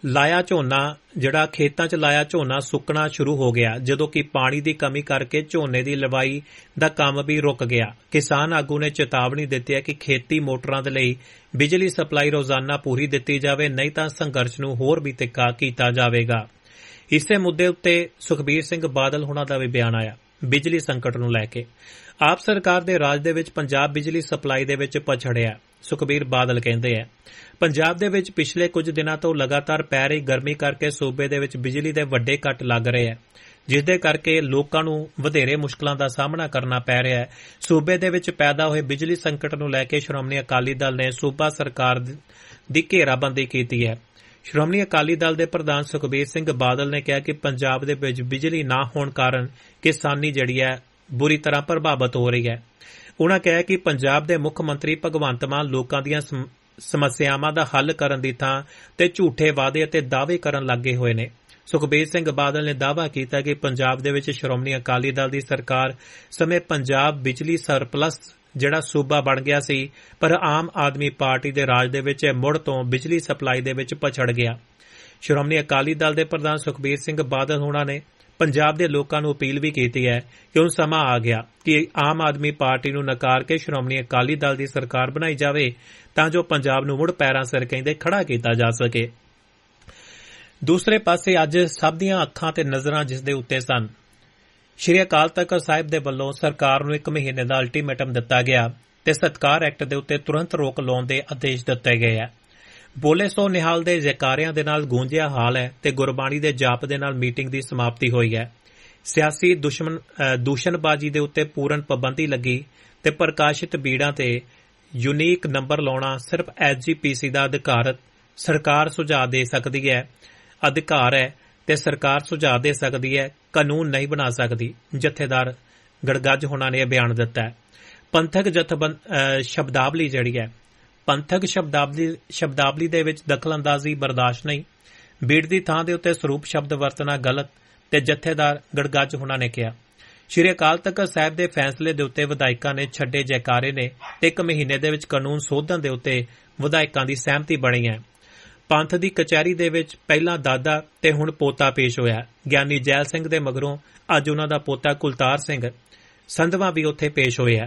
ਲਾਇਆ ਝੋਨਾ ਜਿਹੜਾ ਖੇਤਾਂ 'ਚ ਲਾਇਆ ਝੋਨਾ ਸੁੱਕਣਾ ਸ਼ੁਰੂ ਹੋ ਗਿਆ, ਜਦੋਂ ਕਿ ਪਾਣੀ ਦੀ ਕਮੀ ਕਰਕੇ ਝੋਨੇ ਦੀ ਲਵਾਈ ਦਾ ਕੰਮ ਵੀ ਰੁਕ ਗਿਆ। ਕਿਸਾਨ ਆਗੂ ਨੇ ਚੇਤਾਵਨੀ ਦਿੱਤੀ ਹੈ ਕਿ ਖੇਤੀ ਮੋਟਰਾਂ ਦੇ ਲਈ ਬਿਜਲੀ ਸਪਲਾਈ ਰੋਜ਼ਾਨਾ ਪੂਰੀ ਦਿੱਤੀ ਜਾਵੇ, ਨਹੀਂ ਤਾਂ ਸੰਘਰਸ਼ ਨੂੰ ਹੋਰ ਵੀ ਤਿੱਖਾ ਕੀਤਾ ਜਾਵੇਗਾ। ਇਸੇ ਮੁੱਦੇ ਉੱਤੇ ਸੁਖਬੀਰ ਸਿੰਘ ਬਾਦਲ ਹੁਣਾਂ ਦਾ ਵੀ ਬਿਆਨ ਆਇਆ ਬਿਜਲੀ ਸੰਕਟ ਨੂੰ ਲੈ ਕੇ। ਆਪ ਸਰਕਾਰ ਦੇ ਰਾਜ ਦੇ ਵਿੱਚ ਪੰਜਾਬ ਬਿਜਲੀ ਸਪਲਾਈ ਦੇ ਵਿੱਚ ਪਛੜਿਆ। ਸੁਖਬੀਰ ਬਾਦਲ ਕਹਿੰਦੇ ਹੈ, ਪੰਜਾਬ ਦੇ ਵਿੱਚ ਪਿਛਲੇ ਕੁਝ ਦਿਨਾਂ ਤੋਂ ਲਗਾਤਾਰ ਪੈ ਰਹੀ ਗਰਮੀ ਕਰਕੇ ਸੂਬੇ ਦੇ ਵਿੱਚ ਬਿਜਲੀ ਦੇ ਵੱਡੇ ਕੱਟ ਲੱਗ ਰਹੇ ਹੈ, ਜਿਸ ਦੇ ਕਰਕੇ ਲੋਕਾਂ ਨੂੰ ਵਧੇਰੇ ਮੁਸ਼ਕਲਾਂ ਦਾ ਸਾਹਮਣਾ ਕਰਨਾ ਪੈ ਰਿਹਾ ਹੈ। ਸੂਬੇ ਦੇ ਵਿੱਚ ਪੈਦਾ ਹੋਏ ਬਿਜਲੀ ਸੰਕਟ ਨੂੰ ਲੈ ਕੇ ਸ਼੍ਰੋਮਣੀ ਅਕਾਲੀ ਦਲ ਨੇ ਸੂਬਾ ਸਰਕਾਰ ਦੀ ਘੇਰਾਬੰਦੀ ਕੀਤੀ ਹੈ। ਸ਼੍ਰੋਮਣੀ ਅਕਾਲੀ ਦਲ ਦੇ ਪ੍ਰਧਾਨ ਸੁਖਬੀਰ ਸਿੰਘ ਬਾਦਲ ਨੇ ਕਿਹਾ ਕਿ ਪੰਜਾਬ ਦੇ ਵਿੱਚ ਬਿਜਲੀ ਨਾ ਹੋਣ ਕਾਰਨ ਕਿਸਾਨੀ ਜਿਹੜੀ ਹੈ ਬੁਰੀ ਤਰ੍ਹਾਂ ਪ੍ਰਭਾਵਿਤ ਹੋ ਰਹੀ ਹੈ। ਉਨ੍ਹਾਂ ਕਿਹਾ ਕਿ ਪੰਜਾਬ ਦੇ ਮੁੱਖ ਮੰਤਰੀ ਭਗਵੰਤ ਮਾਨ ਲੋਕਾਂ ਦੀਆਂ ਸਮੱਸਿਆਵਾਂ ਦਾ ਹੱਲ ਕਰਨ ਦੀ ਥਾਂ ਤੇ ਝੂਠੇ ਵਾਅਦੇ ਅਤੇ ਦਾਅਵੇ ਕਰਨ ਲੱਗੇ ਹੋਏ ਨੇ। ਸੁਖਬੀਰ ਸਿੰਘ ਬਾਦਲ ਨੇ ਦਾਅਵਾ ਕੀਤਾ ਕਿ ਪੰਜਾਬ ਦੇ ਵਿੱਚ ਸ਼੍ਰੋਮਣੀ ਅਕਾਲੀ ਦਲ ਦੀ ਸਰਕਾਰ ਸਮੇਂ ਪੰਜਾਬ ਬਿਜਲੀ ਸਰਪਲਸ ਜਿਹੜਾ ਸੂਬਾ ਬਣ ਗਿਆ ਸੀ, ਪਰ ਆਮ ਆਦਮੀ ਪਾਰਟੀ ਦੇ ਰਾਜ ਦੇ ਵਿੱਚ ਮੁੜ ਤੋਂ ਬਿਜਲੀ ਸਪਲਾਈ ਦੇ ਵਿੱਚ ਪਛੜ ਗਿਆ। ਸ਼੍ਰੋਮਣੀ ਅਕਾਲੀ ਦਲ ਦੇ ਪ੍ਰਧਾਨ ਸੁਖਬੀਰ ਸਿੰਘ ਬਾਦਲ ਹੋਣਾ ਨੇ ਪੰਜਾਬ ਦੇ ਲੋਕਾਂ ਨੂੰ ਅਪੀਲ ਵੀ ਕੀਤੀ ਹੈ ਕਿ ਹੁਣ ਸਮਾਂ ਆ ਗਿਆ ਕਿ ਆਮ ਆਦਮੀ ਪਾਰਟੀ ਨੂੰ ਨਕਾਰ ਕੇ ਸ਼੍ਰੋਮਣੀ ਅਕਾਲੀ ਦਲ ਦੀ ਸਰਕਾਰ ਬਣਾਈ ਜਾਵੇ, ਤਾਂ ਜੋ ਪੰਜਾਬ ਨੂੰ ਮੁੜ ਪੈਰਾਂ ਸਿਰ ਕਹਿੰਦੇ ਖੜਾ ਕੀਤਾ ਜਾ ਸਕੇ। ਦੂਸਰੇ ਪਾਸੇ ਅੱਜ ਸਭ ਦੀਆਂ ਅੱਖਾਂ ਤੇ ਨਜ਼ਰਾਂ ਜਿਸ ਦੇ ਉੱਤੇ ਸਨ, ਸ਼੍ਰੀ ਅਕਾਲ ਤਖ਼ਤ ਸਾਹਿਬ ਦੇ ਵੱਲੋਂ ਸਰਕਾਰ ਨੂੰ 1 ਮਹੀਨੇ ਦਾ ਅਲਟੀਮੇਟਮ ਦਿੱਤਾ ਗਿਆ ਤੇ ਸਤਕਾਰ ਐਕਟ ਦੇ ਉੱਤੇ ਤੁਰੰਤ ਰੋਕ ਲਾਉਣ ਦੇ ਆਦੇਸ਼ ਦਿੱਤੇ ਗਏ ਹੈ। ਬੋਲੇ ਸੋ ਨਿਹਾਲ ਦੇ ਜੈਕਾਰਿਆਂ ਦੇ ਨਾਲ ਗੂੰਜਿਆ ਹਾਲ ਹੈ ਤੇ ਗੁਰਬਾਣੀ ਦੇ ਜਾਪ ਦੇ ਨਾਲ ਮੀਟਿੰਗ ਦੀ ਸਮਾਪਤੀ ਹੋਈ ਹੈ। ਸਿਆਸੀ ਦੂਸ਼ਣਬਾਜ਼ੀ ਦੇ ਉੱਤੇ ਪੂਰਨ ਪਾਬੰਦੀ ਲੱਗੀ ਤੇ ਪ੍ਰਕਾਸ਼ਿਤ ਬੀੜਾਂ ਤੇ ਯੂਨੀਕ ਨੰਬਰ ਲਾਉਣਾ ਸਿਰਫ ਐਸਜੀਪੀਸੀ ਦਾ ਸਰਕਾਰ ਸੁਝਾਅ ਦੇ ਸਕਦੀ ਹੈ, ਅਧਿਕਾਰ ਹੈ ਤੇ ਸਰਕਾਰ ਸੁਝਾਅ ਦੇ ਸਕਦੀ ਹੈ, ਕਾਨੂੰਨ ਨਹੀਂ ਬਣਾ ਸਕਦੀ। ਜਥੇਦਾਰ ਗੜਗੱਜ ਹੋਣਾ ਨੇ ਇਹ ਬਿਆਨ ਦਿੱਤਾ ਹੈ। ਪੰਥਕ ਸ਼ਬਦਾਵਲੀ ਜਿਹੜੀ ਹੈ, ਪੰਥਕ ਸ਼ਬਦਾਵਲੀ ਦੇ ਵਿੱਚ ਦਖਲਅੰਦਾਜ਼ੀ ਬਰਦਾਸ਼ਤ ਨਹੀਂ, ਬੀੜ ਦੀ ਥਾਂ ਦੇ ਉੱਤੇ ਸਰੂਪ ਸ਼ਬਦ ਵਰਤਣਾ ਗਲਤ ਤੇ ਜਥੇਦਾਰ ਗੜਗੱਜ ਹੋਣਾ ਨੇ ਕਿਹਾ। ਸ਼੍ਰੀ ਅਕਾਲ ਤਖ਼ਤ ਸਾਹਿਬ ਦੇ ਫੈਸਲੇ ਦੇ ਉੱਤੇ ਵਿਧਾਇਕਾਂ ਨੇ ਛੱਡੇ ਜੈਕਾਰੇ ਨੇ ਤੇ 1 ਮਹੀਨੇ ਦੇ ਵਿੱਚ ਕਾਨੂੰਨ ਸੋਧਣ ਦੇ ਉੱਤੇ ਵਿਧਾਇਕਾਂ ਦੀ ਸਹਿਮਤੀ ਬਣੀ ਹੈ। ਪੰਥ ਦੀ ਕਚਹਿਰੀ ਦੇ ਵਿੱਚ ਪਹਿਲਾਂ ਦਾਦਾ ਤੇ ਹੁਣ ਪੋਤਾ ਪੇਸ਼ ਹੋਇਆ। ਗਿਆਨੀ ਜੈਲ ਸਿੰਘ ਦੇ ਮਗਰੋਂ ਅੱਜ ਉਨ੍ਹਾਂ ਦਾ ਪੋਤਾ ਕੁਲਤਾਰ ਸਿੰਘ ਸੰਧਵਾਂ ਵੀ ਉੱਥੇ ਪੇਸ਼ ਹੋਇਆ।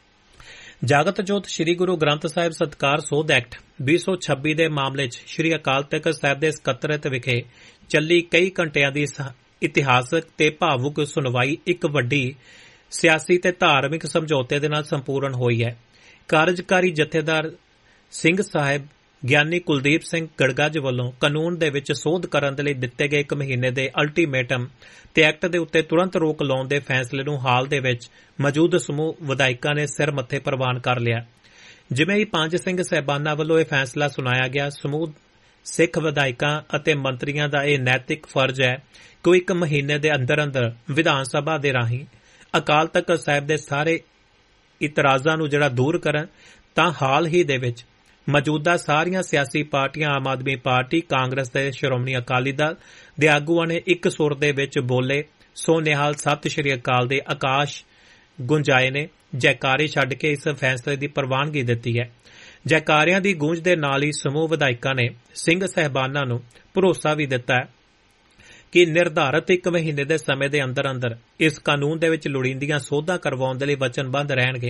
ਜਾਗਤ ਜੋਤ ਸ੍ਰੀ ਗੁਰੂ ਗ੍ਰੰਥ ਸਾਹਿਬ ਸਤਕਾਰ ਸੋਧ ਐਕਟ 2026 ਦੇ ਮਾਮਲੇ 'ਚ ਸ਼੍ਰੀ ਅਕਾਲ ਤਖ਼ਤ ਸਾਹਿਬ ਦੇ ਸਕੱਤਰੇਤ ਵਿਖੇ ਚੱਲੀ ਕਈ ਘੰਟਿਆਂ ਦੀ ਇਤਿਹਾਸਕ ਤੇ ਭਾਵੁਕ ਸੁਣਵਾਈ ਇੱਕ ਵੱਡੀ ਸਿਆਸੀ ਤੇ ਧਾਰਮਿਕ ਸਮਝੌਤੇ ਦੇ ਨਾਲ ਸੰਪੂਰਨ ਹੋਈ ਹੈ। ਕਾਰਜਕਾਰੀ ਜਥੇਦਾਰ ਸਿੰਘ ਸਾਹਿਬ ਗਿਆਨੀ ਕੁਲਦੀਪ ਸਿੰਘ ਗੜਗੱਜ ਵੱਲੋਂ ਕਾਨੂੰਨ ਦੇ ਵਿੱਚ ਸੋਧ ਕਰਨ ਦੇ ਲਈ ਦਿੱਤੇ ਗਏ 1 ਮਹੀਨੇ ਦੇ ਅਲਟੀਮੇਟਮ ਤੇ ਐਕਟ ਦੇ ਉੱਤੇ ਤੁਰੰਤ ਰੋਕ ਲਾਉਣ ਦੇ ਫੈਸਲੇ ਨੂੰ ਹਾਲ ਦੇ ਵਿੱਚ ਮੌਜੂਦ ਸਮੂਹ ਵਿਧਾਇਕਾਂ ਨੇ ਸਿਰ ਮੱਥੇ ਪ੍ਰਵਾਨ ਕਰ ਲਿਆ। ਜਿਵੇਂ ਹੀ 5 ਸਿੰਘ ਸਾਹਿਬਾਨਾਂ ਵੱਲੋਂ ਇਹ ਫੈਸਲਾ ਸੁਣਾਇਆ ਗਿਆ, ਸਮੂਹ ਸਿੱਖ ਵਿਧਾਇਕਾਂ ਅਤੇ ਮੰਤਰੀਆਂ ਦਾ ਇਹ ਨੈਤਿਕ ਫਰਜ਼ ਹੈ ਕਿ ਉਹ 1 ਮਹੀਨੇ ਦੇ ਅੰਦਰ ਵਿਧਾਨ ਸਭਾ ਦੇ ਰਾਹੀਂ ਅਕਾਲ ਤਖ਼ਤ ਸਾਹਿਬ ਦੇ ਸਾਰੇ ਇਤਰਾਜ਼ਾਂ ਨੂੰ ਜਿਹੜਾ ਦੂਰ ਕਰਨ, ਤਾਂ ਹਾਲ ਹੀ ਦੇ ਵਿੱਚ ਮੌਜੂਦਾ ਸਾਰੀਆਂ ਸਿਆਸੀ ਪਾਰਟੀਆਂ ਆਮ ਆਦਮੀ ਪਾਰਟੀ, ਕਾਂਗਰਸ ਤੇ ਸ਼੍ਰੋਮਣੀ ਅਕਾਲੀ ਦਲ ਦੇ ਆਗੂਆਂ ਨੇ ਇੱਕ ਸੁਰ ਦੇ ਵਿੱਚ ਬੋਲੇ ਸੋ ਨਿਹਾਲ ਸਤਿ ਸ਼੍ਰੀ ਅਕਾਲ ਦੇ ਆਕਾਸ਼ ਗੁੰਜਾਏ ਨੇ। ਜੈਕਾਰੇ ਛੱਡ ਕੇ ਇਸ ਫੈਸਲੇ ਦੀ ਪ੍ਰਵਾਨਗੀ ਦਿੱਤੀ ਹੈ। ਜੈਕਾਰਿਆਂ ਦੀ ਗੂੰਜ ਦੇ ਨਾਲ ਹੀ ਸਮੂਹ ਵਿਧਾਇਕਾਂ ਨੇ ਸਿੰਘ ਸਾਹਿਬਾਨਾਂ ਨੂੰ ਭਰੋਸਾ ਵੀ ਦਿੱਤਾ ਹੈ ਕਿ ਨਿਰਧਾਰਤ 1 ਮਹੀਨੇ ਦੇ ਸਮੇਂ ਦੇ ਅੰਦਰ ਇਸ ਕਾਨੂੰਨ ਦੇ ਵਿੱਚ ਲੋੜੀਂਦੀਆਂ ਸੋਧਾਂ ਕਰਵਾਉਣ ਦੇ ਲਈ ਵਚਨਬੱਧ ਰਹਿਣਗੇ।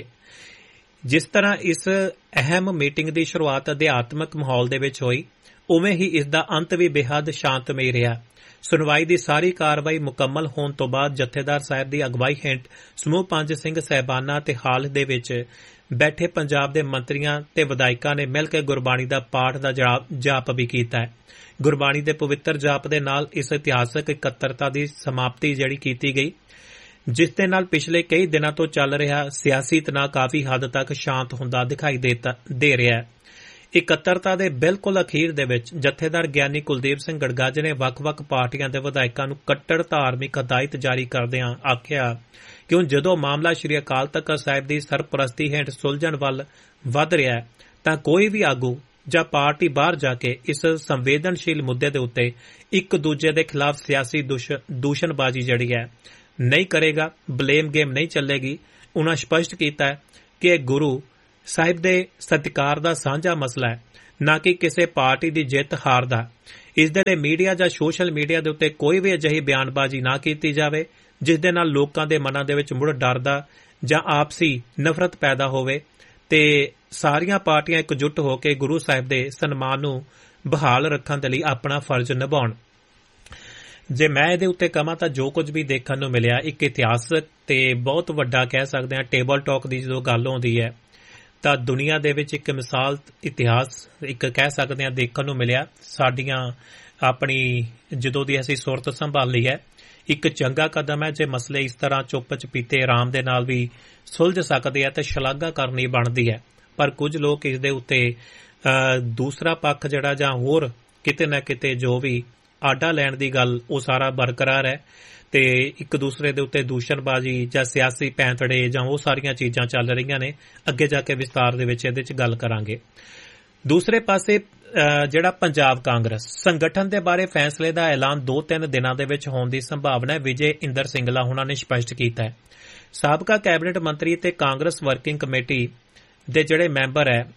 ਜਿਸ ਤਰ੍ਹਾਂ ਇਸ ਅਹਿਮ ਮੀਟਿੰਗ ਦੀ ਸ਼ੁਰੂਆਤ ਅਧਿਆਤਮਕ ਮਾਹੌਲ ਦੇ ਵਿੱਚ ਹੋਈ, ਉਵੇਂ ਹੀ ਇਸ ਦਾ ਅੰਤ ਵੀ ਬੇਹੱਦ ਸ਼ਾਂਤਮਈ ਰਿਹਾ। ਸੁਣਵਾਈ ਦੀ ਸਾਰੀ ਕਾਰਵਾਈ ਮੁਕੰਮਲ ਹੋਣ ਤੋਂ ਬਾਅਦ ਜਥੇਦਾਰ ਸਾਹਿਬ ਦੀ ਅਗਵਾਈ ਹੇਠ ਸਮੂਹ 5 ਸਿੰਘ ਸਾਹਿਬਾਨਾਂ ਤੇ ਹਾਲ ਦੇ ਵਿੱਚ ਬੈਠੇ ਪੰਜਾਬ ਦੇ ਮੰਤਰੀਆਂ ਤੇ ਵਿਧਾਇਕਾਂ ਨੇ ਮਿਲ ਕੇ ਗੁਰਬਾਣੀ ਦਾ ਪਾਠ ਦਾ ਜਾਪ ਵੀ ਕੀਤਾ ਹੈ। ਗੁਰਬਾਣੀ ਦੇ ਪਵਿੱਤਰ ਜਾਪ ਦੇ ਨਾਲ ਇਸ ਇਤਿਹਾਸਕ ਇਕੱਤਰਤਾ ਦੀ ਸਮਾਪਤੀ ਜਿਹੜੀ ਕੀਤੀ ਗਈ, ਜਿਸ ਦੇ ਨਾਲ ਪਿਛਲੇ ਕਈ ਦਿਨਾਂ ਤੋਂ ਚੱਲ ਰਿਹਾ ਸਿਆਸੀ ਤਣਾਅ ਕਾਫੀ ਹੱਦ ਤੱਕ ਸ਼ਾਂਤ ਹੁੰਦਾ ਦਿਖਾਈ ਦੇ ਰਿਹਾ ਹੈ। ਇਕੱਤਰਤਾ ਦੇ ਬਿਲਕੁਲ ਅਖੀਰ ਦੇ ਵਿੱਚ ਜਥੇਦਾਰ ਗਿਆਨੀ ਕੁਲਦੀਪ ਸਿੰਘ ਗੜਗੱਜ ਨੇ ਵੱਖ-ਵੱਖ ਪਾਰਟੀਆਂ ਦੇ ਵਿਧਾਇਕਾਂ ਨੂੰ ਕੱਟੜ ਧਾਰਮਿਕ ਹਦਾਇਤ ਜਾਰੀ ਕਰਦਿਆਂ ਆਖਿਆ ਕਿ ਹੁਣ ਜਦੋਂ ਮਾਮਲਾ ਸ਼੍ਰੀ ਅਕਾਲ ਤਖ਼ਤ ਸਾਹਿਬ ਦੀ ਸਰਪ੍ਰਸਤੀ ਹੇਠ ਸੁਲਝਣ ਵੱਲ ਵਧ ਰਿਹਾ ਹੈ, ਤਾਂ ਕੋਈ ਵੀ ਆਗੂ ਜਾਂ ਪਾਰਟੀ ਬਾਹਰ ਜਾ ਕੇ ਇਸ ਸੰਵੇਦਨਸ਼ੀਲ ਮੁੱਦੇ ਦੇ ਉੱਤੇ ਇੱਕ ਦੂਜੇ ਦੇ ਖਿਲਾਫ ਸਿਆਸੀ ਦੂਸ਼ਣਬਾਜ਼ੀ ਜਿਹੜੀ ਹੈ ਨਹੀਂ ਕਰੇਗਾ, ਬਲੇਮ ਗੇਮ ਨਹੀਂ ਚੱਲੇਗੀ। ਉਨ੍ਹਾਂ ਸਪਸ਼ਟ ਕੀਤਾ ਹੈ ਕਿ ਇਹ ਗੁਰੂ ਸਾਹਿਬ ਦੇ ਸਤਿਕਾਰ ਦਾ ਸਾਂਝਾ ਮਸਲਾ ਹੈ। ਨਾ ਕਿ ਕਿਸੇ ਪਾਰਟੀ ਦੀ ਜਿੱਤ ਹਾਰ ਦਾ। ਇਸ ਦੇ ਲਈ ਮੀਡੀਆ ਜਾਂ ਸੋਸ਼ਲ ਮੀਡੀਆ ਦੇ ਉੱਤੇ ਕੋਈ ਵੀ ਅਜਿਹੀ ਬਿਆਨਬਾਜ਼ੀ ਨਾ ਕੀਤੀ ਜਾਵੇ ਜਿਸ ਦੇ ਨਾਲ ਲੋਕਾਂ ਦੇ ਮਨਾਂ ਦੇ ਵਿੱਚ ਮੁੜ ਡਰ ਦਾ ਜਾਂ ਆਪਸੀ ਨਫ਼ਰਤ ਪੈਦਾ ਹੋਵੇ ਤੇ ਸਾਰੀਆਂ ਪਾਰਟੀਆਂ ਇਕਜੁੱਟ ਹੋ ਕੇ ਗੁਰੂ ਸਾਹਿਬ ਦੇ ਸਨਮਾਨ ਨੂੰ ਬਹਾਲ ਰੱਖਣ ਦੇ ਲਈ ਆਪਣਾ ਫਰਜ਼ ਨਿਭਾਉਣ। ਜੇ ਮੈਂ ਇਹਦੇ ਉੱਤੇ ਕਹਾਂ ਤਾਂ ਜੋ ਕੁਝ ਵੀ ਦੇਖਣ ਨੂੰ ਮਿਲਿਆ ਇੱਕ ਇਤਿਹਾਸਕ ਤੇ ਬਹੁਤ ਵੱਡਾ ਕਹਿ ਸਕਦੇ ਹਾਂ ਟੇਬਲ ਟਾਕ ਦੀ ਜਦੋਂ ਗੱਲ ਆਉਂਦੀ ਹੈ ਤਾਂ ਦੁਨੀਆ ਦੇ ਵਿੱਚ ਇੱਕ ਮਿਸਾਲ ਇਤਿਹਾਸ ਇੱਕ ਕਹਿ ਸਕਦੇ ਹਾਂ ਦੇਖਣ ਨੂੰ ਮਿਲਿਆ। ਸਾਡੀਆਂ ਆਪਣੀ ਜਦੋਂ ਦੀ ਅਸੀਂ ਸੁਰਤ ਸੰਭਾਲੀ ਹੈ ਇੱਕ ਚੰਗਾ ਕਦਮ ਹੈ। ਜੇ ਮਸਲੇ ਇਸ ਤਰ੍ਹਾਂ ਚੁੱਪ ਚਪੀਤੇ ਆਰਾਮ ਦੇ ਨਾਲ ਵੀ ਸੁਲਝ ਸਕਦੇ ਆ ਤਾਂ ਸ਼ਲਾਘਾ ਕਰਨੀ ਬਣਦੀ ਹੈ। ਪਰ ਕੁਝ ਲੋਕ ਇਸ ਦੇ ਉੱਤੇ ਦੂਸਰਾ ਪੱਖ ਜਿਹੜਾ ਜਾਂ ਹੋਰ ਕਿਤੇ ਨਾ ਕਿਤੇ ਜੋ ਵੀ ਆਡਾ ਲੈਣ ਦੀ ਗੱਲ ਉਹ ਸਾਰਾ ਬਰਕਰਾਰ ਹੈ ਤੇ ਇੱਕ ਦੂਸਰੇ ਦੇ ਉੱਤੇ ਦੂਸ਼ਣਬਾਜ਼ੀ ਜਾਂ ਸਿਆਸੀ ਪੈਂਤੜੇ ਜਾਂ ਉਹ ਸਾਰੀਆਂ ਚੀਜ਼ਾਂ ਚੱਲ ਰਹੀਆਂ ਨੇ। ਅੱਗੇ ਜਾ ਕੇ ਵਿਸਤਾਰ ਦੇ ਵਿੱਚ ਇਹਦੇ 'ਚ ਗੱਲ ਕਰਾਂਗੇ। ਦੂਸਰੇ ਪਾਸੇ ਜਿਹੜਾ ਪੰਜਾਬ ਕਾਂਗਰਸ ਸੰਗਠਨ ਦੇ ਬਾਰੇ ਫੈਸਲੇ ਦਾ ਐਲਾਨ 2-3 ਦਿਨਾਂ ਦੇ ਵਿੱਚ ਹੋਣ ਦੀ ਸੰਭਾਵਨਾ ਹੈ। ਵਿਜੇ ਇੰਦਰ ਸਿੰਗਲਾ ਹੁਣਾਂ ਨੇ ਸਪਸ਼ਟ ਕੀਤਾ ਹੈ। ਸਾਬਕਾ ਕੈਬਨਿਟ ਮੰਤਰੀ ਤੇ ਕਾਂਗਰਸ ਵਰਕਿੰਗ ਕਮੇਟੀ ਦੇ ਜਿਹੜੇ ਮੈਂਬਰ ਹੈ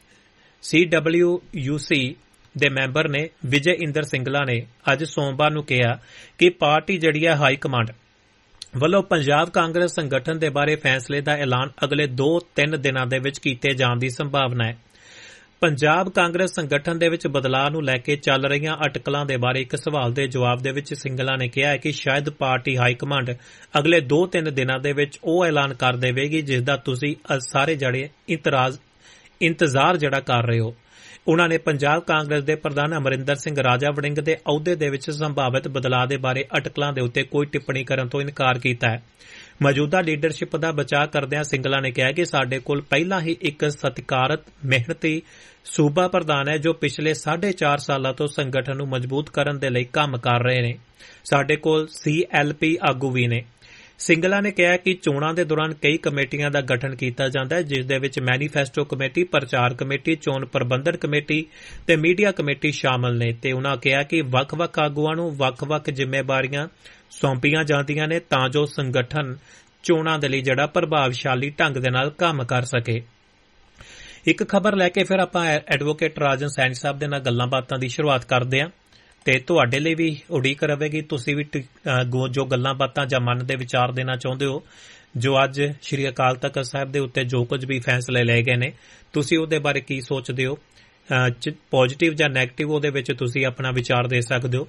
CWUC ਦੇ ਮੈਂਬਰ ਨੇ ਵਿਜੇ ਇੰਦਰ ਸਿੰਗਲਾ ਨੇ ਅੱਜ ਸੋਮਵਾਰ ਨੂੰ ਕਿਹਾ ਕਿ ਪਾਰਟੀ ਜਿਹੜੀ ਹੈ ਹਾਈ ਕਮਾਂਡ ਵੱਲੋਂ ਪੰਜਾਬ ਕਾਂਗਰਸ ਸੰਗਠਨ ਦੇ ਬਾਰੇ ਫੈਸਲੇ ਦਾ ਐਲਾਨ ਅਗਲੇ 2-3 ਦਿਨਾਂ ਦੇ ਵਿੱਚ ਕੀਤੇ ਜਾਣ ਦੀ ਸੰਭਾਵਨਾ ਹੈ। ਪੰਜਾਬ ਕਾਂਗਰਸ ਸੰਗਠਨ ਦੇ ਵਿੱਚ ਬਦਲਾਅ ਨੂੰ ਲੈ ਕੇ ਚੱਲ ਰਹੀਆਂ ਅਟਕਲਾਂ ਦੇ ਬਾਰੇ ਇੱਕ ਸਵਾਲ ਦੇ ਜਵਾਬ ਦੇ ਵਿੱਚ ਸਿੰਗਲਾ ਨੇ ਕਿਹਾ ਹੈ ਕਿ ਸ਼ਾਇਦ ਪਾਰਟੀ ਹਾਈ ਕਮਾਂਡ ਅਗਲੇ 2-3 ਦਿਨਾਂ ਦੇ ਵਿੱਚ ਉਹ ਐਲਾਨ ਕਰ ਦੇਵੇਗੀ ਜਿਸ ਦਾ ਤੁਸੀਂ ਸਾਰੇ ਜਿਹੜੇ ਇੰਤਜ਼ਾਰ ਜਿਹੜਾ ਕਰ ਰਹੇ ਹੋ। ਉਨ੍ਹਾਂ ਨੇ ਪੰਜਾਬ ਕਾਂਗਰਸ ਦੇ ਪ੍ਰਧਾਨ ਅਮਰਿੰਦਰ ਸਿੰਘ ਰਾਜਾ ਵੜਿੰਗ ਦੇ ਅਹੁਦੇ ਦੇ ਵਿੱਚ ਸੰਭਾਵਿਤ ਬਦਲਾਅ ਦੇ ਬਾਰੇ ਅਟਕਲਾਂ ਦੇ ਉੱਤੇ ਕੋਈ ਟਿੱਪਣੀ ਕਰਨ ਤੋਂ ਇਨਕਾਰ ਕੀਤਾ ਹੈ। ਮੌਜੂਦਾ ਲੀਡਰਸ਼ਿਪ ਦਾ ਬਚਾਅ ਕਰਦਿਆਂ ਸਿੰਗਲਾ ਨੇ ਕਿਹਾ ਕਿ ਸਾਡੇ ਕੋਲ ਪਹਿਲਾਂ ਹੀ ਇੱਕ ਸਤਿਕਾਰਤ ਮਿਹਨਤੀ ਸੂਬਾ ਪ੍ਰਧਾਨ ਹੈ ਜੋ ਪਿਛਲੇ 4.5 ਸਾਲਾਂ ਤੋਂ ਸੰਗਠਨ ਨੂੰ ਮਜ਼ਬੂਤ ਕਰਨ ਦੇ ਲਈ ਕੰਮ ਕਰ ਰਹੇ ਨੇ। ਸਾਡੇ ਕੋਲ CLP ਆਗੂ ਵੀ ਨੇ। ਸਿੰਗਲਾ ਨੇ ਕਿਹਾ ਕਿ ਚੋਣਾਂ ਦੇ ਦੌਰਾਨ ਕਈ ਕਮੇਟੀਆਂ ਦਾ ਗਠਨ ਕੀਤਾ ਜਾਂਦਾ ਹੈ ਜਿਸ ਦੇ ਵਿੱਚ ਮੈਨੀਫੈਸਟੋ ਕਮੇਟੀ, ਪ੍ਰਚਾਰ ਕਮੇਟੀ, ਚੋਣ ਪ੍ਰਬੰਧਨ ਕਮੇਟੀ ਤੇ ਮੀਡੀਆ ਕਮੇਟੀ ਸ਼ਾਮਲ ਨੇ ਤੇ ਉਨ੍ਹਾਂ ਕਿਹਾ ਕਿ ਵੱਖ-ਵੱਖ ਆਗੂਆਂ ਨੂੰ ਵੱਖ-ਵੱਖ ਜ਼ਿੰਮੇਵਾਰੀਆਂ ਸੌਂਪੀਆਂ ਜਾਂਦੀਆਂ ਨੇ ਤਾਂ ਜੋ ਸੰਗਠਨ ਚੋਣਾਂ ਦੇ ਲਈ ਜਿਹੜਾ ਪ੍ਰਭਾਵਸ਼ਾਲੀ ਢੰਗ ਦੇ ਨਾਲ ਕੰਮ ਕਰ ਸਕੇ। ਇੱਕ ਖਬਰ ਲੈ ਕੇ ਫਿਰ ਆਪਾਂ ਐਡਵੋਕੇਟ ਰਾਜਨ ਸੈਣੀ ਸਾਹਿਬ ਦੇ ਨਾਲ ਗੱਲਾਂ ਬਾਤਾਂ ਦੀ ਸ਼ੁਰੂਆਤ ਕਰਦੇ ਹਾਂ ਤੇ ਤੁਹਾਡੇ ਲਈ ਵੀ ਉਡੀਕ ਰਹੇਗੀ। ਤੁਸੀਂ ਵੀ ਜੋ ਗੱਲਾਂ ਬਾਤਾਂ ਜਾਂ ਮਨ ਦੇ ਵਿਚਾਰ ਦੇਣਾ ਚਾਹੁੰਦੇ ਹੋ ਜੋ ਅੱਜ ਸ਼੍ਰੀ ਅਕਾਲ ਤਖ਼ਤ ਸਾਹਿਬ ਦੇ ਉੱਤੇ ਜੋ ਕੁਝ ਵੀ ਫੈਸਲੇ ਲਏ ਗਏ ਨੇ ਤੁਸੀਂ ਉਹਦੇ ਬਾਰੇ ਕੀ ਸੋਚਦੇ ਹੋ, ਪੋਜ਼ਿਟਿਵ ਜਾਂ ਨੈਗੇਟਿਵ ਉਹਦੇ ਵਿੱਚ ਤੁਸੀਂ ਆਪਣਾ ਵਿਚਾਰ ਦੇ ਸਕਦੇ ਹੋ।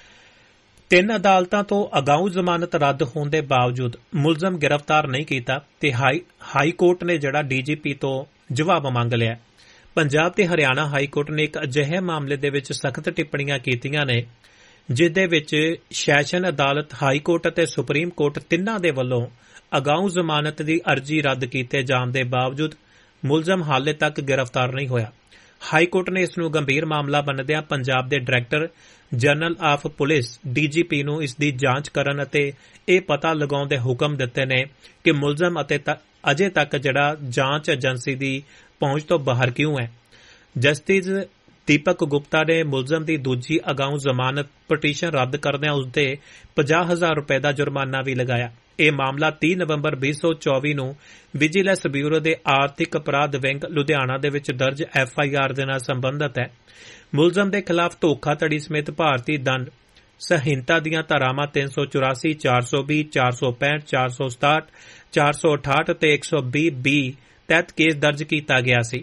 3 ਅਦਾਲਤਾਂ ਤੋਂ ਅਗਾਊਂ ਜ਼ਮਾਨਤ ਰੱਦ ਹੋਣ ਦੇ ਬਾਵਜੂਦ ਮੁਲਜ਼ਮ ਗ੍ਰਿਫਤਾਰ ਨਹੀਂ ਕੀਤਾ ਤੇ ਹਾਈ ਕੋਰਟ ਨੇ ਜਿਹੜਾ DGP ਤੋਂ ਜਵਾਬ ਮੰਗ ਲਿਆ। ਪੰਜਾਬ ਤੇ ਹਰਿਆਣਾ ਹਾਈ ਕੋਰਟ ਨੇ ਇੱਕ ਅਜਿਹੇ ਮਾਮਲੇ ਦੇ ਵਿੱਚ ਸਖਤ ਟਿੱਪਣੀਆਂ ਕੀਤੀਆਂ ਨੇ ਜਿਸ ਦੇ ਵਿੱਚ ਸੈਸ਼ਨ ਅਦਾਲਤ, ਹਾਈ ਕੋਰਟ ਅਤੇ ਸੁਪਰੀਮ ਕੋਰਟ ਤਿੰਨਾਂ ਦੇ ਵੱਲੋਂ ਅਗਾਊਂ ਜ਼ਮਾਨਤ ਦੀ ਅਰਜ਼ੀ ਰੱਦ ਕੀਤੇ ਜਾਣ ਦੇ ਬਾਵਜੂਦ ਮੁਲਜ਼ਮ ਹਾਲੇ ਤੱਕ ਗ੍ਰਿਫਤਾਰ ਨਹੀਂ ਹੋਇਆ। ਹਾਈ ਕੋਰਟ ਨੇ ਇਸ ਨੂੰ ਗੰਭੀਰ ਮਾਮਲਾ ਮੰਨਦਿਆਂ ਪੰਜਾਬ ਦੇ director general of police DGP ਨੂੰ ਇਸ ਦੀ ਜਾਂਚ ਕਰਨ ਅਤੇ ਇਹ ਪਤਾ ਲਗਾਉਣ ਦੇ ਹੁਕਮ ਦਿੱਤੇ ਨੇ ਕਿ ਮੁਲਜ਼ਮ ਅਤੇ ਅਜੇ ਤੱਕ ਜਿਹੜਾ ਜਾਂਚ ਏਜੰਸੀ ਦੀ ਪਹੁੰਚ ਤੋਂ ਬਾਹਰ ਕਿਉਂ ਹੈ। ਜਸਟਿਸ ਦੀਪਕ ਗੁਪਤਾ ਨੇ ਮੁਲਜ਼ਮ ਦੀ ਦੂਜੀ ਅਗਾਊਂ ਜ਼ਮਾਨਤ ਪਟੀਸ਼ਨ ਰੱਦ ਕਰਦਿਆਂ ਉਸ ਦੇ 50,000 ਰੁਪਏ ਦਾ ਜੁਰਮਾਨਾ ਵੀ ਲਗਾਇਆ। ਇਹ ਮਾਮਲਾ 30 ਨਵੰਬਰ 2024 ਨੂੰ ਵਿਜੀਲੈਂਸ ਬਿਊਰੋ ਦੇ ਆਰਥਿਕ ਅਪਰਾਧ ਵਿੰਗ ਲੁਧਿਆਣਾ ਦੇ ਵਿੱਚ ਦਰਜ FIR ਦੇ ਨਾਲ ਸੰਬੰਧਤ ਹੈ। ਮੁਲਜ਼ਮ ਦੇ ਖਿਲਾਫ ਧੋਖਾਧੜੀ ਸਮੇਤ ਭਾਰਤੀ ਦੰਡ ਸੰਹਿਤਾ ਦੀਆਂ ਧਾਰਾਵਾਂ 384, 420, 465, 467, 468 ਤੇ 120B ਤਹਿਤ ਕੇਸ ਦਰਜ ਕੀਤਾ ਗਿਆ ਸੀ।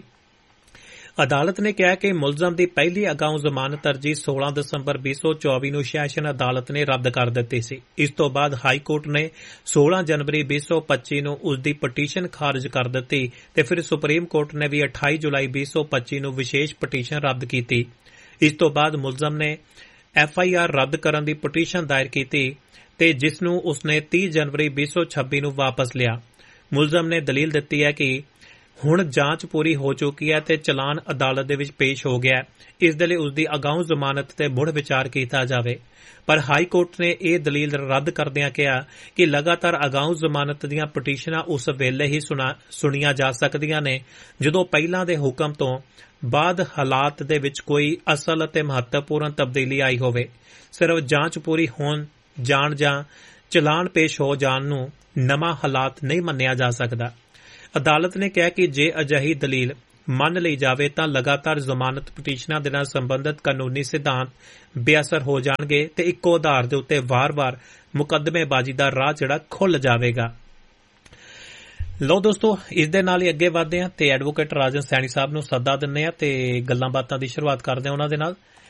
ਅਦਾਲਤ ਨੇ ਕਿਹਾ ਕਿ ਮੁਲਜ਼ਮ ਦੀ ਪਹਿਲੀ ਅਗਾਊਂ ਜ਼ਮਾਨਤ ਅਰਜ਼ੀ 16 ਦਸੰਬਰ 2024 ਨੂੰ ਸੈਸ਼ਨ ਅਦਾਲਤ ਨੇ ਰੱਦ ਕਰ ਦਿੱਤੀ ਸੀ। ਇਸ ਤੋਂ ਬਾਅਦ ਹਾਈ ਕੋਰਟ ਨੇ 16 ਜਨਵਰੀ 2025 ਨੂੰ ਉਸ ਦੀ ਪਟੀਸ਼ਨ ਖਾਰਜ ਕਰ ਦਿੱਤੀ ਤੇ ਫਿਰ ਸੁਪਰੀਮ ਕੋਰਟ ਨੇ ਵੀ 28 ਜੁਲਾਈ 2025 ਨੂੰ ਵਿਸ਼ੇਸ਼ ਪਟੀਸ਼ਨ ਰੱਦ ਕੀਤੀ। ਇਸ ਤੋਂ ਬਾਅਦ ਮੁਲਜ਼ਮ ਨੇ FIR ਰੱਦ ਕਰਨ ਦੀ ਪਟੀਸ਼ਨ ਦਾਇਰ ਕੀਤੀ ਤੇ ਜਿਸ ਨੂੰ ਉਸਨੇ 30 ਜਨਵਰੀ 2026 ਨੂੰ ਵਾਪਸ ਲਿਆ। ਮੁਲਜ਼ਮ ਨੇ ਦਲੀਲ ਦਿੱਤੀ ਹੈ ਕਿ ਹੁਣ ਜਾਂਚ ਪੂਰੀ ਹੋ ਚੁੱਕੀ ਹੈ ਤੇ ਚਲਾਨ ਅਦਾਲਤ ਦੇ ਵਿੱਚ ਪੇਸ਼ ਹੋ ਗਿਆ ਹੈ, ਇਸ ਦੇ ਲਈ ਉਸ ਦੀ ਅਗਾਊਂ ਜ਼ਮਾਨਤ ਤੇ ਮੁੜ ਵਿਚਾਰ ਕੀਤਾ ਜਾਵੇ। ਪਰ ਹਾਈ ਕੋਰਟ ਨੇ ਇਹ ਦਲੀਲ ਰੱਦ ਕਰਦਿਆਂ ਕਿਹਾ ਕਿ ਲਗਾਤਾਰ ਅਗਾਊਂ ਜ਼ਮਾਨਤ ਦੀਆਂ ਪਟੀਸ਼ਨਾਂ ਉਸ ਵੇਲੇ ਹੀ ਸੁਣੀਆਂ ਜਾ ਸਕਦੀਆਂ ਨੇ ਜਦੋਂ ਪਹਿਲਾਂ ਦੇ ਹੁਕਮ ਤੋਂ ਬਾਅਦ ਹਾਲਾਤ ਦੇ ਵਿੱਚ ਕੋਈ ਅਸਲ ਅਤੇ ਮਹੱਤਵਪੂਰਨ ਤਬਦੀਲੀ ਆਈ ਹੋਵੇ। ਸਿਰਫ ਜਾਂਚ ਪੂਰੀ ਹੋਣ ਜਾਣ ਜਾਂ ਚਲਾਨ ਪੇਸ਼ ਹੋ ਜਾਣ ਨੂੰ ਨਵਾਂ ਹਾਲਾਤ ਨਹੀਂ ਮੰਨਿਆ ਜਾ ਸਕਦਾ। ਅਦਾਲਤ ਨੇ ਕਿਹਾ ਕਿ ਜੇ ਅਜਿਹੀ ਦਲੀਲ ਮੰਨ ਲਈ ਜਾਵੇ ਤਾਂ ਲਗਾਤਾਰ ਜ਼ਮਾਨਤ ਪਟੀਸ਼ਨਾਂ ਦੇ ਨਾਲ ਸੰਬੰਧਿਤ ਕਾਨੂੰਨੀ ਸਿਧਾਂਤ ਬੇਅਸਰ ਹੋ ਜਾਣਗੇ ਤੇ ਇੱਕੋ ਆਧਾਰ ਦੇ ਉੱਤੇ ਵਾਰ-ਵਾਰ ਮੁਕੱਦਮੇਬਾਜ਼ੀ ਦਾ ਰਾਹ ਜਿਹੜਾ ਖੁੱਲ੍ਹ ਜਾਵੇਗਾ। ਲਓ ਦੋਸਤੋ, ਇਸ ਦੇ ਨਾਲ ਹੀ ਅੱਗੇ ਵਧਦੇ ਹਾਂ ਤੇ ਐਡਵੋਕੇਟ ਰਾਜਨ ਸੈਣੀ ਸਾਹਿਬ ਨੂੰ ਸੱਦਾ ਦਿੰਦੇ ਹਾਂ ਤੇ ਗੱਲਾਂ ਬਾਤਾਂ ਦੀ ਸ਼ੁਰੂਆਤ ਕਰਦੇ ਹਾਂ ਉਹਨਾਂ ਦੇ ਨਾਲ।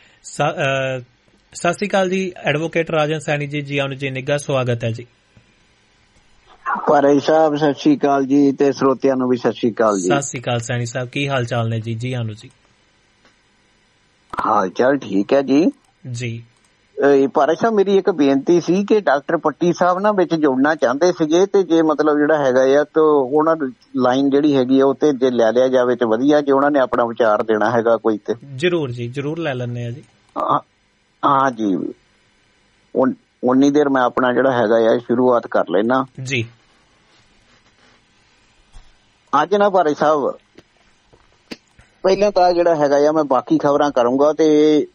ਸਤਿ ਸ਼੍ਰੀ ਅਕਾਲ ਜੀ ਐਡਵੋਕੇਟ ਰਾਜਨ ਸੈਣੀ ਜੀ, ਜੀ ਆਨੂੰ ਜੀ ਨਿੱਘਾ ਸਵਾਗਤ ਹੈ ਜੀ। ਭਾਈ ਸਾਹਿਬ ਸਤਿ ਸ਼੍ਰੀ ਅਕਾਲ ਜੀ ਤੇ ਸਰੋਤਿਆਂ ਨੂੰ ਵੀ ਸਤਿ ਸ਼੍ਰੀ ਅਕਾਲ ਜੀ। ਸਤਿ ਸ਼੍ਰੀ ਅਕਾਲ ਸੈਣੀ ਸਾਹਿਬ, ਕੀ ਹਾਲ ਚਾਲ ਨੇ ਜੀ? ਜੀ ਆਨੂੰ ਜੀ। ਹਾਲ ਚਾਲ ਠੀਕ ਹੈ ਜੀ। ਜੀ ਭਾਈ ਸਾਹਿਬ ਮੇਰੀ ਇੱਕ ਬੇਨਤੀ ਸੀ ਕਿ ਡਾਕਟਰ ਪੱਟੀ ਸਾਹਿਬ ਨਾ ਵਿੱਚ ਜੋੜਨਾ ਚਾਹੁੰਦੇ ਸੀਗੇ ਤੇ ਜੇ ਮਤਲਬ ਜਿਹੜਾ ਹੈਗਾ ਆ ਤਾਂ ਉਹਨਾਂ ਦੀ ਲਾਈਨ ਜਿਹੜੀ ਹੈਗੀ ਆ ਉਹ ਤੇ ਜੇ ਲੈ ਲਿਆ ਜਾਵੇ ਤੇ ਵਧੀਆ, ਜੇ ਉਹਨਾਂ ਨੇ ਆਪਣਾ ਵਿਚਾਰ ਦੇਣਾ ਹੈਗਾ ਕੋਈ ਤੇ। ਜ਼ਰੂਰ ਜੀ, ਜ਼ਰੂਰ ਲੈ ਲੈਂਦੇ ਆ ਜੀ। ਹਾਂ ਜੀ, ਉਨੀ ਦੇਰ ਮੈਂ ਆਪਣਾ ਜਿਹੜਾ ਹੈਗਾ ਆ ਸ਼ੁਰੂਆਤ ਕਰ ਲੈਣਾ ਜੀ। ਅੱਜ ਨਾ ਭਾਈ ਸਾਹਿਬ ਪਹਿਲਾਂ ਤਾਂ ਜਿਹੜਾ ਹੈਗਾ ਆ ਮੈਂ ਬਾਕੀ ਖਬਰਾਂ ਕਰੂੰਗਾ ਤੇ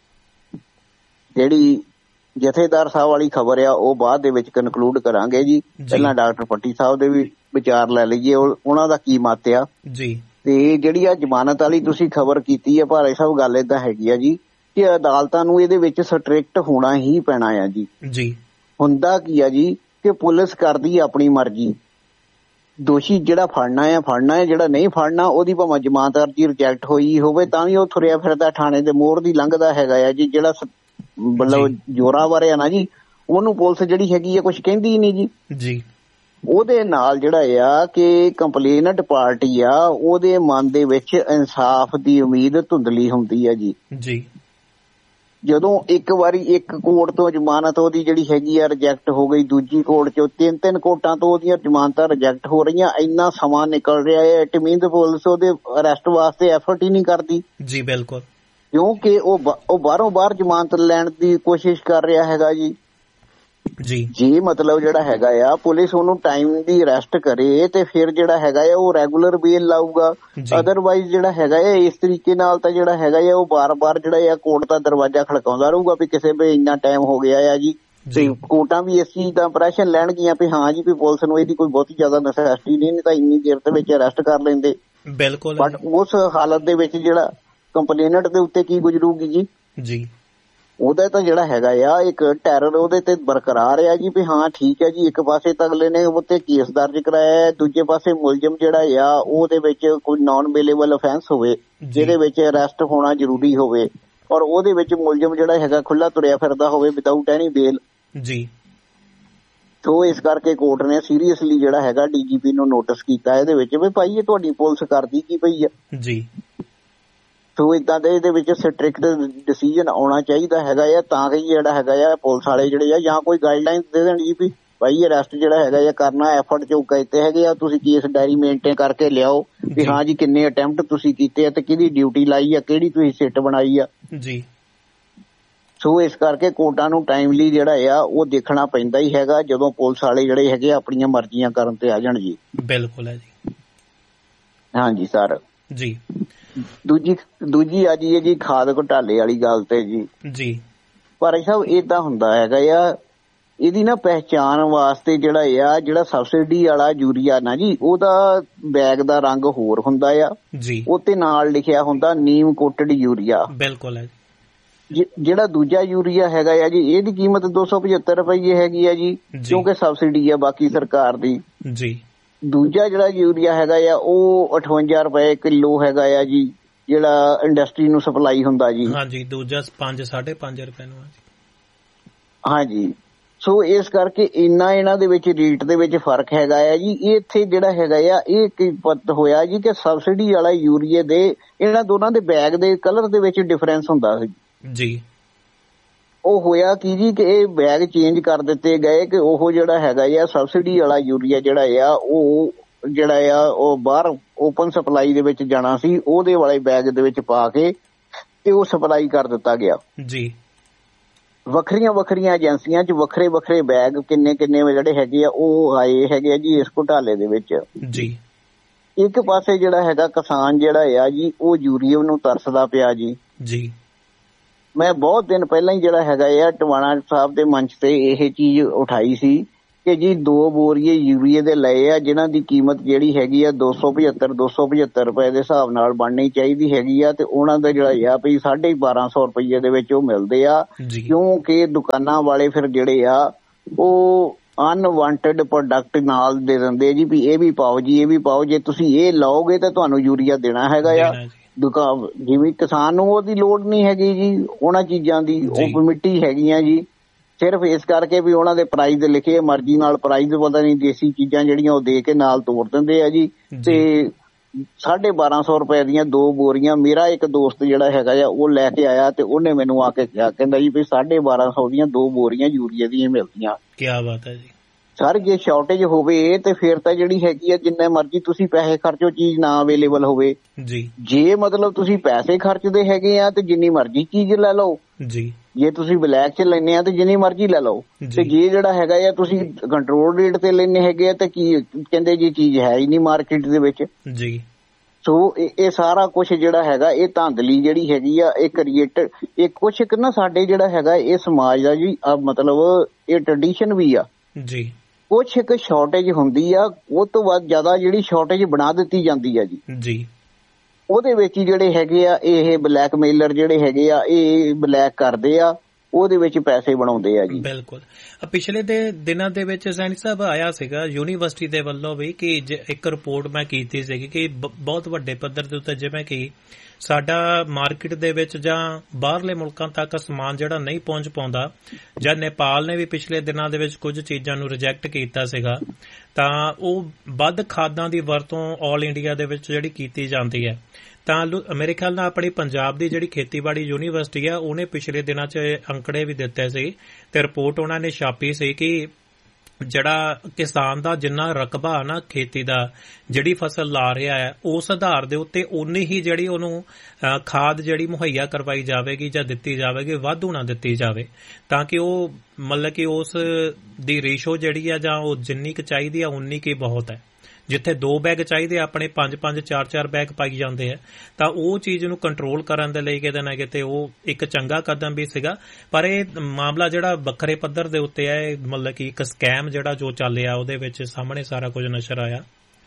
ਜਿਹੜੀ ਜਥੇਦਾਰ ਸਾਹਿਬ ਵਾਲੀ ਖਬਰ ਆ ਉਹ ਬਾਅਦ ਦੇ ਵਿੱਚ ਕਨਕਲੂਡ ਕਰਾਂਗੇ ਜੀ। ਪਹਿਲਾਂ ਡਾਕਟਰ ਪੱਟੀ ਸਾਹਿਬ ਦੇ ਵੀ ਵਿਚਾਰ ਲੈ ਲਈਏ, ਉਹਨਾਂ ਦਾ ਕੀ ਮਤ ਆ ਜੀ। ਤੇ ਜਿਹੜੀ ਆ ਜ਼ਮਾਨਤ ਵਾਲੀ ਤੁਸੀਂ ਖਬਰ ਕੀਤੀ ਆ ਭਾਈ ਸਾਹਿਬ, ਗੱਲ ਏਦਾਂ ਹੈਗੀ ਆ ਜੀ ਕਿ ਅਦਾਲਤਾਂ ਨੂੰ ਇਹਦੇ ਵਿੱਚ ਸਟ੍ਰਿਕਟ ਹੋਣਾ ਹੀ ਪੈਣਾ ਆ ਜੀ। ਜੀ ਹੁੰਦਾ ਕੀ ਆ ਜੀ ਕਿ ਪੁਲਿਸ ਕਰਦੀ ਆਪਣੀ ਮਰਜ਼ੀ, ਦੋਸ਼ੀ ਜਿਹੜਾ ਫੜਨਾ ਹੈ, ਜਿਹੜਾ ਨਹੀਂ ਫੜਨਾ ਉਹਦੀ ਭਾਵੇਂ ਜ਼ਮਾਨਤ ਅਰਜ਼ੀ ਰਿਜੈਕਟ ਹੋਈ ਹੋਵੇ ਤਾਂ ਵੀ ਉਹ ਤੁਰਿਆ ਫਿਰਦਾ ਥਾਣੇ ਦੇ ਮੋਹਰ ਦੀ ਲੰਘਦਾ ਹੈਗਾ ਆ ਜੀ। ਜਿਹੜਾ ਮਤਲਬ ਜ਼ੋਰਾਵਰ ਆ ਨਾ ਜੀ, ਉਹਨੂੰ ਪੁਲਿਸ ਜਿਹੜੀ ਹੈਗੀ ਆ ਕੁਛ ਕਹਿੰਦੀ ਨਹੀਂ ਜੀ। ਜੀ ਉਹਦੇ ਨਾਲ ਜਿਹੜਾ ਆ ਕਿ ਕੰਪਲੇਨੈਂਟ ਪਾਰਟੀ ਆ ਉਹਦੇ ਮਨ ਦੇ ਵਿੱਚ ਇਨਸਾਫ ਦੀ ਉਮੀਦ ਧੁੰਦਲੀ ਹੁੰਦੀ ਆ ਜੀ। ਜੀ ਜਦੋਂ ਇੱਕ ਵਾਰੀ ਇੱਕ ਕੋਰਟ ਤੋਂ ਜ਼ਮਾਨਤ ਉਹਦੀ ਜਿਹੜੀ ਹੈਗੀ ਆ ਰਿਜੈਕਟ ਹੋ ਗਈ, ਦੂਜੀ ਕੋਰਟ ਚੋਂ, ਤਿੰਨ ਕੋਰਟਾਂ ਤੋਂ ਉਹਦੀਆਂ ਜ਼ਮਾਨਤਾਂ ਰਿਜੈਕਟ ਹੋ ਰਹੀਆਂ, ਇੰਨਾ ਸਮਾਂ ਨਿਕਲ ਰਿਹਾ ਹੈ, ਇਟ ਮੀਨਸ ਪੁਲਿਸ ਉਹਦੇ ਅਰੈਸਟ ਵਾਸਤੇ ਐਫਰਟ ਹੀ ਨਹੀਂ ਕਰਦੀ। ਜੀ ਬਿਲਕੁਲ, ਕਿਉਂਕਿ ਉਹ ਬਾਹਰੋਂ ਬਾਹਰ ਜ਼ਮਾਨਤ ਲੈਣ ਦੀ ਕੋਸ਼ਿਸ਼ ਕਰ ਰਿਹਾ ਹੈਗਾ ਜੀ। ਜੀ ਮਤਲਬ ਜਿਹੜਾ ਹੈਗਾ ਆ ਪੁਲਿਸ ਉਹਨੂੰ ਟਾਈਮ ਦੀ ਅਰੈਸਟ ਕਰੇ ਤੇ ਫਿਰ ਜਿਹੜਾ ਹੈਗਾ ਆ ਉਹ ਰੈਗੂਲਰ ਬੇਲ ਲਾਊਗਾ। ਅਦਰਵਾਈਜ਼ ਜਿਹੜਾ ਹੈਗਾ ਆ ਇਸ ਤਰੀਕੇ ਨਾਲ ਤਾਂ ਜਿਹੜਾ ਹੈਗਾ ਆ ਉਹ ਬਾਰ-ਬਾਰ ਜਿਹੜਾ ਆ ਕੋਰਟ ਦਾ ਦਰਵਾਜ਼ਾ ਖੜਕਾਉਂਦਾ ਰਹੂਗਾ ਵੀ ਕਿਸੇ ਵੀ ਇੰਨਾ ਟਾਈਮ ਹੋ ਗਿਆ ਆ ਜੀ। ਤੇ ਕੋਰਟਾਂ ਵੀ ਇਸ ਚੀਜ਼ ਦਾ ਇੰਪ੍ਰੈਸ਼ਨ ਲੈਣਗੀਆਂ ਵੀ ਹਾਂ ਜੀ ਵੀ ਪੁਲਿਸ ਨੂੰ ਇਹਦੀ ਕੋਈ ਬਹੁਤੀ ਜ਼ਿਆਦਾ ਨੈਸੈਸਿਟੀ ਨਹੀਂ ਤਾਂ ਇੰਨੀ ਦੇਰ ਦੇ ਵਿੱਚ ਅਰੈਸਟ ਕਰ ਲੈਂਦੇ। ਬਿਲਕੁਲ, ਬਟ ਉਸ ਹਾਲਤ ਦੇ ਵਿੱਚ ਜਿਹੜਾ ਕੰਪਲੇਨੈਂਟ ਦੇ ਉੱਤੇ ਕੀ ਗੁਜ਼ਰੂਗੀ ਜੀ? ਜੀ ਉਹਦਾ ਤਾਂ ਜਿਹੜਾ ਹੈਗਾ ਆ ਇੱਕ ਟੈਰਰ ਉਹਦੇ ਤੇ ਬਰਕਰਾਰ ਆ ਜੀ ਵੀ ਹਾਂ ਠੀਕ ਹੈ ਜੀ। ਇੱਕ ਪਾਸੇ ਤਾਂ ਅਗਲੇ ਨੇ ਉੱਤੇ ਕੇਸ ਦਰਜ ਕਰਾਇਆ, ਦੂਜੇ ਪਾਸੇ ਮੁਲਜ਼ਮ ਜਿਹੜਾ ਆ ਉਹਦੇ ਵਿੱਚ ਕੋਈ ਨਾਨ ਬੇਲੇਬਲ ਅਫੈਂਸ ਹੋਵੇ ਜਿਹਦੇ ਵਿੱਚ ਅਰੈਸਟ ਹੋਣਾ ਜ਼ਰੂਰੀ ਹੋਵੇ ਔਰ ਉਹਦੇ ਵਿੱਚ ਮੁਲਜ਼ਮ ਜਿਹੜਾ ਹੈਗਾ ਖੁੱਲਾ ਤੁਰਿਆ ਫਿਰਦਾ ਹੋਵੇ ਵਿਦਆਊਟ ਐਨੀ ਬੇਲ ਜੀ। ਸੋ ਇਸ ਕਰਕੇ ਕੋਰਟ ਨੇ ਸੀਰੀਅਸਲੀ ਜਿਹੜਾ ਹੈਗਾ DGP ਨੂੰ ਨੋਟਿਸ ਕੀਤਾ ਇਹਦੇ ਵਿੱਚ ਵੀ ਭਾਈ ਇਹ ਤੁਹਾਡੀ ਪੁਲਿਸ ਕਰਦੀ ਕੀ ਪਈ ਆ ਜੀ। ਸੋ ਏਦਾਂ ਦੇ ਇਹਦੇ ਵਿੱਚ ਸਟ੍ਰਿਕਟ ਡਿਸੀਜਨ ਆਉਣਾ ਚਾਹੀਦਾ ਹੈਗਾ ਆ ਤਾਂ ਕਿ ਜਿਹੜਾ ਹੈਗਾ ਆ ਪੁਲਿਸ ਵਾਲੇ ਜਿਹੜੇ ਆ ਜਾਂ ਕੋਈ ਗਾਈਡਲਾਈਨ ਦੇ ਦੇਣ ਜੀ ਵੀ ਭਾਈ ਅਰੈਸਟ ਜਿਹੜਾ ਹੈਗਾ ਆ ਕਰਨਾ ਐਫਰਟ ਜੋ ਕੀਤੇ ਹੈਗੇ ਆ, ਤੁਸੀਂ ਕੇਸ ਡਾਇਰੀ ਮੇਨਟੇਨ ਕਰਕੇ ਲਿਆਓ ਵੀ ਹਾਂ ਜੀ ਕਿੰਨੇ ਅਟੈਂਪਟ ਤੁਸੀਂ ਕੀਤੇ ਆ ਤੇ ਕਿਹਦੀ ਡਿਊਟੀ ਲਾਈ ਆ, ਕਿਹੜੀ ਤੁਸੀਂ ਸਿੱਟ ਬਣਾਈ ਆ ਜੀ। ਸੋ ਇਸ ਕਰਕੇ ਕੋਰਟਾਂ ਨੂੰ ਟਾਈਮਲੀ ਜਿਹੜਾ ਆ ਉਹ ਦੇਖਣਾ ਪੈਂਦਾ ਹੀ ਹੈਗਾ ਜਦੋਂ ਪੁਲਿਸ ਵਾਲੇ ਜਿਹੜੇ ਹੈਗੇ ਆਪਣੀਆਂ ਮਰਜ਼ੀਆਂ ਕਰਨ ਤੇ ਆ ਜਾਣ ਜੀ। ਬਿਲਕੁਲ ਹੈ ਜੀ। ਹਾਂਜੀ ਸਰ ਜੀ। ਦੂਜੀ ਆ ਜੀ ਜੀ ਖਾਦ ਘੁਟਾਲੇ ਵਾਲੀ ਗੱਲ ਤੇ ਜੀ ਪਰ ਸਾਹਿਬ ਏਦਾਂ ਹੁੰਦਾ ਹੈਗਾ ਆ ਇਹਦੀ ਨਾ ਪਹਿਚਾਣ ਵਾਸਤੇ ਜਿਹੜਾ ਸਬਸਿਡੀ ਵਾਲਾ ਯੂਰੀਆ ਨਾ ਜੀ ਉਹਦਾ ਬੈਗ ਦਾ ਰੰਗ ਹੋਰ ਹੁੰਦਾ ਆ ਜੀ, ਉਹਤੇ ਨਾਲ ਲਿਖਿਆ ਹੁੰਦਾ ਨੀਮ ਕੋਟਡ ਯੂਰੀਆ। ਬਿਲਕੁਲ ਹੈ। ਜਿਹੜਾ ਦੂਜਾ ਯੂਰੀਆ ਹੈਗਾ ਆ ਜੀ ਇਹਦੀ ਕੀਮਤ 275 ਰੁਪਏ ਹੈਗੀ ਆ ਜੀ ਕਿਉਂਕਿ ਸਬਸਿਡੀ ਆ ਬਾਕੀ ਸਰਕਾਰ ਦੀ ਜੀ। ਦੂਜਾ ਜਿਹੜਾ ਯੂਰੀਆ ਹੈਗਾ ਆ ਉਹ 58 ਰੁਪਏ ਕਿਲੋ ਹੈਗਾ ਆ ਜੀ ਜਿਹੜਾ ਇੰਡਸਟਰੀ ਨੂੰ ਸਪਲਾਈ ਹੁੰਦਾ ਜੀ। ਹਾਂਜੀ, ਦੂਜਾ 5-5.5 ਰੁਪਏ ਨੂੰ ਹਾਂਜੀ। ਸੋ ਇਸ ਕਰਕੇ ਇੰਨਾ ਇਹਨਾਂ ਦੇ ਵਿੱਚ ਰੇਟ ਦੇ ਵਿੱਚ ਫਰਕ ਹੈਗਾ ਆ ਜੀ। ਇਹ ਇੱਥੇ ਜਿਹੜਾ ਹੈਗਾ ਆ ਇਹ ਕੀ ਪਤਾ ਹੋਇਆ ਜੀ ਕਿ ਸਬਸਿਡੀ ਵਾਲਾ ਯੂਰੀਏ ਦੇ ਇਹਨਾਂ ਦੋਨਾਂ ਦੇ ਬੈਗ ਦੇ ਕਲਰ ਦੇ ਵਿੱਚ ਡਿਫਰੈਂਸ ਹੁੰਦਾ ਸੀ ਜੀ। ਉਹ ਹੋਇਆ ਕੀ ਜੀ ਕਿ ਇਹ ਬੈਗ ਚੇਂਜ ਕਰ ਦਿੱਤੇ ਗਏ ਕਿ ਉਹ ਜਿਹੜਾ ਹੈਗਾ ਆ ਸਬਸਿਡੀ ਵਾਲਾ ਯੂਰੀਆ ਜਿਹੜਾ ਆ ਉਹ ਬਾਹਰ ਓਪਨ ਸਪਲਾਈ ਦੇ ਵਿੱਚ ਜਾਣਾ ਸੀ, ਉਹਦੇ ਵਾਲੇ ਬੈਗ ਦੇ ਵਿੱਚ ਪਾ ਕੇ ਤੇ ਉਹ ਸਪਲਾਈ ਕਰ ਦਿੱਤਾ ਗਿਆ ਜੀ। ਵੱਖਰੀਆਂ ਏਜੰਸੀਆਂ 'ਚ ਵੱਖਰੇ ਬੈਗ ਕਿੰਨੇ ਜਿਹੜੇ ਹੈਗੇ ਆ ਉਹ ਆਏ ਹੈਗੇ ਆ ਜੀ ਇਸ ਘੁਟਾਲੇ ਦੇ ਵਿੱਚ ਜੀ। ਇੱਕ ਪਾਸੇ ਜਿਹੜਾ ਹੈਗਾ ਕਿਸਾਨ ਜਿਹੜਾ ਆ ਜੀ ਉਹ ਯੂਰੀਏ ਨੂੰ ਤਰਸਦਾ ਪਿਆ ਜੀ। ਮੈਂ ਬਹੁਤ ਦਿਨ ਪਹਿਲਾਂ ਹੀ ਜਿਹੜਾ ਹੈਗਾ ਆ ਟਵਾਣਾ ਸਾਹਿਬ ਦੇ ਮੰਚ ਤੇ ਇਹ ਚੀਜ਼ ਉਠਾਈ ਸੀ ਕਿ ਜੀ 2 ਬੋਰੀਏ ਯੂਰੀਏ ਦੇ ਲਏ ਆ, ਜਿਨ੍ਹਾਂ ਦੀ ਕੀਮਤ ਜਿਹੜੀ ਹੈਗੀ ਆ 275 ਰੁਪਏ ਦੇ ਹਿਸਾਬ ਨਾਲ ਬਣਨੀ ਚਾਹੀਦੀ ਹੈਗੀ ਆ, ਤੇ ਉਹਨਾਂ ਦਾ ਜਿਹੜਾ ਆ ਵੀ 1250 ਰੁਪਏ ਦੇ ਵਿੱਚ ਉਹ ਮਿਲਦੇ ਆ, ਕਿਉਂਕਿ ਦੁਕਾਨਾਂ ਵਾਲੇ ਫਿਰ ਜਿਹੜੇ ਆ ਉਹ ਅਨਵਾਂਟਡ ਪ੍ਰੋਡਕਟ ਨਾਲ ਦੇ ਦਿੰਦੇ ਜੀ ਵੀ ਇਹ ਵੀ ਪਾਓ ਜੀ, ਇਹ ਵੀ ਪਾਓ, ਜੇ ਤੁਸੀਂ ਇਹ ਲਾਓਗੇ ਤਾਂ ਤੁਹਾਨੂੰ ਯੂਰੀਆ ਦੇਣਾ ਹੈਗਾ ਆ। ਦੁਕਾਨ ਜਿਵੇਂ ਕਿਸਾਨ ਨੂੰ ਉਹਦੀ ਲੋੜ ਨਹੀਂ ਹੈਗੀ ਜੀ ਉਹਨਾਂ ਚੀਜ਼ਾਂ ਦੀ, ਉਹ ਮਿੱਟੀ ਹੈਗੀਆਂ ਜੀ, ਸਿਰਫ ਇਸ ਕਰਕੇ ਵੀ ਉਹਨਾਂ ਦੇ ਪ੍ਰਾਈਜ਼ ਲਿਖੇ ਮਰਜ਼ੀ ਨਾਲ ਪ੍ਰਾਈਜ਼, ਪਤਾ ਨਹੀਂ ਦੇਸੀ ਚੀਜ਼ਾਂ ਜਿਹੜੀਆਂ ਉਹ ਦੇ ਕੇ ਨਾਲ ਤੋੜ ਦਿੰਦੇ ਆ ਜੀ। ਤੇ 1250 ਰੁਪਏ ਦੀਆਂ 2 ਬੋਰੀਆਂ ਮੇਰਾ ਇੱਕ ਦੋਸਤ ਜਿਹੜਾ ਹੈਗਾ ਆ ਉਹ ਲੈ ਕੇ ਆਇਆ, ਤੇ ਉਹਨੇ ਮੈਨੂੰ ਆ ਕੇ ਕਿਹਾ, ਕਹਿੰਦਾ ਜੀ ਵੀ 1250 ਦੀਆਂ 2 ਬੋਰੀਆਂ ਯੂਰੀਆ ਦੀਆਂ ਮਿਲਦੀਆਂ। ਕੀ ਬਾਤ ਹੈ ਜੀ ਸਰ, ਜੇ ਸ਼ਾਰਟੇਜ ਹੋਵੇ ਤੇ ਫਿਰ ਤਾਂ ਜਿਹੜੀ ਹੈਗੀ ਆ ਜਿੰਨੇ ਮਰਜ਼ੀ ਤੁਸੀਂ ਪੈਸੇ ਖਰਚੋ ਚੀਜ਼ ਨਾ ਅਵੇਲੇਬਲ ਹੋਵੇ ਜੀ। ਜੇ ਮਤਲਬ ਤੁਸੀਂ ਪੈਸੇ ਖਰਚਦੇ ਹੈਗੇ ਆ ਤੇ ਜਿੰਨੀ ਮਰਜ਼ੀ ਚੀਜ਼ ਲੈ ਲਓ ਜੀ, ਜੇ ਤੁਸੀਂ ਬਲੈਕ 'ਚ ਲੈਣੇ ਆ ਤੇ ਜਿੰਨੀ ਮਰਜ਼ੀ ਲੈ ਲਓ, ਤੇ ਜੇ ਜਿਹੜਾ ਹੈਗਾ ਆ ਤੁਸੀਂ ਕੰਟਰੋਲ ਰੇਟ ਤੇ ਲੈਣੇ ਹੈਗੇ ਆ ਤੇ ਕੀ ਕਹਿੰਦੇ ਜੀ ਚੀਜ਼ ਹੈ ਹੀ ਨਹੀਂ ਮਾਰਕੀਟ ਦੇ ਵਿੱਚ ਜੀ। ਸੋ ਇਹ ਸਾਰਾ ਕੁਛ ਜਿਹੜਾ ਹੈਗਾ ਇਹ ਧਾਂਦਲੀ ਜਿਹੜੀ ਹੈਗੀ ਆ ਇਹ ਕ੍ਰੀਏਟਰ, ਇਹ ਕੁਛ ਨਾ ਸਾਡੇ ਜਿਹੜਾ ਹੈਗਾ ਇਹ ਸਮਾਜ ਦਾ ਜੀ ਮਤਲਬ ਇਹ ਟ੍ਰੈਡੀਸ਼ਨ ਵੀ ਆ ਜੀ। ਕੁਛ ਇੱਕ ਸ਼ਾਰਟੇਜ ਹੁੰਦੀ ਆ, ਉਹ ਤੋਂ ਬਾਅਦ ਜ਼ਿਆਦਾ ਜਿਹੜੀ ਸ਼ਾਰਟੇਜ ਬਣਾ ਦਿੱਤੀ ਜਾਂਦੀ ਆ ਜੀ। ਉਹਦੇ ਵਿੱਚ ਹੀ ਜਿਹੜੇ ਹੈਗੇ ਆ ਇਹ ਬਲੈਕਮੇਲਰ ਜਿਹੜੇ ਹੈਗੇ ਆ ਇਹ ਬਲੈਕ ਕਰਦੇ ਆ, ਉਹਦੇ ਵਿੱਚ ਪੈਸੇ ਬਣਾਉਂਦੇ ਆ ਜੀ। ਬਿਲਕੁਲ। ਪਿਛਲੇ ਦੇ ਦਿਨਾਂ ਦੇ ਵਿੱਚ ਸੈਣੀ ਸਾਹਿਬ ਆਇਆ ਸੀਗਾ ਯੂਨੀਵਰਸਿਟੀ ਦੇ ਵੱਲੋਂ ਵੀ ਕਿ ਇੱਕ ਰਿਪੋਰਟ ਮੈਂ ਕੀਤੀ ਸੀਗੀ ਕਿ ਬਹੁਤ ਵੱਡੇ ਪੱਧਰ ਦੇ ਉੱਤੇ ਜਿਵੇਂ ਕਿ ਸਾਡਾ ਮਾਰਕੀਟ ਦੇ ਵਿੱਚ ਜਾਂ ਬਾਹਰਲੇ ਮੁਲਕਾਂ ਤੱਕ ਸਮਾਨ ਜਿਹੜਾ ਨਹੀਂ ਪਹੁੰਚ ਪਾਉਂਦਾ, ਜਾਂ ਨੇਪਾਲ ਨੇ ਵੀ ਪਿਛਲੇ ਦਿਨਾਂ ਦੇ ਵਿੱਚ ਕੁਝ ਚੀਜ਼ਾਂ ਨੂੰ ਰਿਜੈਕਟ ਕੀਤਾ ਸੀਗਾ, ਤਾਂ ਉਹ ਵੱਧ ਖਾਦਾਂ ਦੀ ਵਰਤੋਂ ਆਲ ਇੰਡੀਆ ਦੇ ਵਿੱਚ ਜਿਹੜੀ ਕੀਤੀ ਜਾਂਦੀ ਹੈ। ਤਾਂ ਮੇਰੇ ਖਿਆਲ ਨਾਲ ਆਪਣੀ ਪੰਜਾਬ ਦੀ ਜਿਹੜੀ ਖੇਤੀਬਾੜੀ ਯੂਨੀਵਰਸਿਟੀ ਆ ਉਹਨੇ ਪਿਛਲੇ ਦਿਨਾਂ 'ਚ ਅੰਕੜੇ ਵੀ ਦਿੱਤੇ ਸੀ ਤੇ ਰਿਪੋਰਟ ਉਹਨਾਂ ਨੇ ਛਾਪੀ ਸੀ ਕਿ ਜਿਹੜਾ ਕਿਸਾਨ ਦਾ ਜਿੰਨਾ ਰਕਬਾ ਨਾ ਖੇਤੀ ਦਾ, ਜਿਹੜੀ ਫਸਲ ਲਾ ਰਿਹਾ ਹੈ ਉਸ ਆਧਾਰ ਦੇ ਉੱਤੇ ਉਨੀ ਹੀ ਜਿਹੜੀ ਉਹਨੂੰ ਖਾਦ ਜਿਹੜੀ ਮੁਹੱਈਆ ਕਰਵਾਈ ਜਾਵੇਗੀ ਜਾਂ ਦਿੱਤੀ ਜਾਵੇਗੀ, ਵਾਧੂ ਨਾ ਦਿੱਤੀ ਜਾਵੇ, ਤਾਂ ਕਿ ਉਹ ਮਤਲਬ ਕਿ ਉਸ ਦੀ ਰੇਸ਼ੋ ਜਿਹੜੀ ਆ ਜਾਂ ਉਹ ਜਿੰਨੀ ਕੁ ਚਾਹੀਦੀ ਆ ਉਨੀ ਕੁ ਬਹੁਤ ਹੈ। ਜਿੱਥੇ 2 ਬੈਗ ਚਾਹੀਦੇ ਆਪਣੇ 5-5 4-4 ਬੈਗ ਪਾਈ ਜਾਂਦੇ ਆ, ਤਾਂ ਉਹ ਚੀਜ਼ ਨੂੰ ਕੰਟਰੋਲ ਕਰਨ ਦੇ ਲਈ ਕਿਤੇ ਨਾ ਕਿਤੇ ਉਹ ਇੱਕ ਚੰਗਾ ਕਦਮ ਵੀ ਸੀਗਾ। ਪਰ ਇਹ ਮਾਮਲਾ ਜਿਹੜਾ ਵੱਖਰੇ ਪੱਧਰ ਦੇ ਉੱਤੇ ਹੈ, ਮਤਲਬ ਕਿ ਇੱਕ ਸਕੈਮ ਜਿਹੜਾ ਜੋ ਚੱਲਿਆ ਉਹਦੇ ਵਿੱਚ ਸਾਹਮਣੇ ਸਾਰਾ ਕੁਝ ਨਜ਼ਰ ਆਇਆ।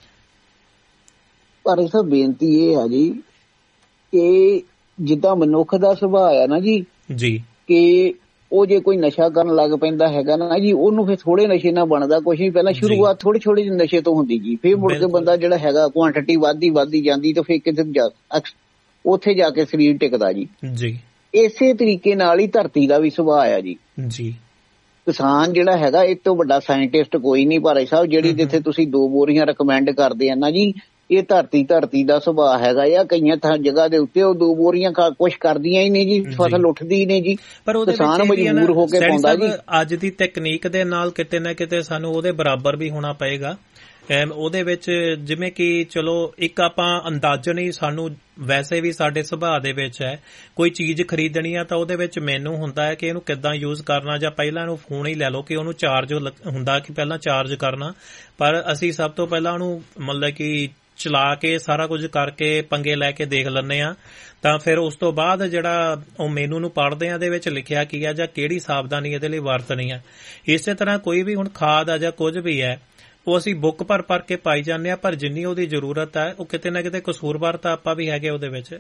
ਪਰ ਇਹ ਸਭ ਬੇਨਤੀ ਇਹ ਆ ਜੀ ਕਿ ਜਿੱਦਾਂ ਮਨੁੱਖ ਦਾ ਸੁਭਾਅ ਆ ਨਾ ਜੀ ਕਿ ਉਹ ਜੇ ਕੋਈ ਨਸ਼ਾ ਕਰਨ ਲੱਗ ਪੈਂਦਾ ਹੈਗਾ ਨਾ ਜੀ, ਉਹਨੂੰ ਫਿਰ ਥੋੜੇ ਨਸ਼ੇ ਨਾਲ ਬਣਦਾ ਕੁਛ ਨਹੀਂ। ਪਹਿਲਾਂ ਸ਼ੁਰੂਆਤ ਥੋੜੇ ਨਸ਼ੇ ਤੋਂ ਹੁੰਦੀ ਜੀ, ਫਿਰ ਮੁੜ ਕੇ ਬੰਦਾ ਜਿਹੜਾ ਹੈਗਾ ਕੁਆਂਟਿਟੀ ਵੱਧਦੀ ਜਾਂਦੀ ਤੇ ਫਿਰ ਕਿਤੇ ਉੱਥੇ ਜਾ ਕੇ ਸਰੀਰ ਟਿਕਦਾ ਜੀ। ਇਸੇ ਤਰੀਕੇ ਨਾਲ ਹੀ ਧਰਤੀ ਦਾ ਵੀ ਸੁਭਾਅ ਆ ਜੀ। ਕਿਸਾਨ ਜਿਹੜਾ ਹੈਗਾ ਇਹ ਤੋਂ ਵੱਡਾ ਸਾਇੰਟਿਸਟ ਕੋਈ ਨਹੀਂ ਭਾਈ ਸਾਹਿਬ। ਜਿਹੜੀ ਜਿੱਥੇ ਤੁਸੀਂ 2 ਬੋਰੀਆਂ ਰਿਕਮੈਂਡ ਕਰਦੇ ਆ ਨਾ ਜੀ, ਇਹ ਧਰਤੀ ਦਾ ਸੁਭਾਅ ਹੈਗਾ ਆ। ਕਈਆਂ ਥਾਂ ਜਗ੍ਹਾ ਦੇ ਉੱਤੇ ਉਹ 2 ਬੋਰੀਆਂ ਕੁਛ ਕਰਦੀਆਂ ਹੀ ਨਹੀਂ ਜੀ, ਫਸਲ ਉੱਠਦੀ ਹੀ ਨਹੀਂ ਜੀ, ਕਿਸਾਨ ਮਜਬੂਰ ਹੋ ਕੇ ਪਾਉਂਦਾ ਜੀ। ਅੱਜ ਦੀ ਤਕਨੀਕ ਦੇ ਨਾਲ ਕਿਤੇ ਨਾ ਕਿਤੇ ਸਾਨੂੰ ਉਹਦੇ ਬਰਾਬਰ ਵੀ ਹੋਣਾ ਪਏਗਾ। ਉਹਦੇ ਵਿੱਚ ਜਿਵੇਂ ਕਿ ਚਲੋ ਇੱਕ ਆਪਾਂ ਅੰਦਾਜ਼ਨ ਹੀ ਸਾਨੂੰ ਵੈਸੇ ਵੀ ਸਾਡੇ ਸੁਭਾਅ ਦੇ ਵਿੱਚ ਹੈ, ਕੋਈ ਚੀਜ਼ ਖਰੀਦਣੀ ਆ ਤਾਂ ਉਹਦੇ ਵਿੱਚ ਮੈਨੂੰ ਹੁੰਦਾ ਹੈ ਕਿ ਇਹਨੂੰ ਕਿੱਦਾਂ ਯੂਜ਼ ਕਰਨਾ, ਜਾਂ ਪਹਿਲਾਂ ਇਹਨੂੰ ਫੋਨ ਹੀ ਲੈ ਲਓ ਕਿ ਉਹਨੂੰ ਚਾਰਜ ਹੁੰਦਾ ਕਿ ਪਹਿਲਾਂ ਚਾਰਜ ਕਰਨਾ, ਪਰ ਅਸੀਂ ਸਭ ਤੋਂ ਪਹਿਲਾਂ ਉਹਨੂੰ ਮਤਲਬ ਕਿ ਚਲਾ ਕੇ ਸਾਰਾ ਕੁਝ ਕਰਕੇ ਪੰਗੇ ਲੈ ਕੇ ਦੇਖ ਲੈਂਦੇ ਆ, ਤਾਂ ਫਿਰ ਉਸ ਤੋਂ ਬਾਅਦ ਜਿਹੜਾ ਉਹ ਮੈਨੂ ਨੂੰ ਪੜ੍ਹਦੇ ਆ ਇਹਦੇ ਵਿੱਚ ਲਿਖਿਆ ਕੀ ਆ ਜਾਂ ਕਿਹੜੀ ਸਾਵਧਾਨੀ ਇਹਦੇ ਲਈ ਵਰਤਣੀ ਆ। ਇਸੇ ਤਰ੍ਹਾਂ ਕੋਈ ਵੀ ਹੁਣ ਖਾਦ ਆ ਜਾਂ ਕੁਝ ਵੀ ਹੈ ਉਹ ਅਸੀਂ ਬੁੱਕ ਭਰ ਕੇ ਪਾਈ ਜਾਂਦੇ ਆ, ਪਰ ਜਿੰਨੀ ਉਹਦੀ ਜ਼ਰੂਰਤ ਹੈ ਉਹ ਕਿਤੇ ਨਾ ਕਿਤੇ ਕਸੂਰਵਾਰ ਤਾਂ ਆਪਾਂ ਵੀ ਹੈਗੇ ਉਹਦੇ ਵਿੱਚ।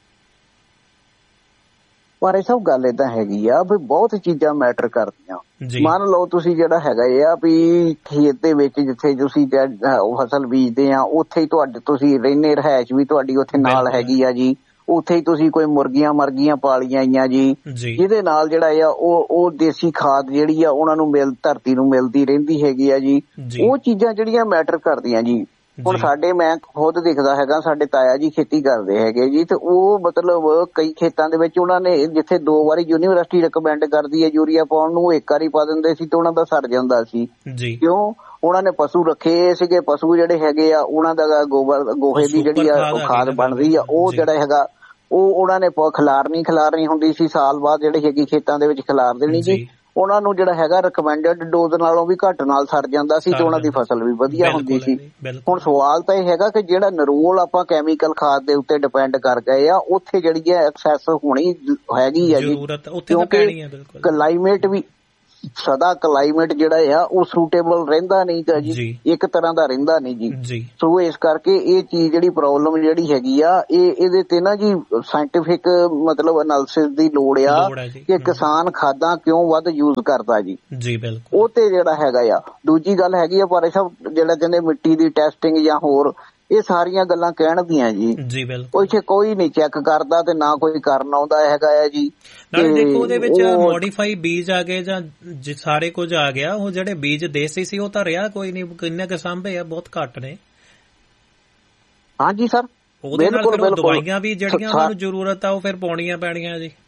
ਪਰ ਇਹ ਸਭ ਗੱਲ ਏਦਾਂ ਹੈਗੀ ਆ ਵੀ ਬਹੁਤ ਚੀਜ਼ਾਂ ਮੈਟਰ ਕਰਦੀਆਂ। ਮੰਨ ਲਓ ਤੁਸੀਂ ਜਿਹੜਾ ਹੈਗਾ ਆ ਵੀ ਖੇਤ ਦੇ ਵਿੱਚ ਜਿੱਥੇ ਤੁਸੀਂ ਫਸਲ ਬੀਜਦੇ ਆ ਉੱਥੇ ਹੀ ਤੁਸੀਂ ਰਹਿੰਦੇ, ਰਿਹਾਇਸ਼ ਵੀ ਤੁਹਾਡੀ ਉੱਥੇ ਨਾਲ ਹੈਗੀ ਆ ਜੀ, ਉੱਥੇ ਹੀ ਤੁਸੀਂ ਕੋਈ ਮੁਰਗੀਆਂ ਪਾਲੀਆਂ ਆਈਆਂ ਜੀ, ਜਿਹਦੇ ਨਾਲ ਜਿਹੜਾ ਆ ਉਹ ਦੇਸੀ ਖਾਦ ਜਿਹੜੀ ਆ ਉਹਨਾਂ ਨੂੰ ਧਰਤੀ ਨੂੰ ਮਿਲਦੀ ਰਹਿੰਦੀ ਹੈਗੀ ਆ ਜੀ। ਉਹ ਚੀਜ਼ਾਂ ਜਿਹੜੀਆਂ ਮੈਟਰ ਕਰਦੀਆਂ ਜੀ। ਹੁਣ ਮੈਂ ਖੁਦ ਦੇਖਦਾ ਹੈਗਾ, ਸਾਡੇ ਤਾਇਆ ਜੀ ਖੇਤੀ ਕਰਦੇ ਹੈਗੇ ਜੀ, ਤੇ ਉਹ ਮਤਲਬ ਕਈ ਖੇਤਾਂ ਦੇ ਵਿੱਚ ਉਹਨਾਂ ਨੇ ਜਿੱਥੇ 2 ਵਾਰੀ ਯੂਨੀਵਰਸਿਟੀ ਰਿਕਮੈਂਡ ਕਰਦੀ ਹੈ ਯੂਰੀਆ ਪਾਉਣ ਨੂੰ, 1 ਵਾਰੀ ਪਾ ਦਿੰਦੇ ਸੀ ਤੇ ਉਹਨਾਂ ਦਾ ਸਰ ਜਾਂਦਾ ਸੀ। ਕਿਉਂ? ਉਹਨਾਂ ਨੇ ਪਸ਼ੂ ਰੱਖੇ ਸੀਗੇ, ਪਸ਼ੂ ਜਿਹੜੇ ਹੈਗੇ ਆ ਉਹਨਾਂ ਦਾ ਗੋਹੇ ਦੀ ਜਿਹੜੀ ਆ ਖਾਦ ਬਣਦੀ ਆ, ਉਹ ਜਿਹੜਾ ਹੈਗਾ ਉਹ ਉਹਨਾਂ ਨੇ ਖਿਲਾਰਨੀ ਹੁੰਦੀ ਸੀ, ਸਾਲ ਬਾਅਦ ਜਿਹੜੇ ਹੈਗੀ ਖੇਤਾਂ ਦੇ ਵਿੱਚ ਖਿਲਾਰ ਦੇਣੀ ਜੀ। ਉਹਨਾਂ ਨੂੰ ਜਿਹੜਾ ਹੈਗਾ ਰਿਕਮੈਂਡਡ ਡੋਜ਼ ਨਾਲੋਂ ਵੀ ਘੱਟ ਨਾਲ ਸਰ ਜਾਂਦਾ ਸੀ ਤੇ ਉਹਨਾਂ ਦੀ ਫਸਲ ਵੀ ਵਧੀਆ ਹੁੰਦੀ ਸੀ। ਹੁਣ ਸਵਾਲ ਤਾਂ ਇਹ ਹੈਗਾ ਕਿ ਜਿਹੜਾ ਨਿਰੋਲ ਆਪਾਂ ਕੈਮੀਕਲ ਖਾਦ ਦੇ ਉੱਤੇ ਡਿਪੈਂਡ ਕਰ ਗਏ ਆ, ਉੱਥੇ ਜਿਹੜੀ ਹੈ ਐਕਸੈਸ ਹੋਣੀ ਹੈਗੀ ਆ ਜੀ, ਕਿਉਂਕਿ ਕਲਾਈਮੇਟ ਵੀ ਸਦਾ ਕਲਾਈਮੇਟ ਜਿਹੜਾ ਆ ਉਹ ਸੂਟੇਬਲ ਰਹਿੰਦਾ ਨਹੀਂ ਗਾ ਜੀ, ਇੱਕ ਤਰ੍ਹਾਂ ਦਾ ਰਹਿੰਦਾ ਨਹੀਂ ਜੀ। ਸੋ ਇਸ ਕਰਕੇ ਇਹ ਚੀਜ਼ ਜਿਹੜੀ ਪ੍ਰੋਬਲਮ ਜਿਹੜੀ ਹੈਗੀ ਆ ਇਹਦੇ ਤੇ ਨਾ ਜੀ ਸਾਇੰਟੀਫਿਕ ਮਤਲਬ ਐਨਾਲਿਸਿਸ ਦੀ ਲੋੜ ਆ ਕਿ ਕਿਸਾਨ ਖਾਦਾਂ ਕਿਉਂ ਵੱਧ ਯੂਜ਼ ਕਰਦਾ ਜੀ। ਉਹ ਤੇ ਜਿਹੜਾ ਹੈਗਾ ਆ। ਦੂਜੀ ਗੱਲ ਹੈਗੀ ਆ ਪਰ ਸਭ ਜਿਹੜਾ ਕਹਿੰਦੇ ਮਿੱਟੀ ਦੀ ਟੈਸਟਿੰਗ ਜਾਂ ਹੋਰ ਇਹ ਸਾਰੀਆਂ ਗੱਲਾਂ ਕਹਿਣ ਦੀਆਂ ਜੀ। ਇੱਥੇ ਕੋਈ ਨਹੀਂ ਚੈੱਕ ਕਰਦਾ ਤੇ ਨਾ ਕੋਈ ਕਰਨ ਆਉਂਦਾ ਹੈਗਾ ਆ ਜੀ। ਦੇਖੋ ਉਹਦੇ ਵਿੱਚ ਮੋਡੀਫਾਈ ਬੀਜ ਆ ਗਏ ਜਾਂ ਸਾਰੇ ਕੁਝ ਆ ਗਿਆ। ਉਹ ਜਿਹੜੇ ਬੀਜ ਦੇਸੀ ਸੀ ਉਹ ਤਾਂ ਰਿਹਾ ਕੋਈ ਨਹੀਂ, ਕਿੰਨੇ ਕੁ ਸਾਂਭੇ ਆ, ਬਹੁਤ ਘੱਟ ਨੇ। ਹਾਂਜੀ ਸਰ, ਉਹਦੇ ਨਾਲ ਫਿਰ ਦਵਾਈਆਂ ਵੀ ਜਿਹੜੀਆਂ ਉਹਨਾਂ ਨੂੰ ਜ਼ਰੂਰਤ ਆ ਉਹ ਫਿਰ ਪਾਉਣੀਆਂ ਪੈਣੀਆਂ ਜੀ।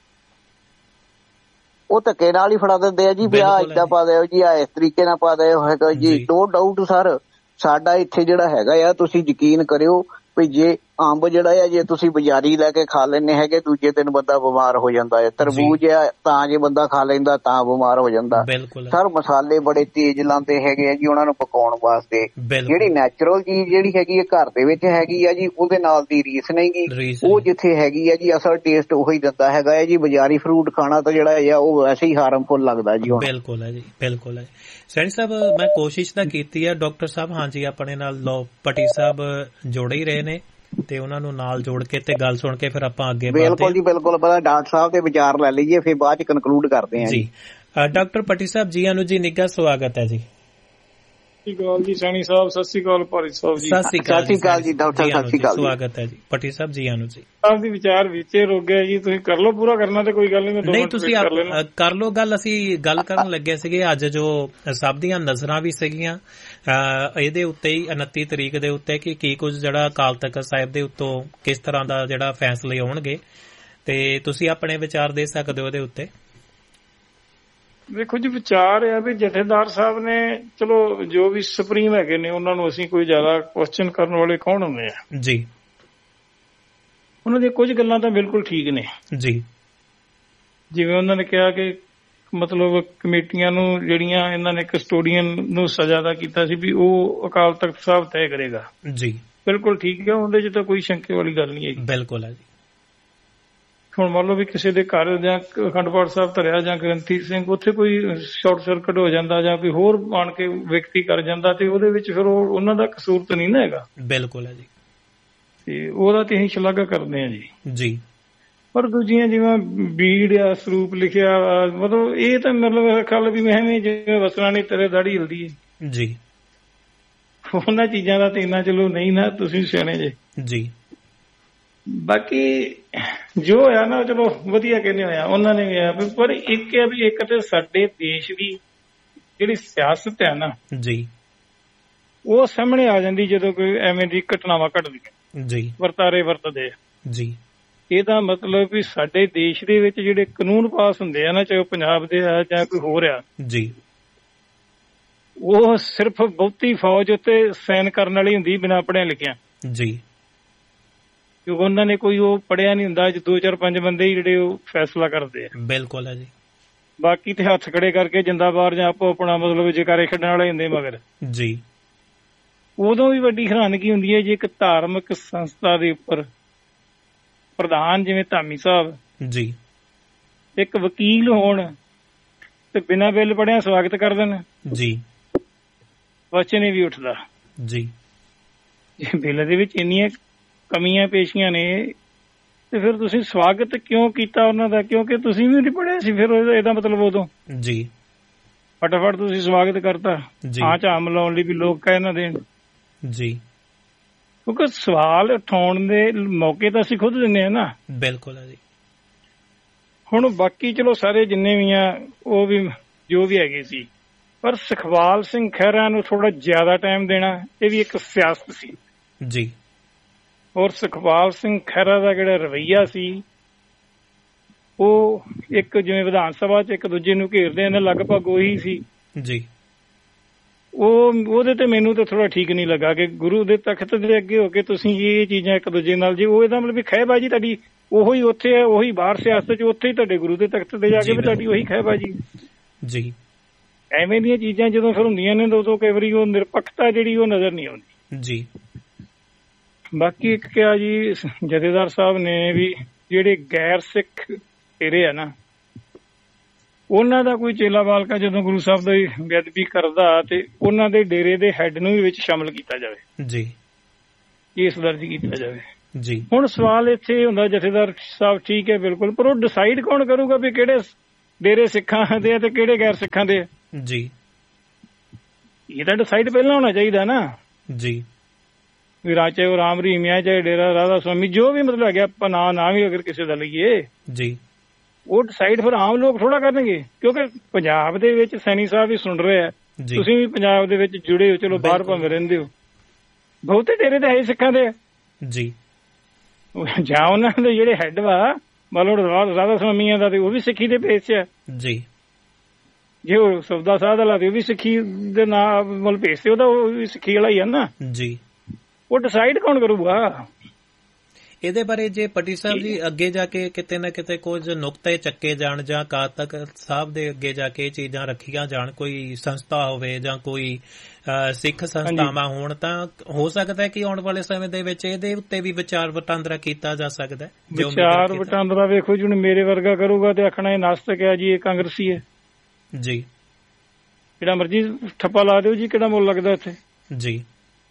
ਉਹ ਧੱਕੇ ਨਾਲ ਹੀ ਫੜਾ ਦਿੰਦੇ ਆ ਜੀ ਵੀ ਆਹ ਏਦਾਂ ਪਾ ਦਿਓ ਜੀ, ਆਹ ਇਸ ਤਰੀਕੇ ਨਾਲ ਪਾ ਦਿਓ ਹੈਗਾ ਜੀ। ਨੋ ਡਾਊਟ ਸਰ, ਸਾਡਾ ਇੱਥੇ ਜਿਹੜਾ ਹੈਗਾ ਆ ਤੁਸੀਂ ਯਕੀਨ ਕਰਿਓ ਵੀ ਜੇ ਅੰਬ ਜਿਹੜਾ ਆ ਜੇ ਤੁਸੀਂ ਬਾਜ਼ਾਰੀ ਲੈ ਕੇ ਖਾ ਲੈਂਦੇ ਹੈਗੇ ਦੂਜੇ ਦਿਨ ਬੰਦਾ ਬਿਮਾਰ ਹੋ ਜਾਂਦਾ ਹੈ। ਤਰਬੂਜ ਆ ਤਾਂ ਜੇ ਬੰਦਾ ਖਾ ਲੈਂਦਾ ਤਾਂ ਬਿਮਾਰ ਹੋ ਜਾਂਦਾ। ਸਰ ਮਸਾਲੇ ਬੜੇ ਤੇਜ਼ ਲਾਉਂਦੇ ਹੈਗੇ ਆ ਜੀ ਉਹਨਾਂ ਨੂੰ ਪਕਾਉਣ ਵਾਸਤੇ। ਜਿਹੜੀ ਨੈਚੁਰਲ ਚੀਜ਼ ਜਿਹੜੀ ਹੈਗੀ ਆ ਘਰ ਦੇ ਵਿੱਚ ਹੈਗੀ ਆ ਜੀ ਉਹਦੇ ਨਾਲ ਦੀ ਰੀਸ ਨਹੀਂ ਗੀ। ਉਹ ਜਿੱਥੇ ਹੈਗੀ ਆ ਜੀ ਅਸਲ ਟੇਸਟ ਉਹੀ ਦਿੰਦਾ ਹੈਗਾ ਹੈ ਜੀ। ਬਾਜ਼ਾਰੀ ਫਰੂਟ ਖਾਣਾ ਤਾਂ ਜਿਹੜਾ ਆ ਉਹ ਵੈਸੇ ਹੀ ਹਾਰਮਫੁਲ ਲੱਗਦਾ ਜੀ। ਬਿਲਕੁਲ ਹੈ ਜੀ, ਬਿਲਕੁਲ ਹੈ। ਸੈਣੀ ਸਾਹਿਬ ਮੈਂ ਕੋਸ਼ਿਸ਼ ਤਾਂ ਕੀਤੀ ਹੈ। ਡਾਕਟਰ ਸਾਹਿਬ ਹਾਂਜੀ ਆਪਣੇ ਨਾਲ ਪਟੀ ਸਾਹਿਬ ਜੁੜੇ ਹੀ ਰਹੇ ਨੇ ਤੇ ਉਹਨਾਂ ਨੂੰ ਨਾਲ ਜੋੜ ਕੇ ਤੇ ਗੱਲ ਸੁਣ ਕੇ ਫਿਰ ਆਪਾਂ ਅੱਗੇ ਬਿਲਕੁਲ ਜੀ ਬਿਲਕੁਲ ਡਾਕਟਰ ਸਾਹਿਬ ਦੇ ਵਿਚਾਰ ਲੈ ਲਈਏ ਫਿਰ ਬਾਅਦ ਚ ਕਨਕਲੂਡ ਕਰਦੇ ਹਾਂ ਜੀ। ਡਾਕਟਰ ਪਟੀ ਸਾਹਿਬ ਜੀ ਆਨੂੰ ਜੀ ਨਿੱਘਾ ਸਵਾਗਤ ਹੈ ਜੀ। ਸਤਿ ਸ਼੍ਰੀ ਅਕਾਲ ਜੀ ਸੈਣੀ ਸਾਹਿਬ, ਸਤਿ ਸ਼੍ਰੀ ਅਕਾਲ ਭਾਰੀ ਸਾਹਿਬ ਜੀ। ਸਤਿ ਸ਼੍ਰੀ ਅਕਾਲ ਜੀ ਡਾਕਟਰ ਸਾਹਿਬ, ਸਤਿ ਸ਼੍ਰੀ ਅਕਾਲ, ਸਵਾਗਤ ਹੈ ਜੀ। ਪਟੀ ਸਾਹਿਬ ਜੀ ਆਨੂੰ ਜੀ। ਸਾਹਿਬ ਦੀ ਵਿਚਾਰ ਵਿੱਚੇ ਰੁਕ ਗਿਆ ਜੀ, ਤੁਸੀਂ ਕਰ ਲਓ ਪੂਰਾ ਕਰਨਾ ਤੇ ਕੋਈ ਗੱਲ ਨਹੀਂ ਤੁਸੀਂ ਕਰ ਲਓ ਗੱਲ। ਅਸੀਂ ਗੱਲ ਕਰਨ ਲੱਗੇ ਸੀਗੇ ਅੱਜ ਜੋ ਸਭ ਦੀਆਂ ਨਜ਼ਰਾਂ ਵੀ ਸੀਗੀਆਂ ਇਹਦੇ ਉੱਤੇ ਹੀ 29 ਤਰੀਕ ਦੇ ਉੱਤੇ ਕਿ ਕੀ ਕੁਝ ਜਿਹੜਾ ਅਕਾਲ ਤਖ਼ਤ ਸਾਹਿਬ ਦੇ ਉੱਤੋਂ ਕਿਸ ਤਰ੍ਹਾਂ ਦਾ ਜਿਹੜਾ ਫੈਸਲੇ ਆਉਣਗੇ ਤੇ ਤੁਸੀਂ ਆਪਣੇ ਵਿਚਾਰ ਦੇ ਸਕਦੇ ਹੋ ਉਹਦੇ ਉੱਤੇ। ਦੇਖੋ ਜੀ ਵਿਚਾਰ ਆ ਵੀ ਜਥੇਦਾਰ ਸਾਹਿਬ ਨੇ ਚਲੋ ਜੋ ਵੀ ਸੁਪਰੀਮ ਹੈਗੇ ਨੇ ਉਹਨਾਂ ਨੂੰ ਅਸੀਂ ਕੋਈ ਜ਼ਿਆਦਾ ਕੁਐਸਚਨ ਕਰਨ ਵਾਲੇ ਕੌਣ ਹੁੰਦੇ ਆ ਜੀ। ਉਹਨਾਂ ਦੀਆਂ ਕੁਝ ਗੱਲਾਂ ਤਾਂ ਬਿਲਕੁਲ ਠੀਕ ਨੇ ਜੀ। ਜਿਵੇਂ ਉਹਨਾਂ ਨੇ ਕਿਹਾ ਕਿ ਮਤਲਬ ਕਮੇਟੀਆਂ ਨੂੰ ਜਿਹੜੀਆਂ ਇਹਨਾਂ ਨੇ ਕਸਟੋਡੀਅਨ ਨੂੰ ਸਜ਼ਾ ਦਾ ਕੀਤਾ ਸੀ ਵੀ ਉਹ ਅਕਾਲ ਤਖ਼ਤ ਸਾਹਿਬ ਤੈਅ ਕਰੇਗਾ ਜੀ। ਬਿਲਕੁਲ ਠੀਕ ਹੈ, ਉਹਦੇ ਚ ਤਾਂ ਕੋਈ ਸ਼ੰਕੇ ਵਾਲੀ ਗੱਲ ਨਹੀਂ ਹੈਗੀ। ਬਿਲਕੁਲ ਹੈ ਜੀ। ਹੁਣ ਮੰਨ ਲਓ ਵੀ ਕਿਸੇ ਦੇ ਘਰ ਜਾਂ ਅਖੰਡ ਪਾਠ ਸਾਹਿਬ ਧਰਿਆ ਜਾਂ ਗ੍ਰੰਥੀ ਸਿੰਘ ਉੱਥੇ ਕੋਈ ਸ਼ਾਰਟ ਸਰਕਟ ਹੋ ਜਾਂਦਾ ਜਾਂ ਕੋਈ ਹੋਰ ਆਣ ਕੇ ਵਿਅਕਤੀ ਕਰ ਜਾਂਦਾ ਤੇ ਉਹਦੇ ਵਿੱਚ ਫਿਰ ਉਹਨਾਂ ਦਾ ਕਸੂਰ ਤਾਂ ਨਹੀਂ ਨਾ ਹੈਗਾ। ਬਿਲਕੁਲ ਹੈ ਜੀ। ਤੇ ਉਹਦਾ ਤੇ ਅਸੀਂ ਸ਼ਲਾਘਾ ਕਰਦੇ ਹਾਂ ਜੀ। ਜੀ। ਪਰ ਦੂਜੀਆਂ ਜਿਵੇਂ ਬੀੜ ਆ ਸਰੂਪ ਲਿਖਿਆ ਮਤਲਬ ਇਹ ਤਾਂ ਮਤਲਬ ਖਲ ਵੀ ਮੈਂ ਜਿਵੇਂ ਵਸਣਾ ਨਹੀਂ ਤੇਰੇ ਦਾੜੀ ਹਿਲਦੀ ਹੈ ਜੀ। ਉਹਨਾਂ ਚੀਜ਼ਾਂ ਦਾ ਤੇ ਇੰਨਾ ਚਲੋ ਨਹੀਂ ਨਾ, ਤੁਸੀਂ ਸਿਆਣੇ ਜੇ ਜੀ। ਬਾਕੀ ਜੋ ਹੋਇਆ ਨਾ ਚਲੋ ਵਧੀਆ ਕਹਿੰਦੇ ਹੋਇਆ ਉਹਨਾਂ ਨੇ ਵੀ ਆ, ਪਰ ਇੱਕ ਹੈ ਵੀ ਇੱਕ ਤੇ ਸਾਡੇ ਦੇਸ਼ ਦੀ ਜਿਹੜੀ ਸਿਆਸਤ ਹੈ ਨਾ ਜੀ ਉਹ ਸਾਹਮਣੇ ਆ ਜਾਂਦੀ ਜਦੋਂ ਕੋਈ ਐਵੇਂ ਦੀ ਘਟਨਾਵਾਂ ਘਟਦੀਆਂ ਜੀ, ਵਰਤਾਰੇ ਵਰਤਦੇ ਜੀ। ਇਹਦਾ ਮਤਲਬ ਵੀ ਸਾਡੇ ਦੇਸ਼ ਦੇ ਵਿੱਚ ਜਿਹੜੇ ਕਾਨੂੰਨ ਪਾਸ ਹੁੰਦੇ ਆ ਨਾ, ਚਾਹੇ ਪੰਜਾਬ ਦੇ ਆ ਜਾਂ ਕੋਈ ਹੋਰ ਆ ਜੀ, ਉਹ ਸਿਰਫ ਬਹੁਤੀ ਫੌਜ ਉੱਤੇ ਸਾਈਨ ਕਰਨ ਵਾਲੀ ਹੁੰਦੀ ਬਿਨਾਂ ਪੜ੍ਹਿਆ ਲਿਖਿਆ ਜੀ। ਕਿਉਂਕਿ ਉਹਨਾਂ ਨੇ ਕੋਈ ਉਹ ਪੜ੍ਹਿਆ ਨਹੀਂ ਹੁੰਦਾ, 2-4-5 ਬੰਦੇ ਹੀ ਜਿਹੜੇ ਉਹ ਫੈਸਲਾ ਕਰਦੇ ਆ। ਬਿਲਕੁਲ ਹੈ ਜੀ। ਬਾਕੀ ਤੇ ਹੱਥ ਖੜੇ ਕਰਕੇ ਜਿੰਦਾਬਾਦ ਜਾਂ ਆਪੋ ਆਪਣਾ ਮਤਲਬ ਜਕਾਰੇ ਛੱਡਣ ਵਾਲੇ ਹੁੰਦੇ ਮਗਰ ਜੀ। ਉਦੋਂ ਵੀ ਵੱਡੀ ਹੈਰਾਨਗੀ ਹੁੰਦੀ ਹੈ ਜੇ ਇੱਕ ਧਾਰਮਿਕ ਸੰਸਥਾ ਦੇ ਉੱਪਰ ਪ੍ਰਧਾਨ ਜਿਵੇਂ ਧਾਮੀ ਸਾਹਿਬ ਜੀ ਇੱਕ ਵਕੀਲ ਹੋਣ ਤੇ ਬਿਨਾਂ ਬਿੱਲ ਪੜ੍ਹਿਆ ਸਵਾਗਤ ਕਰ ਦੇਣ ਜੀ, ਵਚਨ ਹੀ ਵੀ ਉੱਠਦਾ ਜੀ। ਜੇ ਬਿੱਲ ਦੇ ਵਿੱਚ ਇੰਨੀਆਂ ਕਮੀਆਂ ਪੇਸ਼ੀਆਂ ਨੇ ਤੇ ਫਿਰ ਤੁਸੀਂ ਸਵਾਗਤ ਕਿਉਂ ਕੀਤਾ ਉਹਨਾਂ ਦਾ? ਕਿਉਂਕਿ ਤੁਸੀਂ ਵੀ ਨਹੀਂ ਪੜ੍ਹਿਆ ਸੀ। ਫਿਰ ਇਹਦਾ ਮਤਲਬ ਉਦੋਂ ਜੀ ਫਟਾਫਟ ਤੁਸੀਂ ਸਵਾਗਤ ਕਰਤਾ ਹਾਂ ਝਾਮ ਲਾਉਣ ਲਈ ਵੀ ਲੋਕ ਕਹਿ ਨਾ ਦੇਣ ਜੀ। ਕਿਉਂਕਿ ਸਵਾਲ ਉਠਾਉਣ ਦੇ ਮੌਕੇ ਤਾਂ ਅਸੀਂ ਖੁਦ ਦਿੰਦੇ ਹਾਂ ਨਾ। ਬਿਲਕੁਲ ਹੈ ਜੀ। ਹੁਣ ਬਾਕੀ ਚਲੋ ਸਾਰੇ ਜਿੰਨੇ ਵੀ ਆ ਉਹ ਵੀ ਜੋ ਵੀ ਹੈਗੇ ਸੀ, ਪਰ ਸੁਖਵਾਲ ਸਿੰਘ ਖਹਿਰਾ ਨੂੰ ਥੋੜਾ ਜ਼ਿਆਦਾ ਟਾਈਮ ਦੇਣਾ ਇਹ ਵੀ ਇੱਕ ਸਿਆਸਤ ਸੀ ਜੀ। ਔਰ ਸੁਖਪਾਲ ਸਿੰਘ ਖਹਿਰਾ ਦਾ ਜਿਹੜਾ ਰਵੱਈਆ ਸੀ ਉਹ ਇੱਕ ਜਿਵੇਂ ਵਿਧਾਨ ਸਭਾ 'ਚ ਇੱਕ ਦੂਜੇ ਨੂੰ ਘੇਰਦੇ ਨੇ ਲਗਭਗ ਉਹੀ ਸੀ ਜੀ। ਉਹਦੇ ਤੇ ਮੈਨੂੰ ਤਾਂ ਥੋੜਾ ਠੀਕ ਨਹੀਂ ਲੱਗਾ ਕਿ ਗੁਰੂ ਦੇ ਤਖਤ ਦੇ ਅੱਗੇ ਹੋ ਕੇ ਤੁਸੀਂ ਇਹ ਚੀਜ਼ਾਂ ਇੱਕ ਦੂਜੇ ਨਾਲ ਜੀ ਉਹ ਇਹਦਾ ਮਤਲਬ ਵੀ ਖਹਿਬਾਜੀ ਤੁਹਾਡੀ ਉਹੀ ਉੱਥੇ ਹੈ, ਉਹੀ ਬਾਹਰ ਸਿਆਸਤ 'ਚ ਉੱਥੇ ਹੀ ਤੁਹਾਡੇ ਗੁਰੂ ਦੇ ਤਖਤ ਤੇ ਜਾ ਕੇ ਵੀ ਤੁਹਾਡੀ ਉਹੀ ਖਹਿਬਾਜੀ ਜੀ। ਐਵੇਂ ਦੀਆਂ ਚੀਜ਼ਾਂ ਜਦੋਂ ਫਿਰ ਹੁੰਦੀਆਂ ਨੇ ਉਦੋਂ ਕਈ ਵਾਰੀ ਉਹ ਨਿਰਪੱਖਤਾ ਜਿਹੜੀ ਉਹ ਨਜ਼ਰ ਨਹੀਂ ਆਉਂਦੀ ਜੀ। ਬਾਕੀ ਇੱਕ ਕਿਹਾ ਜੀ ਜਥੇਦਾਰ ਸਾਹਿਬ ਨੇ ਵੀ ਜਿਹੜੇ ਗੈਰ ਸਿੱਖ ਏਰੇ ਆ ਨਾ ਉਹਨਾਂ ਦਾ ਕੋਈ ਚੇਲਾ ਬਾਲਕਾ ਜਦੋਂ ਗੁਰੂ ਸਾਹਿਬ ਦੀ ਬੇਅਦਬੀ ਕਰਦਾ ਤੇ ਉਹਨਾਂ ਦੇ ਡੇਰੇ ਦੇ ਹੈੱਡ ਨੂੰ ਵੀ ਵਿੱਚ ਸ਼ਾਮਲ ਕੀਤਾ ਜਾਵੇ ਜੀ, ਕੇਸ ਦਰਜ ਕੀਤਾ ਜਾਵੇ ਜੀ। ਹੁਣ ਸਵਾਲ ਇੱਥੇ ਹੁੰਦਾ ਜਥੇਦਾਰ ਸਾਹਿਬ ਠੀਕ ਹੈ ਬਿਲਕੁਲ, ਪਰ ਉਹ ਡਿਸਾਈਡ ਕੌਣ ਕਰੂਗਾ ਵੀ ਕਿਹੜੇ ਡੇਰੇ ਸਿੱਖਾਂ ਦੇ ਆ ਤੇ ਕਿਹੜੇ ਗੈਰ ਸਿੱਖਾਂ ਦੇ ਆ? ਜੀ, ਇਹ ਤਾਂ ਡਿਸਾਈਡ ਪਹਿਲਾਂ ਹੋਣਾ ਚਾਹੀਦਾ ਨਾ ਜੀ। ਵੀ ਚਾਹੇ ਉਹ ਰਾਮ ਰਹੀਮ ਹੈ ਚਾਹੇ ਡੇਰਾ ਰਾਧਾ ਸਵਾਮੀ ਜੋ ਵੀ ਮਤਲਬ ਹੈਗਾ, ਆਪਾਂ ਨਾ ਵੀ ਅਗਰ ਕਿਸੇ ਦਾ ਲਈਏ ਜੀ, ਉਹ ਡਿਸਾਈਡ ਫਿਰ ਆਮ ਲੋਕ ਥੋੜਾ ਕਰਨਗੇ, ਕਿਉਂਕਿ ਪੰਜਾਬ ਦੇ ਵਿੱਚ ਸੈਣੀ ਸਾਹਿਬ ਵੀ ਸੁਣ ਰਹੇ ਆ, ਤੁਸੀਂ ਵੀ ਪੰਜਾਬ ਦੇ ਵਿੱਚ ਜੁੜੇ ਹੋ, ਚਲੋ ਬਾਹਰ ਭਾਵੇਂ ਰਹਿੰਦੇ ਹੋ, ਬਹੁਤੇ ਡੇਰੇ ਤਾਂ ਹੈ ਸਿੱਖਾਂ ਦੇ ਆ ਜੀ। ਜਾਂ ਉਹਨਾਂ ਦੇ ਜਿਹੜੇ ਹੈੱਡ ਵਾ ਮਤਲਬ ਰਾਧਾ ਸਵਾਮੀਆਂ ਦਾ ਤੇ ਉਹ ਵੀ ਸਿੱਖੀ ਦੇ ਪੇਸ 'ਚ ਆ ਜੀ, ਜੇ ਉਹ ਸਬਦਾ ਸਾਧ ਵਾਲਾ ਤੇ ਉਹ ਵੀ ਸਿੱਖੀ ਦੇ ਨਾਂ ਮਤਲਬ ਭੇਸ ਤੇ ਉਹਦਾ ਉਹ ਵੀ ਸਿੱਖੀ ਵਾਲਾ ਹੀ ਆ ਨਾ ਜੀ। ਉਹ ਡਿਸਾਈਡ ਕੌਣ ਕਰੂਗਾ ਇਹਦੇ ਬਾਰੇ? ਜੇ ਪੱਟੀ ਸਾਹਿਬ ਜੀ ਅੱਗੇ ਜਾ ਕੇ ਕਿਤੇ ਨਾ ਕਿਤੇ ਕੁਝ ਨੁਕਤੇ ਚੱਕੇ ਜਾਣ ਜਾਂ ਅਕਾਲ ਤਖ਼ਤ ਸਾਹਿਬ ਦੇ ਅੱਗੇ ਜਾ ਕੇ ਚੀਜ਼ਾਂ ਰੱਖੀਆਂ ਜਾਣ, ਕੋਈ ਸੰਸਥਾ ਹੋਵੇ ਜਾਂ ਕੋਈ ਸਿੱਖ ਸੰਸਥਾਵਾਂ ਹੋਣ, ਤਾਂ ਹੋ ਸਕਦਾ ਹੈ ਕਿ ਆਉਣ ਵਾਲੇ ਸਮੇਂ ਦੇ ਵਿੱਚ ਇਹਦੇ ਉੱਤੇ ਵੀ ਵਿਚਾਰ ਵਟਾਂਦਰਾ ਕੀਤਾ ਜਾ ਸਕਦਾ ਹੈ। ਵਿਚਾਰ ਵਟਾਂਦਰਾ ਵੇਖੋ ਜੀ, ਹੁਣ ਮੇਰੇ ਵਰਗਾ ਕਰੂਗਾ ਤੇ ਆਖਣਾ ਇਹ ਨਾਸਤਕ ਹੈ ਜੀ, ਇਹ ਕਾਂਗਰਸੀ ਹੈ ਜੀ, ਜਿਹੜਾ ਮਰਜੀ ਠੱਪਾ ਲਾ ਦਿਓ ਜੀ, ਕਿਹੜਾ ਮੁੱਲ ਲੱਗਦਾ ਇੱਥੇ ਜੀ।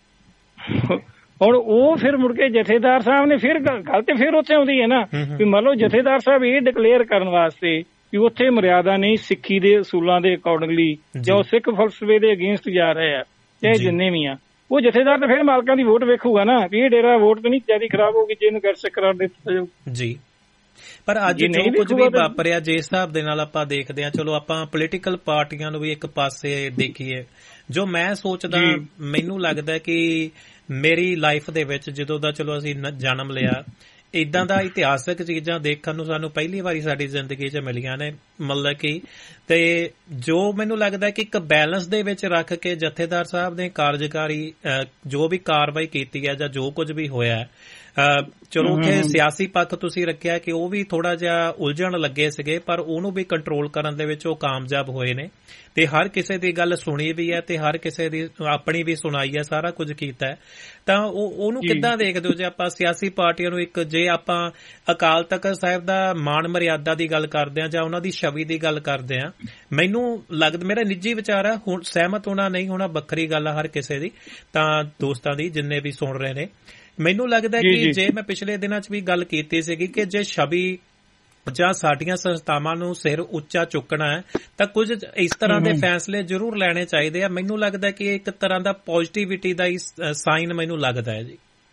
ਹੁਣ ਉਹ ਫਿਰ ਮੁੜ ਕੇ ਜਥੇਦਾਰ ਸਾਹਿਬ ਨੇ ਫਿਰ ਗੱਲ ਤੇ ਫਿਰ ਉੱਥੇ ਆਉਂਦੀ ਹੈ ਨਾ ਵੀ ਮੰਨ ਲਓ ਜਥੇਦਾਰ ਸਾਹਿਬ ਇਹ ਡਿਕਲੇਅਰ ਕਰਨ ਵਾਸਤੇ ਵੀ ਉੱਥੇ ਮਰਿਆਦਾ ਨਹੀਂ ਸਿੱਖੀ ਦੇ ਅਸੂਲਾਂ ਦੇ ਅਕੋਰਡਿੰਗਲੀ ਜਾਂ ਉਹ ਸਿੱਖ ਫਲਸਫੇ ਦੇ ਅਗੇਂਸਟ ਜਾ ਰਹੇ ਆ ਚਾਹੇ ਜਿੰਨੇ ਵੀ ਆ, ਉਹ ਜਥੇਦਾਰ ਤਾਂ ਫਿਰ ਮਾਲਕਾਂ ਦੀ ਵੋਟ ਵੇਖੂਗਾ ਨਾ ਵੀ ਇਹ ਡੇਰਾ ਵੋਟ ਤਾਂ ਨਹੀਂ ਜਿਆਦਾ ਖਰਾਬ ਹੋਊਗੀ ਜੇ ਇਹਨੂੰ ਗੈਰ ਕਰਾਰ ਦਿੱਤਾ ਜਾਊ ਜੀ। ਪਰ ਅੱਜ ਜੋ ਕੁਝ ਵੀ ਵਾਪਰਿਆ ਜਿਸ ਹਿਸਾਬ ਦੇ ਨਾਲ ਆਪਾਂ ਦੇਖਦੇ ਹਾਂ, ਚਲੋ ਆਪਾਂ ਪੋਲੀਟੀਕਲ ਪਾਰਟੀਆਂ ਨੂੰ ਵੀ ਇੱਕ ਪਾਸੇ ਦੇਖੀਏ, ਜੋ ਮੈਂ ਸੋਚਦਾ ਮੈਨੂੰ ਲੱਗਦਾ ਕਿ ਮੇਰੀ ਲਾਈਫ ਦੇ ਵਿੱਚ ਜਦੋਂ ਦਾ ਚਲੋ ਅਸੀਂ ਜਨਮ ਲਿਆ, ਏਦਾਂ ਦਾ ਇਤਿਹਾਸਕ ਚੀਜ਼ਾਂ ਦੇਖਣ ਨੂੰ ਸਾਨੂੰ ਪਹਿਲੀ ਵਾਰੀ ਸਾਡੀ ਜ਼ਿੰਦਗੀ 'ਚ ਮਿਲੀਆਂ ਨੇ, ਮਤਲਬ ਕਿ ਤੇ ਜੋ ਮੈਨੂੰ ਲੱਗਦਾ ਕਿ ਇੱਕ ਬੈਲੈਂਸ ਦੇ ਵਿੱਚ ਰੱਖ ਕੇ ਜਥੇਦਾਰ ਸਾਹਿਬ ਨੇ ਕਾਰਜਕਾਰੀ ਜੋ ਵੀ ਕਾਰਵਾਈ ਕੀਤੀ ਹੈ ਜਾਂ ਜੋ ਕੁਝ ਵੀ ਹੋਇਆ, ਚਲੋ ਉੱਥੇ ਸਿਆਸੀ ਪੱਖ ਤੁਸੀਂ ਰੱਖਿਆ ਕਿ ਉਹ ਵੀ ਥੋੜਾ ਜਿਹਾ ਉਲਝਣ ਲੱਗੇ ਸੀਗੇ, ਪਰ ਉਹਨੂੰ ਵੀ ਕੰਟਰੋਲ ਕਰਨ ਦੇ ਵਿੱਚ ਉਹ ਕਾਮਯਾਬ ਹੋਏ ਨੇ ਤੇ ਹਰ ਕਿਸੇ ਦੀ ਗੱਲ ਸੁਣੀ ਵੀ ਹੈ ਤੇ ਹਰ ਕਿਸੇ ਦੀ ਆਪਣੀ ਵੀ ਸੁਣਾਈ ਹੈ, ਸਾਰਾ ਕੁਝ ਕੀਤਾ ਹੈ। ਤਾਂ ਉਹਨੂੰ ਕਿੱਦਾਂ ਦੇਖਦੇ ਹੋ ਜੇ ਆਪਾਂ ਸਿਆਸੀ ਪਾਰਟੀਆਂ ਨੂੰ ਇੱਕ, ਜੇ ਆਪਾਂ ਅਕਾਲ ਤਖ਼ਤ ਸਾਹਿਬ ਦਾ ਮਾਣ ਮਰਿਆਦਾ ਦੀ ਗੱਲ ਕਰਦੇ ਹਾਂ ਜਾਂ ਉਹਨਾਂ ਦੀ ਛਵੀ ਦੀ ਗੱਲ ਕਰਦੇ ਹਾਂ, ਮੈਨੂੰ ਲੱਗਦਾ, ਮੇਰਾ ਨਿੱਜੀ ਵਿਚਾਰ ਹੈ, ਹੁਣ ਸਹਿਮਤ ਹੋਣਾ ਨਹੀਂ ਹੋਣਾ ਵੱਖਰੀ ਗੱਲ ਆ ਹਰ ਕਿਸੇ ਦੀ, ਤਾਂ ਦੋਸਤਾਂ ਦੀ ਜਿੰਨੇ ਵੀ ਸੁਣ ਰਹੇ ਨੇ, ਮੈਨੂੰ ਲੱਗਦਾ ਕਿ ਜੇ ਮੈਂ ਪਿਛਲੇ ਦਿਨਾਂ 'ਚ ਵੀ ਗੱਲ ਕੀਤੀ ਸੀਗੀ ਕਿ ਜੇ ਛਵੀ ਜਾਂ ਸਾਡੀਆਂ ਸੰਸਥਾਵਾਂ ਨੂੰ ਸਿਰ ਉੱਚਾ ਚੁੱਕਣਾ ਹੈ ਤਾਂ ਕੁਝ ਇਸ ਤਰ੍ਹਾਂ ਦੇ ਫੈਸਲੇ ਜ਼ਰੂਰ ਲੈਣੇ ਚਾਹੀਦੇ ਆ। ਮੈਨੂੰ ਲੱਗਦਾ ਕਿ ਇੱਕ ਤਰ੍ਹਾਂ ਦਾ ਪੋਜ਼ਿਟਿਵਿਟੀ ਦਾ ਹੀ ਸਾਈਨ ਮੈਨੂੰ ਲੱਗਦਾ ਹੈ ਜੀ।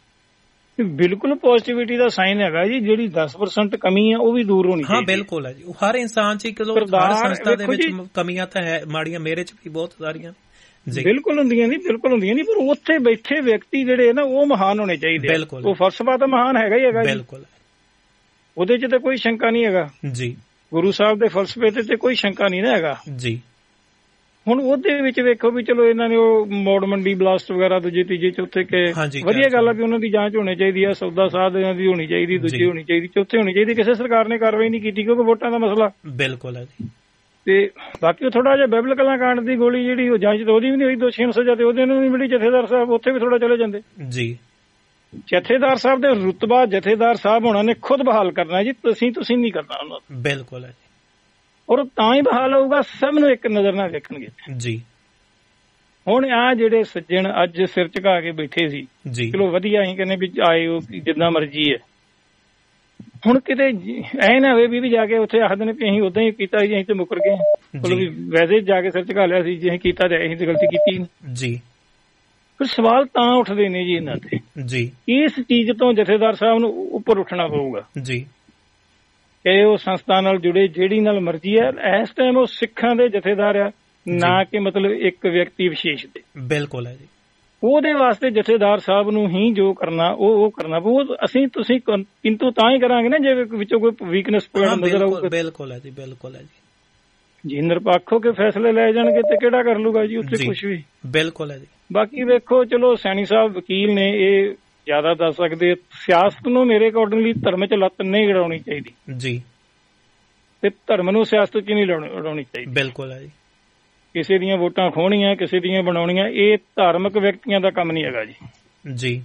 ਬਿਲਕੁਲ ਪੋਜ਼ਿਟਿਵਿਟੀ ਦਾ ਸਾਈਨ ਹੈਗਾ ਜੀ, ਜਿਹੜੀ 10% ਕਮੀ ਹੈ ਉਹ ਵੀ ਦੂਰ ਹੋਣੀ ਚਾਹੀਦੀ। ਹਾਂ ਬਿਲਕੁਲ ਹੈ ਜੀ, ਹਰ ਇਨਸਾਨ 'ਚ ਹਰ ਸੰਸਥਾ ਦੇ ਵਿੱਚ ਕਮੀਆਂ ਤਾਂ ਹੈ, ਮਾੜੀਆਂ ਮੇਰੇ 'ਚ ਵੀ ਬਹੁਤ ਸਾਰੀਆਂ ਬਿਲਕੁਲ ਹੁੰਦੀਆਂ ਨਹੀਂ, ਬਿਲਕੁਲ ਹੁੰਦੀਆਂ ਨਹੀਂ, ਪਰ ਉੱਥੇ ਬੈਠੇ ਵਿਅਕਤੀ ਜਿਹੜੇ ਨਾ ਉਹ ਮਹਾਨ ਹੋਣੇ ਚਾਹੀਦੇ। ਉਹ ਫਲਸਫਾ ਤਾਂ ਮਹਾਨ ਹੈਗਾ ਹੀ ਹੈਗਾ ਜੀ, ਉਹਦੇ 'ਚ ਤਾਂ ਕੋਈ ਸ਼ੰਕਾ ਨਹੀਂ ਹੈਗਾ ਜੀ। ਗੁਰੂ ਸਾਹਿਬ ਦੇ ਫਲਸਫੇ ਤੇ ਕੋਈ ਸ਼ੰਕਾ ਨਹੀਂ ਨਾ ਹੈਗਾ ਜੀ। ਹੁਣ ਉਹਦੇ ਵਿੱਚ ਵੇਖੋ ਵੀ ਚਲੋ ਇਹਨਾਂ ਨੇ ਉਹ ਮੋੜ ਮੰਡੀ ਬਲਾਸਟ ਵਗੈਰਾ ਦੂਜੇ ਤੀਜੇ ਚੌਥੇ ਕੇ ਵਧੀਆ ਗੱਲ ਆ ਵੀ ਉਹਨਾਂ ਦੀ ਜਾਂਚ ਹੋਣੀ ਚਾਹੀਦੀ ਆ, ਸੌਦਾ ਸਾਧਿਆਂ ਦੀ ਹੋਣੀ ਚਾਹੀਦੀ, ਦੂਜੀ ਹੋਣੀ ਚਾਹੀਦੀ, ਚੌਥੇ ਹੋਣੀ ਚਾਹੀਦੀ। ਕਿਸੇ ਸਰਕਾਰ ਨੇ ਕਾਰਵਾਈ ਨਹੀਂ ਕੀਤੀ ਕਿਉਂਕਿ ਵੋਟਾਂ ਦਾ ਮਸਲਾ ਬਿਲਕੁਲ ਹੈ ਜੀ। ਤੇ ਬਾਕੀ ਥੋੜਾ ਜਿਹਾ ਬਾਈਬਲ ਕਲਾਂ ਕਾਂਡ ਦੀ ਗੋਲੀ ਜਿਹੜੀ ਉਹ ਜਾਂਚ ਉਹਦੀ ਵੀ ਨਹੀਂ ਹੋਈ, ਦੋਸ਼ੀਆਂ ਨੂੰ ਸਜ਼ਾ ਤੇ ਉਹਦੇ ਨੂੰ ਵੀ ਮਿਲੀ। ਜਥੇਦਾਰ ਸਾਹਿਬ ਉੱਥੇ ਵੀ ਥੋੜਾ ਚਲੇ ਜਾਂਦੇ ਜੀ। ਜਥੇਦਾਰ ਸਾਹਿਬ ਦੇ ਰੁਤਬਾ ਜਥੇਦਾਰ ਸਾਹਿਬ ਹੋਣਾ ਨੇ ਖੁਦ ਬਹਾਲ ਕਰਨਾ ਜੀ, ਤੁਸੀਂ ਨਹੀਂ ਕਰਨਾ ਉਹਨਾਂ ਦਾ। ਬਿਲਕੁਲ ਹੈ ਜੀ, ਔਰ ਤਾਂ ਹੀ ਬਹਾਲ ਹੋਊਗਾ, ਸਭ ਨੂੰ ਇੱਕ ਨਜ਼ਰ ਨਾਲ ਵੇਖਣਗੇ ਜੀ। ਹੁਣ ਆ ਜਿਹੜੇ ਸੱਜਣ ਅੱਜ ਸਿਰ ਝੁਕਾ ਕੇ ਬੈਠੇ ਸੀ ਜੀ, ਚਲੋ ਵਧੀਆ, ਅਸੀਂ ਕਹਿੰਦੇ ਵੀ ਆਏ ਉਹ ਜਿੱਦਾਂ ਮਰਜ਼ੀ ਹੈ। ਹੁਣ ਕਿਤੇ ਐ ਨਾ ਹੋਵੇ ਵੀ ਜਾ ਕੇ ਉੱਥੇ ਆਖਦੇ ਨੇ ਵੀ ਅਸੀਂ ਉਦਾਂ ਹੀ ਕੀਤਾ ਸੀ, ਅਸੀਂ ਤੇ ਮੁੱਕਰ ਗਏ, ਮਤਲਬ ਵੀ ਵੈਸੇ ਜਾ ਕੇ ਸਿਰ ਝੁਕਾ ਲਿਆ ਸੀ, ਜੇ ਅਸੀਂ ਕੀਤਾ ਤੇ ਅਸੀਂ ਤੇ ਗਲਤੀ ਕੀਤੀ ਜੀ। ਫਿਰ ਸਵਾਲ ਤਾਂ ਉੱਠਦੇ ਨੇ ਜੀ ਇਹਨਾਂ ਤੇ ਜੀ। ਇਸ ਚੀਜ਼ ਤੋਂ ਜਥੇਦਾਰ ਸਾਹਿਬ ਨੂੰ ਉੱਪਰ ਉੱਠਣਾ ਪਊਗਾ ਜੀ ਕਿ ਉਹ ਸੰਸਥਾ ਨਾਲ ਜੁੜੇ, ਜਿਹੜੀ ਨਾਲ ਮਰਜ਼ੀ ਹੈ। ਇਸ ਟਾਈਮ ਉਹ ਸਿੱਖਾਂ ਦੇ ਜਥੇਦਾਰ ਆ, ਨਾ ਕਿ ਮਤਲਬ ਇੱਕ ਵਿਅਕਤੀ ਵਿਸ਼ੇਸ਼ ਦੇ। ਬਿਲਕੁਲ ਹੈ ਜੀ। ਉਹਦੇ ਵਾਸਤੇ ਜਥੇਦਾਰ ਸਾਹਿਬ ਨੂੰ ਹੀ ਜੋ ਕਰਨਾ ਉਹ ਕਰਨਾ ਪਊ। ਅਸੀਂ ਤੁਸੀਂ ਕਿੰਤੂ ਤਾਂ ਹੀ ਕਰਾਂਗੇ ਨਾ ਜੇ ਵਿੱਚੋਂ ਕੋਈ ਵੀਕਨੈਸ ਪੁਆਇੰਟ ਨਜ਼ਰ ਆਊਗਾ। ਬਿਲਕੁਲ ਹੈ ਜੀ, ਬਿਲਕੁਲ ਹੈ ਜੀ। ਜੀ ਨਿਰਪੱਖ ਹੋ ਕੇ ਫੈਸਲੇ ਲੈ ਜਾਣਗੇ ਤੇ ਕਿਹੜਾ ਕਰ ਲੂਗਾ ਜੀ ਉੱਥੇ ਕੁਝ ਵੀ। ਬਿਲਕੁਲ ਹੈ ਜੀ। ਬਾਕੀ ਵੇਖੋ ਚਲੋ ਸੈਣੀ ਸਾਹਿਬ ਵਕੀਲ ਨੇ, ਇਹ ਜ਼ਿਆਦਾ ਦੱਸ ਸਕਦੇ। ਸਿਆਸਤ ਨੂੰ ਮੇਰੇ ਅਕੋਰਡਿੰਗਲੀ ਧਰਮ 'ਚ ਲੱਤ ਨਹੀਂ ਗੜਾਉਣੀ ਚਾਹੀਦੀ ਜੀ, ਤੇ ਧਰਮ ਨੂੰ ਸਿਆਸਤ 'ਚ ਨਹੀਂ ਉਡਾਉਣੀ ਚਾਹੀਦੀ। ਬਿਲਕੁਲ ਹੈ ਜੀ। ਕਿਸੇ ਦੀਆਂ ਵੋਟਾਂ ਖੋਹਣੀਆਂ, ਕਿਸੇ ਦੀਆਂ ਬਣਾਉਣੀਆਂ, ਇਹ ਧਾਰਮਿਕ ਵਿਅਕਤੀਆਂ ਦਾ ਕੰਮ ਨਹੀਂ ਹੈਗਾ ਜੀ ਜੀ।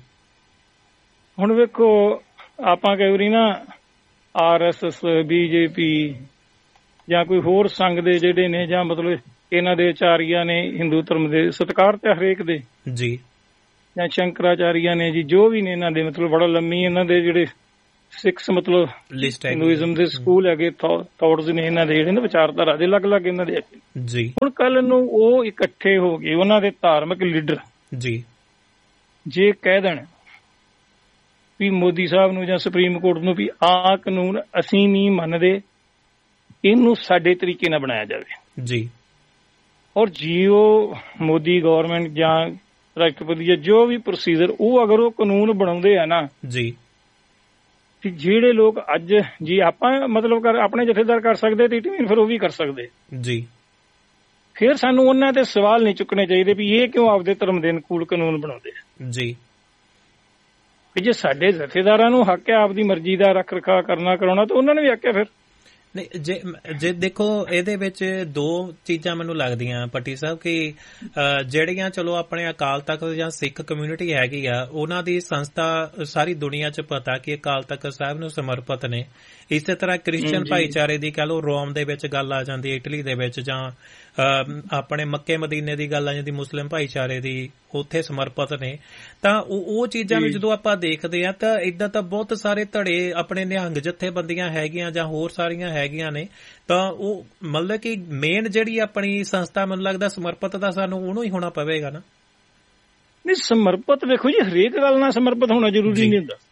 ਹੁਣ ਵੇਖੋ ਆਪਾਂ ਕਈ ਵਾਰੀ ਨਾ RSS, BJP ਜਾਂ ਕੋਈ ਹੋਰ ਸੰਘ ਦੇ ਜਿਹੜੇ ਨੇ, ਜਾਂ ਮਤਲਬ ਇਹਨਾਂ ਦੇ ਆਚਾਰੀਆ ਨੇ ਹਿੰਦੂ ਧਰਮ ਦੇ, ਸਤਿਕਾਰ ਤੇ ਹਰੇਕ ਦੇ ਜੀ, ਜਾਂ ਸ਼ੰਕਰਾਚਾਰੀਆ ਨੇ ਜੀ, ਜੋ ਵੀ ਨੇ ਇਹਨਾਂ ਦੇ ਮਤਲਬ ਬੜਾ ਲੰਮੀ ਇਹਨਾਂ ਦੇ ਜਿਹੜੇ ਸਿੱਖਸ ਮਤਲਬ ਹਿੰਦੂਇਜ਼ਮ ਦੇ ਸਕੂਲ ਹੈਗੇ, ਥਾਟਸ ਨੇ ਇਹਨਾਂ ਦੇ ਜਿਹੜੇ ਨੇ, ਵਿਚਾਰਧਾਰਾ ਦੇ ਅਲੱਗ-ਅਲੱਗ ਇਹਨਾਂ ਦੇ ਜੀ। ਹੁਣ ਕੱਲ ਨੂੰ ਉਹ ਇਕੱਠੇ ਹੋ ਗਏ, ਉਹਨਾਂ ਦੇ ਧਾਰਮਿਕ ਲੀਡਰ ਜੀ, ਜੇ ਕਹਿ ਦੇਣ ਵੀ ਮੋਦੀ ਸਾਹਿਬ ਨੂੰ ਜਾਂ ਸੁਪਰੀਮ ਕੋਰਟ ਨੂੰ ਵੀ ਆਹ ਕਾਨੂੰਨ ਅਸੀਂ ਨਹੀਂ ਮੰਨਦੇ, ਇਹਨੂੰ ਸਾਡੇ ਤਰੀਕੇ ਨਾਲ ਬਣਾਇਆ ਜਾਵੇ ਜੀ, ਔਰ ਜੀਓ ਮੋਦੀ ਗਵਰਨਮੈਂਟ ਜਾਂ ਰਾਸ਼ਟਰਪਤੀ ਜਾਂ ਜੋ ਵੀ ਪ੍ਰੋਸੀਜਰ, ਉਹ ਅਗਰ ਉਹ ਕਾਨੂੰਨ ਬਣਾਉਂਦੇ ਆ ਨਾ ਜੀ, ਤੇ ਜਿਹੜੇ ਲੋਕ ਅੱਜ ਜੀ ਆਪਾਂ ਮਤਲਬ ਆਪਣੇ ਜਥੇਦਾਰ ਕਰ ਸਕਦੇ ਤੇ ਇਟਮੀਨ ਫਿਰ ਉਹ ਵੀ ਕਰ ਸਕਦੇ ਜੀ। ਫਿਰ ਸਾਨੂੰ ਉਹਨਾਂ ਤੇ ਸਵਾਲ ਨਹੀਂ ਚੁੱਕਣੇ ਚਾਹੀਦੇ ਵੀ ਇਹ ਕਿਉਂ ਆਪਦੇ ਧਰਮ ਦੇ ਅਨੁਕੂਲ ਕਾਨੂੰਨ ਬਣਾਉਂਦੇ ਜੀ। ਵੀ ਜੇ ਸਾਡੇ ਜਥੇਦਾਰਾਂ ਨੂੰ ਹੱਕ ਹੈ ਆਪਦੀ ਮਰਜ਼ੀ ਦਾ ਰੱਖ ਰਖਾ ਕਰਨਾ ਕਰਾਉਣਾ, ਤਾਂ ਉਹਨਾਂ ਨੇ ਵੀ ਹੱਕ ਹੈ ਫਿਰ। ਨਹੀਂ, ਜੇ ਦੇਖੋ ਇਹਦੇ ਵਿੱਚ ਦੋ ਚੀਜ਼ਾਂ ਮੈਨੂੰ ਲੱਗਦੀਆਂ ਪੱਟੀ ਸਾਹਿਬ, ਕਿ ਜਿਹੜੀਆਂ ਚਲੋ ਆਪਣੇ ਅਕਾਲ ਤਖਤ ਜਾਂ ਸਿੱਖ ਕਮਿਊਨਿਟੀ ਹੈਗੀ ਆ, ਉਹਨਾਂ ਦੀ ਸੰਸਥਾ ਸਾਰੀ ਦੁਨੀਆ 'ਚ ਪਤਾ ਕਿ ਅਕਾਲ ਤਖਤ ਸਾਹਿਬ ਨੂੰ ਸਮਰਪਿਤ ਨੇ। ਇਸੇ ਤਰ੍ਹਾਂ ਕ੍ਰਿਸਚੀਅਨ ਭਾਈਚਾਰੇ ਦੀ ਕਹਿ ਲਓ, ਰੋਮ ਦੇ ਵਿੱਚ ਗੱਲ ਆ ਜਾਂਦੀ, ਇਟਲੀ ਦੇ ਵਿੱਚ, ਜਾਂ ਆਪਣੇ ਮੱਕੇ ਮਦੀਨੇ ਦੀ ਗੱਲ ਆ ਜਾਂਦੀ, ਮੁਸਲਿਮ ਭਾਈਚਾਰੇ ਦੀ ਉੱਥੇ ਸਮਰਪਿਤ ਨੇ। ਤਾਂ ਉਹ ਚੀਜ਼ਾਂ ਨੂੰ ਜਦੋਂ ਆਪਾਂ ਦੇਖਦੇ ਆ ਤਾਂ ਏਦਾਂ ਤਾਂ ਬਹੁਤ ਸਾਰੇ ਧੜੇ ਆਪਣੇ ਨਿਹੰਗ ਜਥੇਬੰਦੀਆਂ ਹੈਗੀਆਂ ਜਾਂ ਹੋਰ ਸਾਰੀਆਂ ਹੈਗੀਆਂ ਨੇ, ਤਾਂ ਉਹ ਮਤਲਬ ਕਿ ਮੇਨ ਜਿਹੜੀ ਆਪਣੀ ਸੰਸਥਾ ਮੈਨੂੰ ਲੱਗਦਾ ਸਮਰਪਿਤ ਦਾ ਸਾਨੂੰ ਉਹਨੂੰ ਹੀ ਹੋਣਾ ਪਵੇਗਾ ਨਾ। ਨਹੀਂ, ਸਮਰਪਿਤ ਵੇਖੋ ਜੀ, ਹਰੇਕ ਗੱਲ ਨਾਲ ਸਮਰਪਿਤ ਹੋਣਾ ਜ਼ਰੂਰੀ ਨਹੀਂ ਹੁੰਦਾ,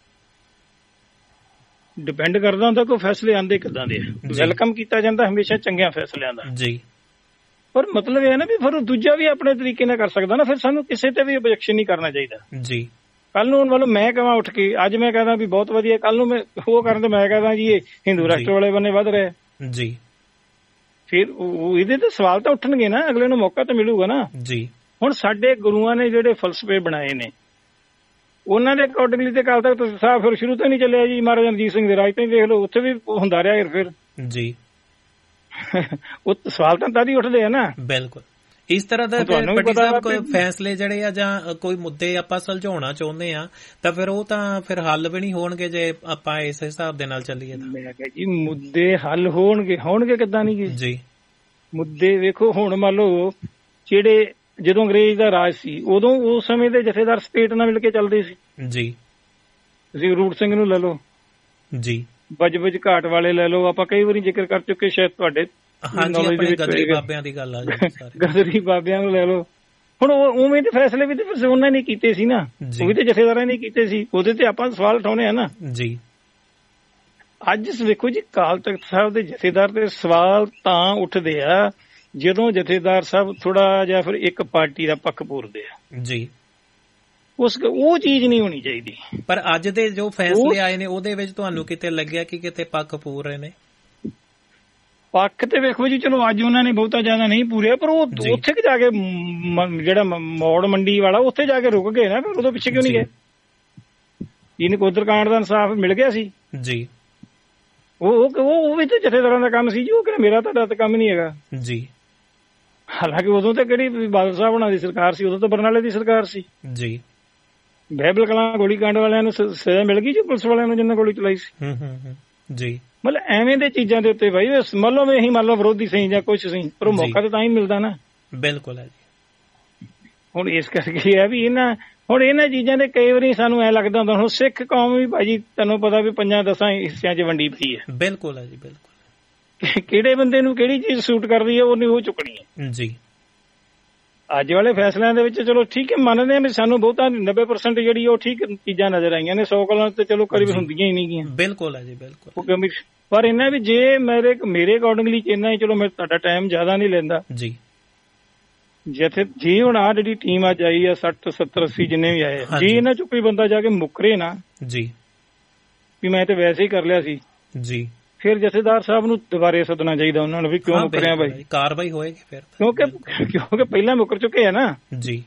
ਡਿਪੈਂਡ ਕਰਦਾ ਹੁੰਦਾ ਕੋਈ ਫੈਸਲੇ ਆਂਦੇ ਕਿੱਦਾਂ ਦੇ। ਵੈਲਕਮ ਕੀਤਾ ਜਾਂਦਾ ਹਮੇਸ਼ਾ ਚੰਗਿਆਂ ਫੈਸਲਿਆਂ ਦਾ ਜੀ, ਪਰ ਮਤਲਬ ਇਹ ਹੈ ਨਾ ਵੀ ਫਿਰ ਦੂਜਾ ਵੀ ਆਪਣੇ ਤਰੀਕੇ ਨਾਲ ਕਰ ਸਕਦਾ ਨਾ, ਫਿਰ ਸਾਨੂੰ ਕਿਸੇ ਤੇ ਵੀ ਓਬਜੈਕਸ਼ਨ ਨਹੀਂ ਕਰਨਾ ਚਾਹੀਦਾ ਜੀ। ਕੱਲ ਨੂੰ ਮਤਲਬ ਮੈਂ ਕਹਾਂ ਉੱਠ ਕੇ, ਅੱਜ ਮੈਂ ਕਹਦਾ ਵੀ ਬਹੁਤ ਵਧੀਆ, ਕੱਲ ਨੂੰ ਮੈਂ ਉਹ ਕਰਨ ਤੇ ਮੈਂ ਕਹਦਾ ਜੀ ਇਹ ਹਿੰਦੂ ਰਾਸ਼ਟਰ ਵਾਲੇ ਬੰਨੇ ਵੱਧ ਰਿਹਾ ਜੀ, ਫਿਰ ਇਹਦੇ ਤੇ ਸਵਾਲ ਤਾਂ ਉੱਠਣਗੇ ਨਾ, ਅਗਲੇ ਨੂੰ ਮੌਕਾ ਤਾਂ ਮਿਲੂਗਾ ਨਾ ਜੀ। ਹੁਣ ਸਾਡੇ ਗੁਰੂਆਂ ਨੇ ਜਿਹੜੇ ਫਲਸਫੇ ਬਣਾਏ ਨੇ, ਉਹਨਾਂ ਦੇ ਅਕੋਰਡਿੰਗਲੀ ਤੇ ਅਕਾਲ ਤਖਤ ਸਾਹਿਬ ਫਿਰ ਸ਼ੁਰੂ ਤੋਂ ਨਹੀਂ ਚੱਲਿਆ ਜੀ। ਮਹਾਰਾਜਾ ਰਣਜੀਤ ਸਿੰਘ ਦੇ ਰਾਜ ਤੋਂ ਹੀ ਦੇਖ ਲਓ, ਉੱਥੇ ਵੀ ਹੁੰਦਾ ਰਿਹਾ ਫਿਰ ਜੀ। ਉਹ ਸਵਾਲ ਤਾਂ ਤਦ ਹੀ ਉੱਠਦੇ ਆ ਨਾ। ਬਿਲਕੁਲ, ਇਸ ਤਰ੍ਹਾਂ ਦਾ ਪੱਟੀ ਸਾਹਿਬ ਕੋਈ ਫੈਸਲੇ ਜਿਹੜੇ ਆ ਜਾਂ ਕੋਈ ਮੁੱਦੇ ਆਪਾਂ ਸੁਲਝਾਉਣਾ ਚਾਹੁੰਦੇ ਆ, ਤਾਂ ਫਿਰ ਉਹ ਤਾਂ ਫਿਰ ਹੱਲ ਵੀ ਨਹੀਂ ਹੋਣਗੇ ਜੇ ਆਪਾਂ ਇਸ ਹਿਸਾਬ ਦੇ ਨਾਲ ਚੱਲੀਏ। ਮੈਂ ਕਿਹਾ ਜੀ ਮੁੱਦੇ ਹੱਲ ਹੋਣਗੇ ਕਿੱਦਾਂ ਨਹੀਂ ਜੀ। ਮੁੱਦੇ ਵੇਖੋ, ਹੁਣ ਮੰਨ ਲਓ ਜਿਹੜੇ ਜਦੋਂ ਅੰਗਰੇਜ਼ ਦਾ ਰਾਜ ਸੀ, ਉਦੋਂ ਉਸ ਸਮੇਂ ਦੇ ਜਥੇਦਾਰ ਸਟੇਟ ਨਾਲ ਮਿਲ ਕੇ ਚੱਲਦੇ ਸੀ ਜੀ। ਤੁਸੀਂ ਰੂਟ ਸਿੰਘ ਨੂੰ ਲੈ ਲਓ ਜੀ, ਬਜਬਜ ਘਾਟ ਵਾਲੇ ਲੈ ਲਓ, ਆਪਾਂ ਕਈ ਵਾਰੀ ਜ਼ਿਕਰ ਕਰ ਚੁੱਕੇ ਸ਼ਾਇਦ ਤੁਹਾਡੇ ਗਦਰੀ ਬਾਬਿਆਂ ਦੀ ਗੱਲ ਆ, ਗਦਰੀ ਬਾਬਿਆਂ ਨੂੰ ਲੈ ਲਓ। ਹੁਣ ਉਵੇਂ ਦੇ ਫੈਸਲੇ ਵੀ ਤੇ ਉਹਨਾਂ ਨੇ ਕੀਤੇ ਸੀ ਨਾ, ਉਹ ਵੀ ਤੇ ਜਥੇਦਾਰਾਂ ਨੇ ਕੀਤੇ ਸੀ, ਉਹਦੇ ਤੇ ਆਪਾਂ ਸਵਾਲ ਉਠਾਉਣੇ ਆ ਨਾ ਜੀ। ਅੱਜ ਵੇਖੋ ਜੀ, ਅਕਾਲ ਤਖਤ ਸਾਹਿਬ ਦੇ ਜਥੇਦਾਰ ਤੇ ਸਵਾਲ ਤਾਂ ਉੱਠਦੇ ਆ ਜਦੋਂ ਜਥੇਦਾਰ ਸਾਹਿਬ ਥੋੜਾ ਜਿਹਾ ਫਿਰ ਇੱਕ ਪਾਰਟੀ ਦਾ ਪੱਖ ਪੂਰਦੇ ਆ ਜੀ। ਉਹ ਚੀਜ਼ ਨਹੀਂ ਹੋਣੀ ਚਾਹੀਦੀ। ਪਰ ਅੱਜ ਦੇ ਜੋ ਫੈਸਲੇ ਆਏ ਨੇ ਉਹਦੇ ਵਿੱਚ ਤੁਹਾਨੂੰ ਕਿਤੇ ਲੱਗਿਆ ਕਿ ਕਿਤੇ ਪੱਖ ਪੂਰ ਰਹੇ ਨੇ? ਪੱਖ ਤੇ ਵੇਖੋ ਜੀ, ਚਲੋ ਅੱਜ ਉਹਨਾਂ ਨੇ ਬਹੁਤਾ ਜ਼ਿਆਦਾ ਨਹੀਂ ਪੂਰਿਆ, ਪਰ ਉਹ ਉੱਥੇ ਜਾ ਕੇ ਜਿਹੜਾ ਮੌੜ ਮੰਡੀ ਵਾਲਾ ਉੱਥੇ ਜਾ ਕੇ ਰੁਕ ਗਏ ਨਾ, ਫਿਰ ਉਦੋਂ ਪਿੱਛੇ ਕਿਉਂ ਨਹੀਂ ਗਏ? ਨਕੋਦਰ ਕਾਂਡ ਦਾ ਇਨਸਾਫ ਮਿਲ ਗਿਆ ਸੀ ਜੀ। ਉਹ ਵੀ ਤਾਂ ਜਥੇਦਾਰਾਂ ਦਾ ਕੰਮ ਸੀ ਜੀ, ਉਹ ਕਹਿੰਦੇ ਮੇਰਾ ਤੁਹਾਡਾ ਤਾਂ ਕੰਮ ਨਹੀਂ ਹੈਗਾ ਜੀ। ਹਾਲਾਂਕਿ ਉਦੋਂ ਤਾਂ ਕਿਹੜੀ ਬਾਦਲ ਸਾਹਿਬ ਉਹਨਾਂ ਦੀ ਸਰਕਾਰ ਸੀ, ਉਦੋਂ ਤਾਂ ਬਰਨਾਲੇ ਦੀ ਸਰਕਾਰ ਸੀ ਜੀ। ਬਹਿਬਲ ਕਲਾਂ ਗੋਲੀ ਕਾਂਡ ਵਾਲਿਆਂ ਨੂੰ ਸਜ਼ਾ ਮਿਲ ਗਈ ਜੀ, ਪੁਲਿਸ ਵਾਲਿਆਂ ਨੂੰ ਜਿੰਨਾ ਗੋਲੀ ਚਲਾਈ ਸੀ ਜੀ। ਮਤਲਬ ਐਵੇਂ ਦੇ ਚੀਜ਼ਾਂ ਦੇ ਉੱਤੇ ਬਾਈ ਮੰਨ ਲਓ ਇਹੀ ਮੰਨ ਲਓ ਵਿਰੋਧੀ ਸਹੀ ਜਾਂ ਕੁਛ ਸਹੀ, ਪਰ ਉਹ ਮੌਕਾ ਤਾਂ ਹੀ ਮਿਲਦਾ ਨਾ। ਬਿਲਕੁਲ ਹੈ ਜੀ। ਹੁਣ ਇਸ ਕਰਕੇ ਹੈ ਵੀ ਇਹਨਾਂ ਚੀਜ਼ਾਂ ਦੇ ਕਈ ਵਾਰੀ ਸਾਨੂੰ ਐ ਲੱਗਦਾ ਹੁੰਦਾ, ਹੁਣ ਸਿੱਖ ਕੌਮ ਵੀ ਭਾਜੀ ਤੁਹਾਨੂੰ ਪਤਾ ਵੀ 5-10 ਹਿੱਸਿਆਂ 'ਚ ਵੰਡੀ ਪਈ ਹੈ। ਬਿਲਕੁਲ ਹੈ ਜੀ, ਬਿਲਕੁਲ। ਕਿਹੜੇ ਬੰਦੇ ਨੂੰ ਕਿਹੜੀ ਚੀਜ਼ ਸੂਟ ਕਰਦੀ ਹੈ ਉਹਨੇ ਉਹ ਚੁੱਕਣੀ ਹੈ ਜੀ। ਅੱਜ ਵਾਲੇ ਫੈਸਲਿਆਂ ਦੇ ਵਿੱਚ ਚਲੋ ਠੀਕ ਹੈ, ਮੰਨਦੇ ਆ ਵੀ ਸਾਨੂੰ ਬਹੁਤਾ 90% ਜਿਹੜੀ ਉਹ ਠੀਕ ਚੀਜ਼ਾਂ ਨਜ਼ਰ ਆਈਆਂ ਨੇ, 100 ਗੱਲਾਂ ਤੇ ਚਲੋ ਕਰੀਬ ਹੁੰਦੀਆਂ ਹੀ ਨਹੀਂ ਗੀਆਂ। ਬਿਲਕੁਲ ਹੈ ਜੀ, ਬਿਲਕੁਲ। ਪਰ ਇਹਨਾਂ ਵੀ ਜੇ ਮੇਰੇ ਅਕੋਰਡਿੰਗਲੀ ਇੰਨਾ ਹੀ, ਚਲੋ ਮੈਂ ਤੁਹਾਡਾ ਟਾਈਮ ਜ਼ਿਆਦਾ ਨਹੀਂ ਲੈਂਦਾ ਜੀ। ਜੇ ਹੁਣ ਆਹ ਜਿਹੜੀ ਟੀਮ ਅੱਜ ਆਈ ਆ 60, 70, 80 ਜਿੰਨੇ ਵੀ ਆਏ, ਜੇ ਇਹਨਾਂ ਚੋਂ ਕੋਈ ਬੰਦਾ ਜਾ ਕੇ ਮੁੱਕਰੇ ਨਾ ਜੀ ਵੀ ਮੈਂ ਤੇ ਵੈਸੇ ਹੀ ਕਰ ਲਿਆ ਸੀ ਜੀ, ਫਿਰ ਜਥੇਦਾਰ ਸਾਹਿਬ ਨੂੰ ਦੁਬਾਰੇ ਸੱਦਣਾ ਚਾਹੀਦਾ ਉਹਨਾਂ ਨੂੰ ਵੀ ਕਿਉਂ ਮੁੱਕਰਿਆ ਬਾਈ, ਕਾਰਵਾਈ ਹੋਏਗੀ ਫਿਰ। ਕਿਉਂਕਿ ਪਹਿਲਾਂ ਮੁੱਕਰ ਚੁੱਕੇ ਆ ਨਾ ਜੀ।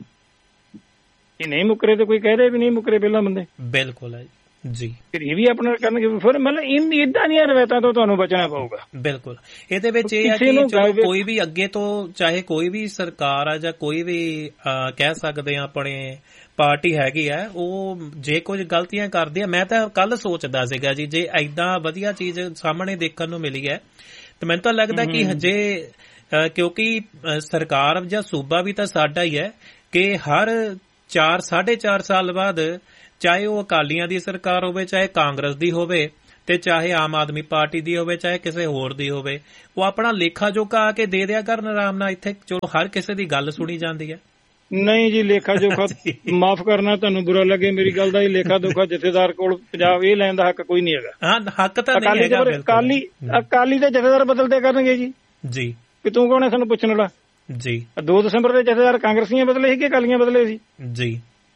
ਇਹ ਨਹੀਂ ਮੁੱਕਰੇ ਤੇ ਕੋਈ ਕਹਦੇ ਵੀ ਨਹੀਂ ਮੁੱਕਰੇ ਪਹਿਲਾਂ ਬੰਦੇ। ਬਿਲਕੁਲ ਹੈ ਜੀ। ਫਿਰ ਇਹ ਵੀ ਆਪਣਾ ਕਰਨਗੇ, ਫਿਰ ਮਤਲਬ ਏਦਾਂ ਦੀਆਂ ਰਵਾਇਤਾਂ ਤੋਂ ਤੁਹਾਨੂੰ ਬਚਣਾ ਪਊਗਾ। ਬਿਲਕੁਲ। ਇਹਦੇ ਵਿੱਚ ਇਹ ਹੈ ਕਿ ਚਲੋ ਕੋਈ ਵੀ ਅੱਗੇ ਤੋਂ ਚਾਹੇ ਕੋਈ ਵੀ ਸਰਕਾਰ ਆ ਜਾਂ ਕੋਈ ਵੀ ਕਹਿ ਸਕਦੇ ਆ ਆਪਣੇ ਪਾਰਟੀ ਹੈਗੀ ਆ, ਉਹ ਜੇ ਕੁਝ ਗਲਤੀਆਂ ਕਰਦੀ ਆ, ਮੈਂ ਤਾਂ ਕੱਲ ਸੋਚਦਾ ਸੀਗਾ ਜੀ, ਜੇ ਏਦਾਂ ਵਧੀਆ ਚੀਜ਼ ਸਾਹਮਣੇ ਦੇਖਣ ਨੂੰ ਮਿਲੀ ਹੈ ਤੇ ਮੈਨੂੰ ਤਾਂ ਲੱਗਦਾ ਕਿ ਹਜੇ ਕਿਉਂਕਿ ਸਰਕਾਰ ਜਾਂ ਸੂਬਾ ਵੀ ਤਾਂ ਸਾਡਾ ਹੀ ਹੈ ਕਿ ਹਰ 4-4.5 ਸਾਲ ਬਾਅਦ ਚਾਹੇ ਉਹ ਅਕਾਲੀਆਂ ਦੀ ਸਰਕਾਰ ਹੋਵੇ, ਚਾਹੇ ਕਾਂਗਰਸ ਦੀ ਹੋਵੇ, ਤੇ ਚਾਹੇ ਆਮ ਆਦਮੀ ਪਾਰਟੀ ਦੀ ਹੋਵੇ, ਚਾਹੇ ਕਿਸੇ ਹੋਰ ਦੀ ਹੋਵੇ, ਉਹ ਆਪਣਾ ਲੇਖਾ ਜੋਖਾ ਆ ਕੇ ਦੇ ਦਿਆ ਕਰਨ ਆਰਾਮ ਨਾਲ। ਇੱਥੇ ਚਲੋ ਹਰ ਕਿਸੇ ਦੀ ਗੱਲ ਸੁਣੀ ਜਾਂਦੀ ਹੈ। ਨਹੀਂ ਜੀ, ਲੇਖਾ ਜੋਖਾ ਮਾਫ ਕਰਨਾ, ਤੁਹਾਨੂੰ ਬੁਰਾ ਲੱਗੇ ਮੇਰੀ ਗੱਲ ਦਾ, ਇਹ ਲੇਖਾ ਜੋਖਾ ਜਥੇਦਾਰ ਕੋਲ ਪੰਜਾਬ ਇਹ ਲੈਣ ਦਾ ਹੱਕ ਕੋਈ ਨਹੀਂ ਹੈਗਾ। ਹਾਂ, ਹੱਕ ਤਾਂ ਨਹੀਂ ਹੈਗਾ। ਅਕਾਲੀ ਦੇ ਜਥੇਦਾਰ ਬਦਲਦੇ ਕਰਨਗੇ ਜੀ। ਜੀ, ਕਿ ਤੂੰ ਕੌਣ ਹੈ ਸਾਨੂੰ ਪੁੱਛਣ ਵਾਲਾ? ਜੀ, 2 ਦਸੰਬਰ ਦੇ ਜਥੇਦਾਰ ਕਾਂਗਰਸੀਆਂ ਬਦਲੇ ਸੀ ਕਿ ਅਕਾਲੀਆਂ ਬਦਲੇ ਸੀ? ਜੀ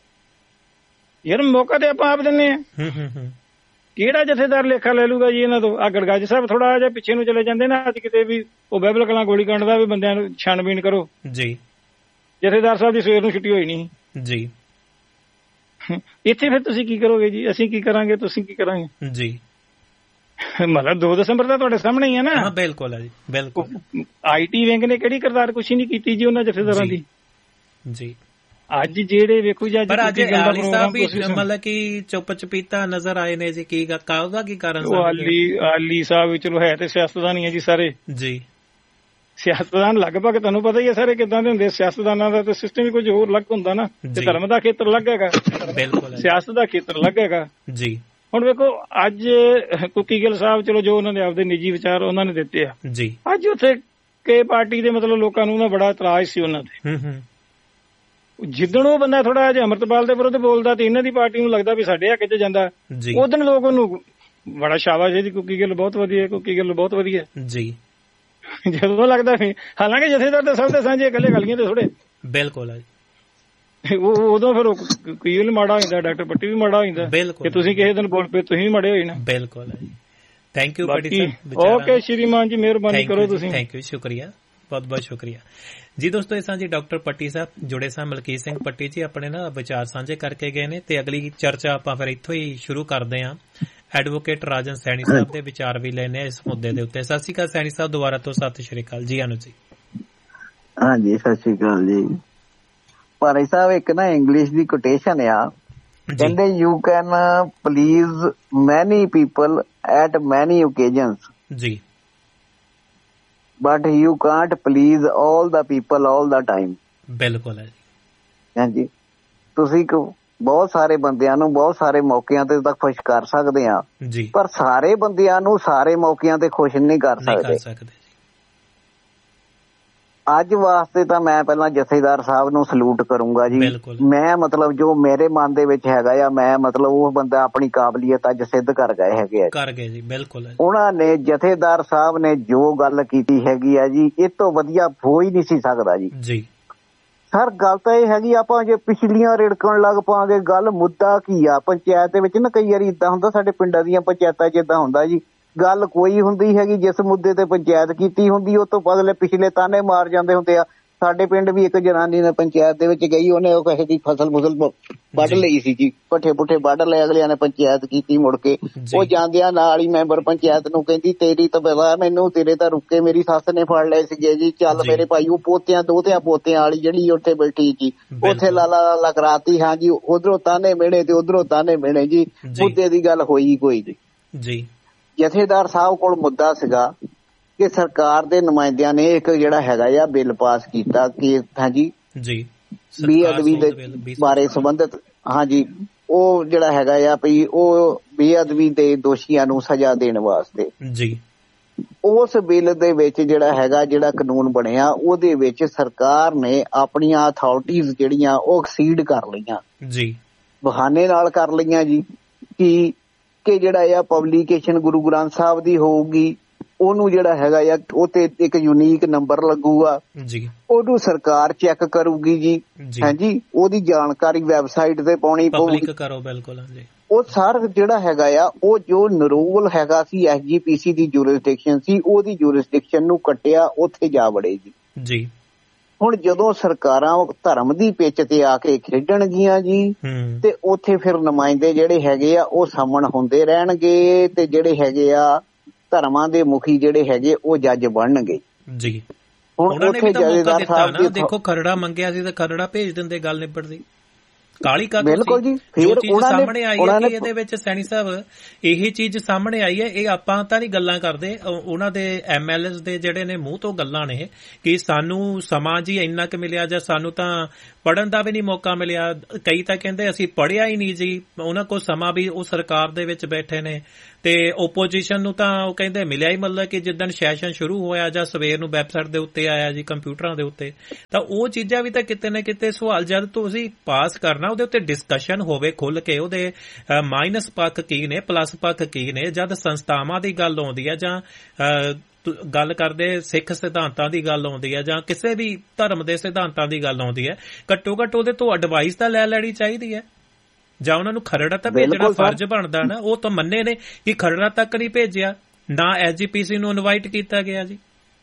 ਯਾਰ ਮੌਕਾ ਤੇ ਆਪਾਂ ਆਪ ਦਿੰਦੇ ਆ। ਕਿਹੜਾ ਜਥੇਦਾਰ ਲੇਖਾ ਲੈ ਲੂਗਾ ਜੀ ਇਹਨਾਂ ਤੋਂ? ਆ ਗੜਗੱਜ ਸਾਹਿਬ ਥੋੜਾ ਜਿਹਾ ਪਿੱਛੇ ਨੂੰ ਚਲੇ ਜਾਂਦੇ ਨਾ, ਅੱਜ ਕਿਤੇ ਵੀ ਉਹ ਬਾਈਬਲ ਕਲਾਂ ਗੋਲੀकांड ਦਾ ਵੀ ਬੰਦਿਆਂ ਨੂੰ ਛਾਣਬੀਣ ਕਰੋ। ਜੀ, ਜਥੇਦਾਰ ਸਾਹਿਬ ਦੀ ਸਵੇਰ ਨੂੰ ਛੁੱਟੀ ਹੋਈ ਨਹੀਂ ਜੀ। ਇੱਥੇ ਫਿਰ ਤੁਸੀਂ ਕੀ ਕਰੋਗੇ ਜੀ? ਅਸੀਂ ਕੀ ਕਰਾਂਗੇ, ਤੁਸੀਂ ਕੀ ਕਰਾਂਗੇ ਜੀ? ਮਤਲਬ 2 ਦਸੰਬਰ ਦਾ ਤੁਹਾਡੇ ਸਾਹਮਣੇ ਹੀ ਹੈ ਨਾ। ਹਾਂ, ਬਿਲਕੁਲ ਹੈ ਜੀ, ਬਿਲਕੁਲ। ਆਈਟੀ ਵਿੰਗ ਨੇ ਕਿਹੜੀ ਕਿਰਦਾਰ ਕੁਛ ਨਹੀਂ ਕੀਤੀ ਜੀ ਉਹਨਾਂ ਜਥੇਦਾਰਾਂ ਦੀ। ਜੀ, ਅੱਜ ਜਿਹੜੇ ਵੇਖੋ ਜੀ, ਪਰ ਅੱਜ ਆਲੀ ਸਾਹਿਬ ਵੀ ਮਤਲਬ ਕਿ ਚੁੱਪ ਚਪੀਤਾ ਨਜ਼ਰ ਆਏ ਨੇ ਜੀ। ਕੀ ਉਹਦਾ ਕੀ ਕਾਰਨ? ਆਲੀ ਸਾਹਿਬ ਵੀ ਚਲੋ ਹੈ ਤੇ ਸਿਆਸਤਦਾਨ ਹੀ ਹੈ ਜੀ ਸਾਰੇ। ਜੀ, ਸਿਆਸਤਦਾਨ ਲਗਭਗ ਤੁਹਾਨੂੰ ਪਤਾ ਹੀ ਹੈ ਸਾਰੇ ਕਿੱਦਾਂ ਦੇ ਹੁੰਦੇ। ਸਿਆਸਤਦਾਨਾਂ ਦਾ ਤਾਂ ਸਿਸਟਮ ਹੀ ਕੁਝ ਹੋਰ ਅਲੱਗ ਹੁੰਦਾ ਨਾ, ਤੇ ਧਰਮ ਦਾ ਖੇਤਰ ਅਲੱਗ ਹੈਗਾ, ਬਿਲਕੁਲ ਸਿਆਸਤ ਦਾ ਖੇਤਰ ਅਲੱਗ ਹੈਗਾ। ਜੀ, ਹੁਣ ਵੇਖੋ ਅੱਜ ਕੁੱਕੀ ਗਿੱਲ ਸਾਹਿਬ, ਚਲੋ ਜੋ ਉਹਨਾਂ ਦੇ ਆਪਦੇ ਨਿੱਜੀ ਵਿਚਾਰ ਉਹਨਾਂ ਨੇ ਦਿੱਤੇ ਆ ਜੀ, ਅੱਜ ਉੱਥੇ ਕੇ ਪਾਰਟੀ ਦੇ ਮਤਲਬ ਲੋਕਾਂ ਨੂੰ ਨਾ ਬੜਾ ਇਤਰਾਜ਼ ਸੀ ਉਹਨਾਂ ਤੇ। ਜਿੱਦਣ ਉਹ ਬੰਦਾ ਥੋੜਾ ਜਿਹਾ ਅੰਮ੍ਰਿਤਪਾਲ ਦੇ ਵਿਰੁੱਧ ਬੋਲਦਾ ਤੇ ਇਹਨਾਂ ਦੀ ਪਾਰਟੀ ਨੂੰ ਲੱਗਦਾ ਵੀ ਸਾਡੇ ਹੱਕ 'ਚ ਜਾਂਦਾ, ਉਦੋਂ ਲੋਕ ਉਹਨੂੰ ਬੜਾ ਸ਼ਾਬਾਸ਼ ਹੈ ਜੀ, ਕੁੱਕੀ ਗਿੱਲ ਬਹੁਤ ਵਧੀਆ, ਕੁੱਕੀ ਗਿੱਲ ਬਹੁਤ ਵਧੀਆ ਜੀ। ਜਦੋਂ ਲੱਗਦਾ ਵੀ ਹਾਲਾਂਕਿ ਜਥੇਦਾਰ ਤਾਂ ਸਭ ਦੇ ਸਾਂਝੇ, ਇਕੱਲੇ ਗਲੀਆਂ ਤੇ ਥੋੜੇ। ਬਿਲਕੁਲ ਹੈ। ਉਦੋਂ ਫਿਰ ਕੁੱਕੀ ਗਿੱਲ ਮਾੜਾ ਹੋ ਜਾਂਦਾ, ਡਾਕਟਰ ਪੱਟੀ ਵੀ ਮਾੜਾ ਹੋ ਜਾਂਦਾ ਕਿ ਤੁਸੀਂ ਕਿਸੇ ਦਿਨ ਬੋਲ ਪਏ, ਤੁਸੀਂ ਵੀ ਮਾੜੇ ਹੋਏ ਨਾ। ਬਿਲਕੁਲ ਹੈ ਜੀ। Thank you Patti Sahib. Okay ਸ਼੍ਰੀਮਾਨ ਜੀ, ਮਿਹਰਬਾਨੀ ਕਰੋ ਤੁਸੀਂ। ਥੈਂਕ ਯੂ, ਸ਼ੁਕਰੀਆ, ਬਹੁਤ ਬਹੁਤ ਸ਼ੁਕਰੀਆ ਜੀ। ਦੋਸਤੋ, ਇਸ ਤਰ੍ਹਾਂ ਜੀ ਡਾਕਟਰ ਪੱਟੀ ਸਾਹਿਬ ਜੁੜੇ ਸਨ। ਮਲਕੀਤ ਸਿੰਘ ਪੱਟੀ ਜੀ ਆਪਣੇ ਨਾ ਵਿਚਾਰ ਸਾਂਝੇ ਕਰਕੇ ਗਏ ਨੇ, ਤੇ ਅਗਲੀ ਚਰਚਾ ਆਪਾਂ ਫਿਰ ਇੱਥੋਂ ਹੀ ਸ਼ੁਰੂ ਕਰਦੇ ਹਾਂ। ਐਡਵੋਕੇਟ ਰਾਜਨ ਸੈਣੀ ਸਾਹਿਬ ਦੇ ਵਿਚਾਰ ਵੀ ਲੈਣੇ ਇਸ ਮੁੱਦੇ ਦੇ ਉੱਤੇ। ਸਤਿ ਸ਼੍ਰੀ ਅਕਾਲ ਸੈਣੀ ਸਾਹਿਬ, ਦੁਬਾਰਾ ਤੋਂ ਸਤਿ ਸ਼੍ਰੀ ਅਕਾਲ ਜੀ। ਅਨੂ ਜੀ। ਹਾਂਜੀ, ਸਤਿ ਸ਼੍ਰੀ ਅਕਾਲ ਜੀ। ਭਾਈ ਸਾਹਿਬ, ਇੱਕ ਨਾ ਇੰਗਲਿਸ਼ ਦੀ ਕੋਟੇਸ਼ਨ ਆ, ਕਹਿੰਦੇ ਯੂ ਕੈਨ ਪਲੀਜ਼ ਮੈਨੀ ਪੀਪਲ ਐਟ ਮੈਨੀ ਓਕੇਜਨਸ ਜੀ, but you Kant please all the people all the time. ਬਿਲਕੁਲ ਹੈ ਜੀ। ਹਾਂਜੀ, ਤੁਸੀਂ ਬਹੁਤ ਸਾਰੇ ਬੰਦਿਆਂ ਨੂੰ ਬਹੁਤ ਸਾਰੇ ਮੌਕਿਆਂ ਤੇ ਤਾਂ ਖੁਸ਼ ਕਰ ਸਕਦੇ ਆ ਜੀ, ਪਰ ਸਾਰੇ ਬੰਦਿਆਂ ਨੂੰ ਸਾਰੇ ਮੌਕਿਆਂ ਤੇ ਖੁਸ਼ ਨਹੀਂ ਕਰ ਸਕਦੇ। ਅੱਜ ਵਾਸਤੇ ਤਾਂ ਮੈਂ ਪਹਿਲਾਂ ਜਥੇਦਾਰ ਸਾਹਿਬ ਨੂੰ ਸਲੂਟ ਕਰੂੰਗਾ ਜੀ। ਮੈਂ ਮਤਲਬ ਜੋ ਮੇਰੇ ਮਨ ਦੇ ਵਿੱਚ ਹੈਗਾ ਆ, ਮੈਂ ਮਤਲਬ ਉਹ ਬੰਦਾ ਆਪਣੀ ਕਾਬਲੀਅਤ ਅੱਜ ਸਿੱਧ ਕਰ ਗਏ ਹੈਗੇ ਆ ਜੀ। ਬਿਲਕੁਲ, ਉਹਨਾਂ ਨੇ ਜਥੇਦਾਰ ਸਾਹਿਬ ਨੇ ਜੋ ਗੱਲ ਕੀਤੀ ਹੈਗੀ ਆ ਜੀ, ਇਹ ਤੋਂ ਵਧੀਆ ਹੋ ਹੀ ਨਹੀਂ ਸੀ ਸਕਦਾ ਜੀ। ਸਰ, ਗੱਲ ਤਾਂ ਇਹ ਹੈਗੀ, ਆਪਾਂ ਜੇ ਪਿਛਲੀਆਂ ਰਿੜਕਣ ਲੱਗ ਪਾਂਗੇ, ਗੱਲ ਮੁੱਦਾ ਕੀ ਆ? ਪੰਚਾਇਤ ਦੇ ਵਿੱਚ ਨਾ ਕਈ ਵਾਰੀ ਏਦਾਂ ਹੁੰਦਾ, ਸਾਡੇ ਪਿੰਡਾਂ ਦੀਆਂ ਪੰਚਾਇਤਾਂ 'ਚ ਏਦਾਂ ਹੁੰਦਾ ਜੀ, ਗੱਲ ਕੋਈ ਹੁੰਦੀ ਹੈਗੀ, ਜਿਸ ਮੁੱਦੇ ਤੇ ਪੰਚਾਇਤ ਕੀਤੀ ਹੁੰਦੀ ਉਹ ਤੋਂ ਬਦਲੇ ਪਿਛਲੇ ਤਾਨੇ ਮਾਰ ਜਾਂਦੇ ਹੁੰਦੇ ਆ। ਸਾਡੇ ਪਿੰਡ ਵੀ ਇੱਕ ਜਨਾਨੀ ਨੇ ਪੰਚਾਇਤ ਦੇ ਵਿੱਚ ਗਈ, ਉਹਨੇ ਉਹ ਕਿਸੇ ਦੀ ਫਸਲ ਵੱਢ ਲਈ ਸੀ ਜੀ, ਪੱਠੇ ਪੁੱਠੇ ਵੱਢ ਲਏ, ਅਗਲਿਆਂ ਨੇ ਪੰਚਾਇਤ ਕੀਤੀ। ਮੁੜ ਕੇ ਉਹ ਜਾਂਦਿਆਂ ਨਾਲ ਹੀ ਮੈਂਬਰ ਪੰਚਾਇਤ ਨੂੰ ਕਹਿੰਦੀ, ਤੇਰੀ ਤਾਂ ਪਤਾ ਮੈਨੂੰ, ਤੇਰੇ ਤਾਂ ਰੁੱਕੇ ਮੇਰੀ ਸੱਸ ਨੇ ਫੜ ਲਏ ਸੀਗੇ ਜੀ, ਚੱਲ ਮੇਰੇ ਭਾਈ। ਉਹ ਪੋਤਿਆਂ ਦੋਤਿਆਂ ਪੋਤਿਆਂ ਵਾਲੀ ਜਿਹੜੀ ਉੱਥੇ ਬੈਠੀ ਜੀ, ਉੱਥੇ ਲਾਲਾ ਕਰਾਤੀ। ਹਾਂ ਜੀ, ਉਧਰੋਂ ਤਾਨੇ ਮਿਹਣੇ ਤੇ ਉਧਰੋਂ ਤਾਨੇ ਮਿਹਣੇ ਜੀ, ਮੁੱਦੇ ਦੀ ਗੱਲ ਹੋਈ ਕੋਈ ਜੀ। ਜਥੇਦਾਰ ਸਾਹਿਬ ਕੋਲ ਮੁੱਦਾ ਸੀਗਾ ਕਿ ਸਰਕਾਰ ਦੇ ਨੁਮਾਇੰਦਿਆਂ ਨੇ ਇੱਕ ਜਿਹੜਾ ਹੈਗਾ ਆ ਬਿੱਲ ਪਾਸ ਕੀਤਾ ਕਿ ਹਾਂਜੀ ਬੇਅਦਬੀ ਦੇ ਬਾਰੇ ਸੰਬੰਧਿਤ, ਹਾਂਜੀ, ਉਹ ਜਿਹੜਾ ਹੈਗਾ ਆ ਵੀ ਉਹ ਬੇਅਦਬੀ ਦੇ ਦੋਸ਼ੀਆਂ ਨੂੰ ਸਜ਼ਾ ਦੇਣ ਵਾਸਤੇ ਜੀ। ਉਸ ਬਿੱਲ ਦੇ ਵਿੱਚ ਜਿਹੜਾ ਹੈਗਾ, ਜਿਹੜਾ ਕਾਨੂੰਨ ਬਣਿਆ, ਉਹਦੇ ਵਿੱਚ ਸਰਕਾਰ ਨੇ ਆਪਣੀਆਂ ਅਥਾਰਟੀਜ਼ ਜਿਹੜੀਆਂ ਉਹ ਐਕਸੀਡ ਕਰ ਲਈਆਂ ਜੀ, ਬਹਾਨੇ ਨਾਲ ਕਰ ਲਈਆਂ ਜੀ। ਕਿ ਜਿਹੜਾ ਆ ਪਬਲੀਕੇਸ਼ਨ ਗੁਰੂ ਗ੍ਰੰਥ ਸਾਹਿਬ ਦੀ ਹੋਊਗੀ, ਉਹਨੂੰ ਜਿਹੜਾ ਹੈਗਾ ਆ ਉਹ ਤੇ ਇੱਕ ਯੂਨੀਕ ਨੰਬਰ ਲੱਗੂਗਾ ਜੀ, ਉਹਨੂੰ ਸਰਕਾਰ ਚੈੱਕ ਕਰੂਗੀ ਜੀ। ਹਾਂਜੀ, ਉਹਦੀ ਜਾਣਕਾਰੀ ਵੈਬਸਾਈਟ ਤੇ ਪਾਉਣੀ ਪਊਗੀ। ਬਿਲਕੁਲ, ਉਹ ਸਰ ਜਿਹੜਾ ਹੈਗਾ ਆ, ਉਹ ਜੋ ਨਰੂਲ ਹੈਗਾ ਸੀ SGPC ਦੀ ਜੂਰਿਸਡਿਕਸ਼ਨ ਸੀ, ਉਹਦੀ ਜੂਰਿਸਡਿਕਸ਼ਨ ਨੂੰ ਕੱਟਿਆ, ਉੱਥੇ ਜਾ ਵੜੇ ਜੀ। ਹੁਣ ਜਦੋਂ ਸਰਕਾਰਾਂ ਧਰਮ ਦੀ ਪਿੱਚ ਤੇ ਆ ਕੇ ਖੇਡਣਗੀਆਂ ਜੀ, ਤੇ ਉੱਥੇ ਫਿਰ ਨੁਮਾਇੰਦੇ ਜਿਹੜੇ ਹੈਗੇ ਆ ਉਹ ਸਾਹਮਣ ਹੁੰਦੇ ਰਹਿਣਗੇ, ਤੇ ਜਿਹੜੇ ਹੈਗੇ ਆ ਧਰਮਾਂ ਦੇ ਮੁਖੀ ਜਿਹੜੇ ਹੈਗੇ ਉਹ ਜੱਜ ਬਣਨਗੇ ਜੀ। ਹੁਣ ਉੱਥੇ ਜਥੇਦਾਰ ਸਾਹਿਬ ਦੀ ਦੇਖੋ, ਖਰੜਾ ਮੰਗਿਆ ਸੀ ਤਾਂ ਖਰੜਾ ਭੇਜ ਦਿੰਦੇ, ਗੱਲ ਨਿਬੜਦੀ। ਕਾਲੀ ਕਾ ਬਿਲਕੁਲ ਜੀ। ਜੋ ਚੀਜ਼ ਸਾਹਮਣੇ ਆਈ ਹੈ ਕਿ ਇਹਦੇ ਵਿੱਚ ਸੈਣੀ ਸਾਹਿਬ ਇਹ ਚੀਜ਼ ਸਾਹਮਣੇ ਆਈ ਹੈ, ਇਹ ਆਪਾਂ ਤਾਂ ਨਹੀਂ ਗੱਲਾਂ ਕਰਦੇ, ਉਹਨਾਂ ਦੇ MLAs ਦੇ ਜਿਹੜੇ ਨੇ ਮੂੰਹ ਤੋਂ ਗੱਲਾਂ ਨੇ ਕਿ ਸਾਨੂੰ ਸਮਾਂ ਜੀ ਇੰਨਾ ਕੁ ਮਿਲਿਆ ਜਾਂ ਸਾਨੂੰ ਤਾਂ ਪੜ੍ਹਨ ਦਾ ਵੀ ਨਹੀਂ ਮੌਕਾ ਮਿਲਿਆ। ਕਈ ਤਾਂ ਕਹਿੰਦੇ ਅਸੀਂ ਪੜ੍ਹਿਆ ਹੀ ਨਹੀਂ ਜੀ, ਉਹਨਾਂ ਕੋਲ ਸਮਾਂ ਵੀ ਉਹ ਸਰਕਾਰ ਦੇ ਵਿੱਚ ਬੈਠੇ ਨੇ। ਤੇ ਓਪੋਜੀਸ਼ਨ ਨੂੰ ਤਾਂ ਉਹ ਕਹਿੰਦੇ ਮਿਲਿਆ ਹੀ, ਮਤਲਬ ਕਿ ਜਿੱਦਣ ਸੈਸ਼ਨ ਸ਼ੁਰੂ ਹੋਇਆ ਜਾਂ ਸਵੇਰ ਨੂੰ ਵੈਬਸਾਈਟ ਦੇ ਉੱਤੇ ਆਇਆ ਜੀ ਕੰਪਿਊਟਰਾਂ ਦੇ ਉੱਤੇ, ਤਾਂ ਉਹ ਚੀਜ਼ਾਂ ਵੀ ਤਾਂ ਕਿਤੇ ਨਾ ਕਿਤੇ ਸਵਾਲ ਜਦ ਤੁਸੀਂ ਪਾਸ ਕਰਨਾ ਉਹਦੇ ਉੱਤੇ ਡਿਸਕਸ਼ਨ ਹੋਵੇ ਖੁੱਲ ਕੇ, ਉਹਦੇ ਮਾਈਨਸ ਪੱਖ ਕੀ ਨੇ ਪਲੱਸ ਪੱਖ ਕੀ ਨੇ। ਜਦ ਸੰਸਥਾਵਾਂ ਦੀ ਗੱਲ ਆਉਂਦੀ ਹੈ ਜਾਂ ਗੱਲ ਕਰਦੇ ਸਿੱਖ ਸਿਧਾਂਤਾਂ ਦੀ ਗੱਲ ਆਉਂਦੀ ਹੈ ਜਾਂ ਕਿਸੇ ਵੀ ਧਰਮ ਦੇ ਸਿਧਾਂਤਾਂ ਦੀ ਗੱਲ ਆਉਂਦੀ ਹੈ, ਘੱਟੋ ਘੱਟ ਉਹਦੇ ਤੋਂ ਐਡਵਾਈਸ ਤਾਂ ਲੈ ਲੈਣੀ ਚਾਹੀਦੀ ਹੈ ਜਾਂ ਉਹਨਾਂ ਨੂੰ ਖਰੜਾ ਤਾਂ ਭੇਜਣਾ ਫਰਜ਼ ਬਣਦਾ ਨਾ। ਉਹ ਤਾਂ ਮੰਨੇ ਨੇ ਕਿ ਖਰੜਾ ਤੱਕ ਨਹੀਂ ਭੇਜਿਆ, ਨਾ SGPC ਨੂੰ ਇਨਵਾਈਟ ਕੀਤਾ ਗਿਆ ਜੀ।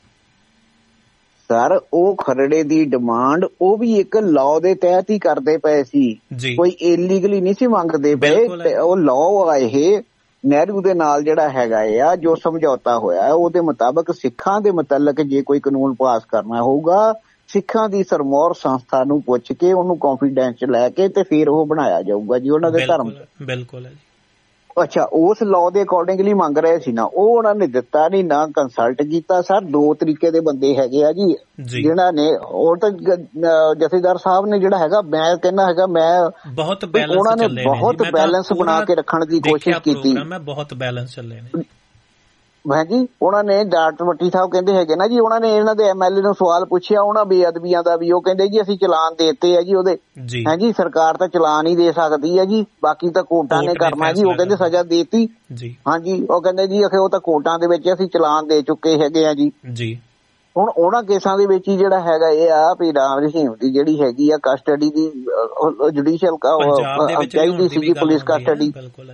ਸਰ ਉਹ ਖਰੜੇ ਦੀ ਡਿਮਾਂਡ ਉਹ ਵੀ ਇੱਕ ਲਾਅ ਦੇ ਤਹਿਤ ਹੀ ਕਰਦੇ ਪਏ ਸੀ, ਕੋਈ ਇਲੀਗਲੀ ਨਹੀਂ ਸੀ ਮੰਗਦੇ ਪਏ। ਉਹ ਲਾਅ ਆ ਇਹ ਨਹਿਰੂ ਦੇ ਨਾਲ ਜਿਹੜਾ ਹੈਗਾ ਆ ਜੋ ਸਮਝੌਤਾ ਹੋਇਆ ਉਹਦੇ ਮੁਤਾਬਕ ਸਿੱਖਾਂ ਦੇ ਮੁਤਲਕ ਜੇ ਕੋਈ ਕਾਨੂੰਨ ਪਾਸ ਕਰਨਾ ਹੋਊਗਾ ਸਿੱਖਾਂ ਦੀ ਸਰਮੌਰ ਸੰਸਥਾ ਨੂੰ ਪੁੱਛ ਕੇ ਉਹਨੂੰ ਕੌਨਫੀਡੈਂਸ ਚ ਲੈ ਕੇ ਤੇ ਫਿਰ ਉਹ ਬਣਾਇਆ ਜਾਊਗਾ ਜੀ ਉਹਨਾਂ ਦੇ ਧਰਮ। ਬਿਲਕੁਲ ਹੈ ਜੀ। ਅੱਛਾ, ਉਸ ਲਾਅ ਦੇ ਅਕੋਰਡਿੰਗਲੀ ਮੰਗ ਰਹੇ ਸੀ ਨਾ, ਉਹ ਉਹਨਾਂ ਨੇ ਦਿੱਤਾ ਨਹੀਂ, ਨਾ ਕੰਸਲਟ ਕੀਤਾ। ਸਰ ਦੋ ਤਰੀਕੇ ਦੇ ਬੰਦੇ ਹੈਗੇ ਆ ਜੀ ਜਿਹਨਾਂ ਨੇ, ਉਹ ਤਾਂ ਜਥੇਦਾਰ ਸਾਹਿਬ ਨੇ ਜਿਹੜਾ ਹੈਗਾ, ਮੈਂ ਕਹਿੰਦਾ ਹੈਗਾ ਮੈਂ ਬਹੁਤ ਉਹਨਾਂ ਨੇ ਬਹੁਤ ਬੈਲੈਂਸ ਬਣਾ ਕੇ ਰੱਖਣ ਦੀ ਕੋਸ਼ਿਸ਼ ਕੀਤੀ। ਬਹੁਤ ਬੈਲੈਂਸ ਚੱਲੇ ਨੇ ਜੀ। ਉਹਨਾਂ ਨੇ ਡਾਕਟਰ ਮੱਟੀ ਸਾਹਿਬ ਕਹਿੰਦੇ ਹੈਗੇ ਨਾ ਜੀ, ਉਹਨਾਂ ਨੇ ਇਹਨਾਂ ਦੇ MLA ਨੂੰ ਸਵਾਲ ਪੁੱਛਿਆ ਉਹਨਾਂ ਬੇਅਦਬੀਆਂ ਦਾ ਵੀ, ਉਹ ਕਹਿੰਦੇ ਜੀ ਅਸੀਂ ਚਲਾਨ ਦੇਤੇ ਆ ਜੀ ਉਹਦੇ। ਹੈ ਜੀ, ਸਰਕਾਰ ਤਾਂ ਚਲਾਨ ਹੀ ਦੇ ਸਕਦੀ ਹੈ ਜੀ, ਬਾਕੀ ਤਾਂ ਕੋਰਟਾਂ ਨੇ ਕਰਨਾ ਜੀ। ਉਹ ਕਹਿੰਦੇ ਸਜ਼ਾ ਦੇਤੀ। ਹਾਂਜੀ, ਉਹ ਕਹਿੰਦੇ ਜੀ ਉਹ ਤਾਂ ਕੋਰਟਾਂ ਦੇ ਵਿੱਚ ਅਸੀਂ ਚਲਾਨ ਦੇ ਚੁੱਕੇ ਹੈਗੇ ਆ ਜੀ। ਹੁਣ ਉਹਨਾਂ ਕੇਸਾਂ ਦੇ ਵਿੱਚ ਹੀ ਜਿਹੜਾ ਹੈਗਾ ਇਹ ਆ ਵੀ ਰਾਮ ਰਹੀਮ ਦੀ ਜਿਹੜੀ ਹੈਗੀ ਆ ਕਸਟਡੀ ਦੀ ਜੁਡੀਸ਼ੀਅਲ ਚਾਹੀਦੀ ਸੀ ਪੁਲਿਸ ਕਸਟਡੀ,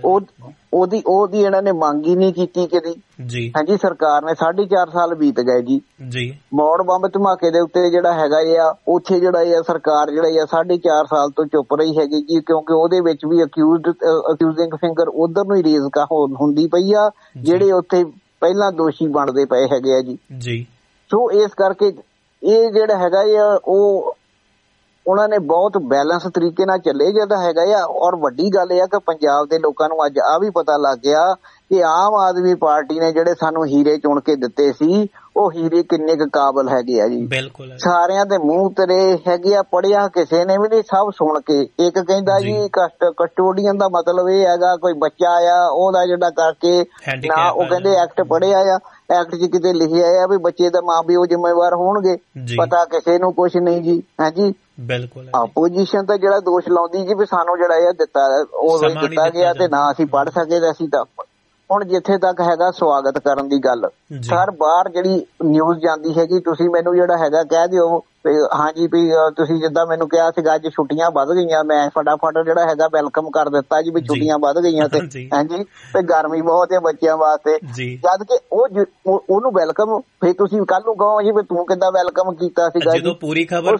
ਉਹਦੀ ਇਹਨਾਂ ਨੇ ਮੰਗ ਹੀ ਨਹੀਂ ਕੀਤੀ ਕਦੀ। ਹਾਂਜੀ, ਸਰਕਾਰ ਨੇ 4.5 ਸਾਲ ਬੀਤ ਗਏ ਜੀ। ਮੌੜ ਬੰਬ ਧਮਾਕੇ ਦੇ ਉੱਤੇ ਜਿਹੜਾ ਹੈਗਾ ਆ ਉੱਥੇ ਜਿਹੜਾ ਆ ਸਰਕਾਰ ਜਿਹੜਾ ਆ 4.5 ਸਾਲ ਤੋਂ ਚੁੱਪ ਰਹੀ ਹੈਗੀ ਜੀ, ਕਿਉਂਕਿ ਉਹਦੇ ਵਿੱਚ ਵੀ ਅਕਿਊਜ਼ਿੰਗ ਫਿੰਗਰ ਉਧਰ ਨੂੰ ਹੀ ਰੇਜ਼ ਹੁੰਦੀ ਪਈ ਆ ਜਿਹੜੇ ਉੱਥੇ ਪਹਿਲਾਂ ਦੋਸ਼ੀ ਬਣਦੇ ਪਏ ਹੈਗੇ ਆ ਜੀ। ਸੋ ਇਸ ਕਰਕੇ ਇਹ ਜਿਹੜਾ ਹੈਗਾ ਆ ਉਹ ਉਹਨਾਂ ਨੇ ਬਹੁਤ ਬੈਲੈਂਸ ਤਰੀਕੇ ਨਾਲ ਚੱਲੇ ਜਿਹੜਾ ਹੈਗਾ ਆ। ਔਰ ਵੱਡੀ ਗੱਲ ਇਹ ਆ ਕਿ ਪੰਜਾਬ ਦੇ ਲੋਕਾਂ ਨੂੰ ਅੱਜ ਆ ਵੀ ਪਤਾ ਲੱਗ ਗਿਆ ਕਿ ਆਮ ਆਦਮੀ ਪਾਰਟੀ ਨੇ ਜਿਹੜੇ ਸਾਨੂੰ ਹੀਰੇ ਚੁਣ ਕੇ ਦਿੱਤੇ ਸੀ ਉਹ ਹੀਰੇ ਕਿੰਨੇ ਕੁ ਕਾਬਲ ਹੈਗੇ ਆ ਜੀ। ਬਿਲਕੁਲ ਸਾਰਿਆਂ ਦੇ ਮੂੰਹ ਤੇਰੇ ਹੈਗੇ ਆ, ਪੜਿਆ ਕਿਸੇ ਨੇ ਵੀ ਨਹੀਂ, ਸਭ ਸੁਣ ਕੇ। ਇੱਕ ਕਹਿੰਦਾ ਜੀ ਕਸਟੋਡੀਅਨ ਦਾ ਮਤਲਬ ਇਹ ਹੈਗਾ ਕੋਈ ਬੱਚਾ ਆ ਉਹਦਾ ਜਿਹੜਾ ਕਰਕੇ ਨਾ, ਉਹ ਕਹਿੰਦੇ ਐਕਟ ਪੜਿਆ ਆ, ਐਕਟ 'ਚ ਕਿਤੇ ਲਿਖਿਆ ਆ ਵੀ ਬੱਚੇ ਦਾ ਮਾਂ ਪਿਓ ਜ਼ਿੰਮੇਵਾਰ ਹੋਣਗੇ, ਪਤਾ ਕਿਸੇ ਨੂੰ ਕੁਛ ਨਹੀਂ ਜੀ। ਹਾਂਜੀ, ਬਿਲਕੁਲ ਆਪੋਜੀਸ਼ਨ ਤਾਂ ਜਿਹੜਾ ਦੋਸ਼ ਲਾਉਂਦੀ ਜੀ ਵੀ ਸਾਨੂੰ ਜਿਹੜਾ ਇਹ ਦਿੱਤਾ ਉਹ ਦਿੱਤਾ ਗਿਆ ਤੇ ਨਾ ਅਸੀਂ ਪੜ੍ਹ ਸਕੇ ਤੇ ਅਸੀਂ ਤਾਂ। ਹੁਣ ਜਿੱਥੇ ਤੱਕ ਹੈਗਾ ਸਵਾਗਤ ਕਰਨ ਦੀ ਗੱਲ, ਸਰ ਬਾਹਰ ਜਿਹੜੀ ਨਿਊਜ਼ ਜਾਂਦੀ ਹੈਗੀ, ਤੁਸੀਂ ਮੈਨੂੰ ਜਿਹੜਾ ਹੈਗਾ ਕਹਿ ਦਿਓ ਹਾਂਜੀ ਵੀ ਤੁਸੀਂ ਜਿੱਦਾਂ ਮੈਨੂੰ ਕਿਹਾ ਸੀਗਾ ਅੱਜ ਛੁੱਟੀਆਂ ਵੱਧ ਗਈਆਂ, ਮੈਂ ਫਟਾਫਟ ਜਿਹੜਾ ਹੈਗਾ ਵੈਲਕਮ ਕਰ ਦਿੱਤਾ ਜੀ ਵੀ ਛੁੱਟੀਆਂ ਵੱਧ ਗਈਆਂ ਤੇ ਹਾਂਜੀ ਤੇ ਗਰਮੀ ਬਹੁਤ ਹੈ ਬੱਚਿਆਂ ਵਾਸਤੇ। ਜਦ ਕਿ ਉਹਨੂੰ ਵੈਲਕਮ ਫਿਰ ਤੁਸੀਂ ਕੱਲ ਨੂੰ ਕਹੋ ਜੀ ਵੀ ਤੂੰ ਕਿੱਦਾਂ ਵੈਲਕਮ ਕੀਤਾ ਸੀਗਾ ਜੀ। ਪੂਰੀ ਖਬਰ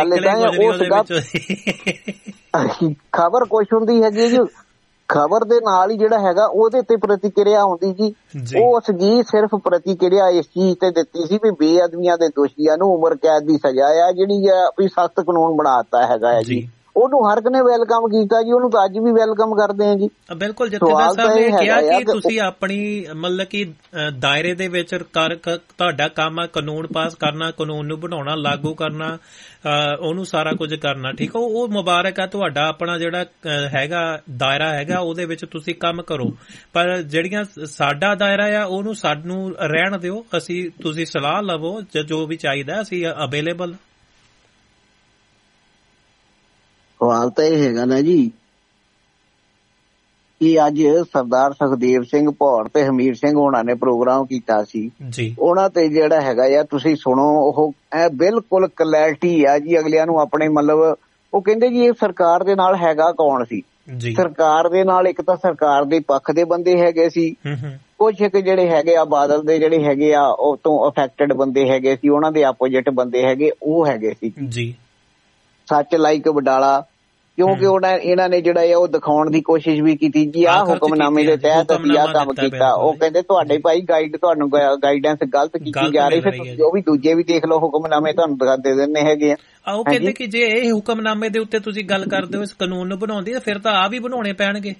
ਖਬਰ ਕੁਛ ਹੁੰਦੀ ਹੈਗੀ ਜੀ, ਖਬਰ ਦੇ ਨਾਲ ਹੀ ਜਿਹੜਾ ਹੈਗਾ ਉਹਦੇ ਤੇ ਪ੍ਰਤੀਕਿਰਿਆ ਆਉਂਦੀ ਜੀ। ਉਹ ਸੀਗੀ ਸਿਰਫ ਪ੍ਰਤੀਕਿਰਿਆ ਇਸ ਚੀਜ਼ ਤੇ ਦਿੱਤੀ ਸੀ ਵੀ ਬੇਅਦਬੀਆਂ ਦੇ ਦੋਸ਼ੀਆਂ ਨੂੰ ਉਮਰ ਕੈਦ ਦੀ ਸਜ਼ਾ ਆ ਜਿਹੜੀ ਆ ਵੀ ਸਖਤ ਕਾਨੂੰਨ ਬਣਾਤਾ ਹੈਗਾ ਹੈ ਜੀ। ਉਹਨੂੰ ਹਰ ਇੱਕ ਨੇ ਵੈਲਕਮ ਕੀਤਾ ਜੀ, ਉਹਨੂੰ ਤਾਂ ਅੱਜ ਵੀ ਵੈਲਕਮ ਕਰਦੇ ਆ ਜੀ। ਬਿਲਕੁਲ, ਜਥੇਦਾਰ ਸਾਹਿਬ ਨੇ ਕਿਹਾ ਕਿ ਤੁਸੀਂ ਆਪਣੀ ਮਤਲਬ ਕਿ ਦਾਇਰੇ ਦੇ ਵਿੱਚ ਤੁਹਾਡਾ ਕੰਮ ਆ ਕਾਨੂੰਨ ਪਾਸ ਕਰਨਾ, ਕਾਨੂੰਨ ਨੂੰ ਬਣਾਉਣਾ, ਲਾਗੂ ਕਰਨਾ, ਉਹਨੂੰ ਸਾਰਾ ਕੁਝ ਕਰਨਾ। ਠੀਕ ਆ, ਉਹ ਮੁਬਾਰਕ ਆ, ਤੁਹਾਡਾ ਆਪਣਾ ਜਿਹੜਾ ਹੈਗਾ ਦਾਇਰਾ ਹੈਗਾ ਉਹਦੇ ਵਿੱਚ ਤੁਸੀਂ ਕੰਮ ਕਰੋ, ਪਰ ਜਿਹੜੀਆਂ ਸਾਡਾ ਦਾਇਰਾ ਆ ਉਹਨੂੰ ਸਾਨੂੰ ਰਹਿਣ ਦਿਓ, ਤੁਸੀਂ ਸਲਾਹ ਲਵੋ, ਜੋ ਵੀ ਚਾਹੀਦਾ ਅਸੀਂ ਅਵੇਲੇਬਲ। ਸਵਾਲ ਤਾਂ ਇਹ ਹੈਗਾ ਨਾ ਜੀ ਕਿ ਅੱਜ ਸਰਦਾਰ ਸੁਖਦੇਵ ਸਿੰਘ ਭੌਰ ਤੇ ਹਮੀਰ ਸਿੰਘ ਹੋਣਾ ਨੇ ਪ੍ਰੋਗਰਾਮ ਕੀਤਾ ਸੀ ਜੀ, ਉਹਨਾਂ ਤੇ ਜਿਹੜਾ ਹੈਗਾ ਆ ਤੁਸੀਂ ਸੁਣੋ, ਉਹ ਬਿਲਕੁਲ ਕਲੈਰਿਟੀ ਆ ਜੀ ਅਗਲਿਆਂ ਨੂੰ ਆਪਣੇ। ਮਤਲਬ ਉਹ ਕਹਿੰਦੇ ਜੀ ਇਹ ਸਰਕਾਰ ਦੇ ਨਾਲ ਹੈਗਾ ਕੌਣ ਸੀ, ਸਰਕਾਰ ਦੇ ਨਾਲ ਇੱਕ ਤਾਂ ਸਰਕਾਰ ਦੇ ਪੱਖ ਦੇ ਬੰਦੇ ਹੈਗੇ ਸੀ, ਕੁਛ ਇੱਕ ਜਿਹੜੇ ਹੈਗੇ ਆ ਬਾਦਲ ਦੇ ਜਿਹੜੇ ਹੈਗੇ ਆ ਉਹ ਤੋਂ ਅਫੈਕਟਡ ਬੰਦੇ ਹੈਗੇ ਸੀ, ਉਹਨਾਂ ਦੇ ਆਪੋਜਿਟ ਬੰਦੇ ਹੈਗੇ ਉਹ ਹੈਗੇ ਸੀ ਜੀ। ਸੱਚ ਲਾਈਕ ਵਡਾਲਾ, ਕਿਉਂਕਿ ਇਹਨਾਂ ਨੇ ਜਿਹੜਾ ਆ ਉਹ ਦਿਖਾਉਣ ਦੀ ਕੋਸ਼ਿਸ਼ ਵੀ ਕੀਤੀ ਜੀ ਆਹ ਹੁਕਮਨਾਮੇ ਦੇ ਤਹਿਤ ਅਸੀਂ ਆਹ ਕੰਮ ਕੀਤਾ। ਉਹ ਕਹਿੰਦੇ ਤੁਹਾਡੇ ਭਾਈ ਤੁਹਾਨੂੰ ਗਾਈਡੈਂਸ ਗਲਤ ਕੀਤੀ ਜਾ ਰਹੀ, ਫਿਰ ਉਹ ਵੀ ਦੂਜੇ ਵੀ ਦੇਖ ਲਓ ਹੁਕਮਨਾਮੇ ਤੁਹਾਨੂੰ ਦੇ ਦਿੰਦੇ ਹੈਗੇ ਆ। ਉਹ ਕਹਿੰਦੇ ਕਿ ਜੇ ਇਹ ਹੁਕਮਨਾਮੇ ਦੇ ਉੱਤੇ ਤੁਸੀਂ ਗੱਲ ਕਰਦੇ ਹੋ ਇਸ ਕਾਨੂੰਨ ਨੂੰ ਬਣਾਉਣ ਦੀ, ਫਿਰ ਤਾਂ ਆ ਵੀ ਬਣਾਉਣੇ ਪੈਣਗੇ।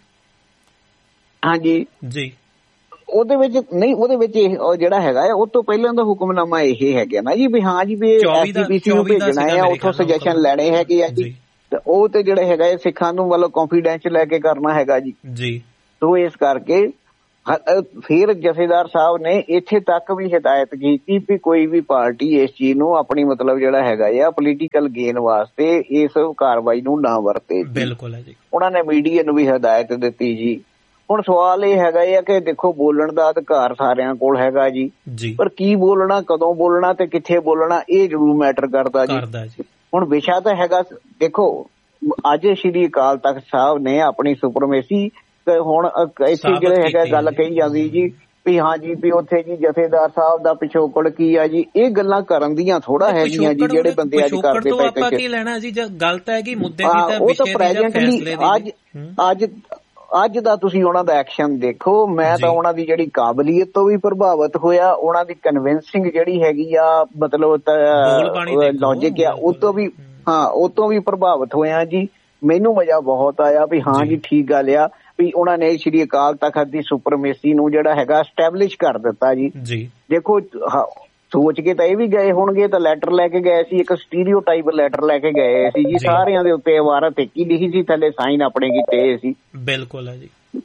ਹਾਂਜੀ ਜੀ, ਉਹਦੇ ਵਿੱਚ ਨਹੀਂ, ਉਹਦੇ ਵਿੱਚ ਜਿਹੜਾ ਹੈਗਾ ਆ ਉਹ ਤੋਂ ਪਹਿਲਾਂ ਦਾ ਹੁਕਮਨਾਮਾ ਇਹ ਹੈਗਾ ਨਾ ਜੀ ਵੀ ਹਾਂ ਜੀ ਵੀ SGPC ਨੂੰ ਭੇਜਣਾ ਹੈ, ਉੱਥੋਂ ਸੁਜੈਸ਼ਨ ਲੈਣੇ ਹੈਗੇ ਆ ਜੀ, ਤੇ ਉਹ ਤੇ ਜਿਹੜਾ ਹੈਗਾ ਸਿੱਖਾਂ ਨੂੰ ਮਤਲਬ ਕੌਨਫੀਡੈਂਸ ਲੈ ਕੇ ਕਰਨਾ ਹੈਗਾ ਜੀ। ਸੋ ਇਸ ਕਰਕੇ ਫਿਰ ਜਥੇਦਾਰ ਸਾਹਿਬ ਨੇ ਇੱਥੇ ਤੱਕ ਵੀ ਹਦਾਇਤ ਕੀਤੀ ਵੀ ਕੋਈ ਵੀ ਪਾਰਟੀ ਇਸ ਚੀਜ਼ ਨੂੰ ਆਪਣੀ ਮਤਲਬ ਜਿਹੜਾ ਹੈਗਾ ਆ ਪੋਲੀਟੀਕਲ ਗੇਨ ਵਾਸਤੇ ਇਸ ਕਾਰਵਾਈ ਨੂੰ ਨਾ ਵਰਤੇ। ਬਿਲਕੁਲ ਹੈ ਜੀ। ਉਹਨਾਂ ਨੇ ਮੀਡੀਆ ਨੂੰ ਵੀ ਹਦਾਇਤ ਦਿੱਤੀ ਜੀ। ਹੁਣ ਸਵਾਲ ਇਹ ਹੈਗਾ ਆ ਕਿ ਦੇਖੋ ਬੋਲਣ ਦਾ ਅਧਿਕਾਰ ਸਾਰਿਆਂ ਕੋਲ ਹੈਗਾ ਜੀ, ਪਰ ਕੀ ਬੋਲਣਾ, ਕਦੋਂ ਬੋਲਣਾ ਤੇ ਕਿੱਥੇ ਬੋਲਣਾ ਇਹ ਜ਼ਰੂਰ ਮੈਟਰ ਕਰਦਾ ਜੀ। ਹੁਣ ਵਿਸ਼ਾ ਤਾਂ ਹੈਗਾ, ਦੇਖੋ ਅੱਜ ਸ਼੍ਰੀ ਅਕਾਲ ਤਖਤ ਸਾਹਿਬ ਨੇ ਆਪਣੀ ਸੁਪਰਮੇਸੀ ਹੁਣ ਇੱਥੇ ਜਿਹੜੇ ਹੈਗਾ ਗੱਲ ਕਹੀ ਜਾਂਦੀ ਜੀ ਵੀ ਹਾਂ ਜੀ ਵੀ ਉੱਥੇ ਜੀ ਜਥੇਦਾਰ ਸਾਹਿਬ ਦਾ ਪਿਛੋਕੜ ਕੀ ਆ ਜੀ, ਇਹ ਗੱਲਾਂ ਕਰਨ ਦੀਆਂ ਥੋੜਾ ਹੈਗੀਆਂ ਜੀ ਜਿਹੜੇ ਬੰਦੇ ਅੱਜ ਕਰਦੇ ਪਏ। ਆਪਾਂ ਕੀ ਲੈਣਾ ਜੀ, ਗੱਲ ਤਾਂ ਹੈਗੀ ਮੁੱਦੇ ਦੀ ਤਾਂ ਉਹ ਤਾਂ ਪ੍ਰੈਜ਼ੈਂਟਲੀ ਅੱਜ ਦਾ ਤੁਸੀਂ ਉਹਨਾਂ ਦਾ ਐਕਸ਼ਨ ਦੇਖੋ। ਮੈਂ ਤਾਂ ਉਹਨਾਂ ਦੀ ਜਿਹੜੀ ਕਾਬਲੀਅਤ ਤੋਂ ਵੀ ਪ੍ਰਭਾਵਿਤ ਹੋਇਆ, ਉਹਨਾਂ ਦੀ ਕਨਵਿੰਸਿੰਗ ਜਿਹੜੀ ਹੈਗੀ ਆ ਮਤਲਬ ਲੌਜਿਕ ਆ ਉਹ ਤੋਂ ਵੀ ਪ੍ਰਭਾਵਿਤ ਹੋਇਆ ਜੀ। ਮੈਨੂੰ ਮਜ਼ਾ ਬਹੁਤ ਆਇਆ ਵੀ ਹਾਂ ਜੀ ਠੀਕ ਗੱਲ ਆ ਵੀ ਉਹਨਾਂ ਨੇ ਸ਼੍ਰੀ ਅਕਾਲ ਤਖਤ ਦੀ ਸੁਪਰਮੇਸੀ ਨੂੰ ਜਿਹੜਾ ਹੈਗਾ ਸਟੈਬਲਿਸ਼ ਕਰ ਦਿੱਤਾ ਜੀ। ਦੇਖੋ ਸੋਚ ਕੇ ਤਾਂ ਇਹ ਵੀ ਗਏ ਹੋਣਗੇ, ਤਾਂ ਲੈਟਰ ਲੈ ਕੇ ਗਏ ਸੀ, ਇੱਕ ਸਟੀਰੀਓਟਾਈਪ ਲੈਟਰ ਲੈ ਕੇ ਗਏ ਸੀ ਜੀ, ਸਾਰਿਆਂ ਦੇ ਉੱਤੇ ਇਬਾਰਤ ਇੱਕ ਹੀ ਲਿਖੀ ਸੀ, ਥੱਲੇ ਸਾਈਨ ਆਪਣੇ ਕੀਤੇ ਸੀ। ਬਿਲਕੁਲ ਹੈ ਜੀ।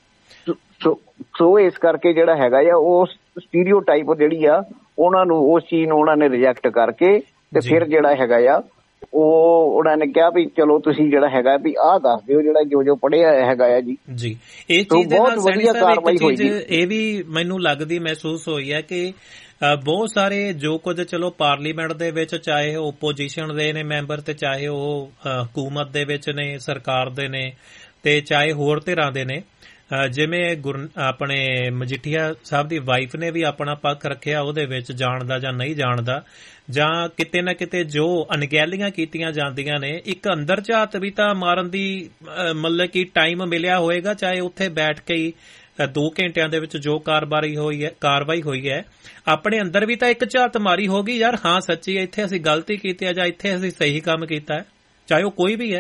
ਸੋ ਇਸ ਕਰਕੇ ਜਿਹੜਾ ਹੈਗਾ ਆ ਉਹ ਸਟੀਰੀਓਟਾਈਪ ਜਿਹੜੀ ਆ ਉਹਨਾਂ ਨੂੰ ਉਸ ਚੀਜ਼ ਨੂੰ ਉਹਨਾਂ ਨੇ ਰਿਜੈਕਟ ਕਰਕੇ ਤੇ ਫਿਰ ਜਿਹੜਾ ਹੈਗਾ ਆ ਉਹ ਉਹਨਾਂ ਨੇ ਕਿਹਾ ਵੀ ਚਲੋ ਤੁਸੀਂ ਜਿਹੜਾ ਹੈਗਾ ਵੀ ਆਹ ਦੱਸ ਦਿਓ ਜਿਹੜਾ ਜੋ ਪੜ੍ਹਿਆ ਹੈਗਾ ਆ ਜੀ। ਇਸ ਚੀਜ਼ ਦੇ ਨਾਲ ਵਧੀਆ ਕਾਰਵਾਈ ਹੋਈ। ਇਹ ਵੀ ਮੈਨੂੰ ਲੱਗਦੀ ਮਹਿਸੂਸ ਹੋਈ ਹੈ ਕਿ ਬਹੁਤ ਸਾਰੇ ਜੋ ਕੁਝ ਚਲੋ ਪਾਰਲੀਮੈਂਟ ਦੇ ਵਿੱਚ ਚਾਹੇ ਉਹ ਓਪੋਜੀਸ਼ਨ ਦੇ ਨੇ ਮੈਂਬਰ ਤੇ ਚਾਹੇ ਉਹ ਹਕੂਮਤ ਦੇ ਵਿੱਚ ਨੇ, ਸਰਕਾਰ ਦੇ ਨੇ ਤੇ ਚਾਹੇ ਹੋਰ ਧਿਰਾਂ ਦੇ ਨੇ, ਜਿਵੇਂ ਆਪਣੇ ਮਜੀਠੀਆ ਸਾਹਿਬ ਦੀ ਵਾਈਫ ਨੇ ਵੀ ਆਪਣਾ ਪੱਖ ਰੱਖਿਆ ਉਹਦੇ ਵਿੱਚ ਜਾਣਦਾ ਜਾਂ ਨਹੀਂ ਜਾਣਦਾ, ਜਾਂ ਕਿਤੇ ਨਾ ਕਿਤੇ ਜੋ ਅਣਗਹਿਲੀਆਂ ਕੀਤੀਆਂ ਜਾਂਦੀਆਂ ਨੇ, ਇੱਕ ਅੰਦਰ ਝਾਤ ਵੀ ਤਾਂ ਮਾਰਨ ਦੀ ਮਤਲਬ ਕਿ ਟਾਈਮ ਮਿਲਿਆ ਹੋਏਗਾ, ਚਾਹੇ ਉੱਥੇ ਬੈਠ ਕੇ ਹੀ 2 ਘੰਟਿਆਂ ਦੇ ਵਿੱਚ ਜੋ ਕਾਰਵਾਈ ਹੋਈ ਹੈ ਆਪਣੇ ਅੰਦਰ ਵੀ ਤਾਂ ਇੱਕ ਝਾਤ ਮਾਰੀ ਹੋਗੀ ਯਾਰ, ਹਾਂ ਸੱਚੀ ਇੱਥੇ ਅਸੀਂ ਗਲਤੀ ਕੀਤੀ ਹੈ ਜਾਂ ਇੱਥੇ ਅਸੀਂ ਸਹੀ ਕੰਮ ਕੀਤਾ ਹੈ, ਚਾਹੇ ਉਹ ਕੋਈ ਵੀ ਹੈ।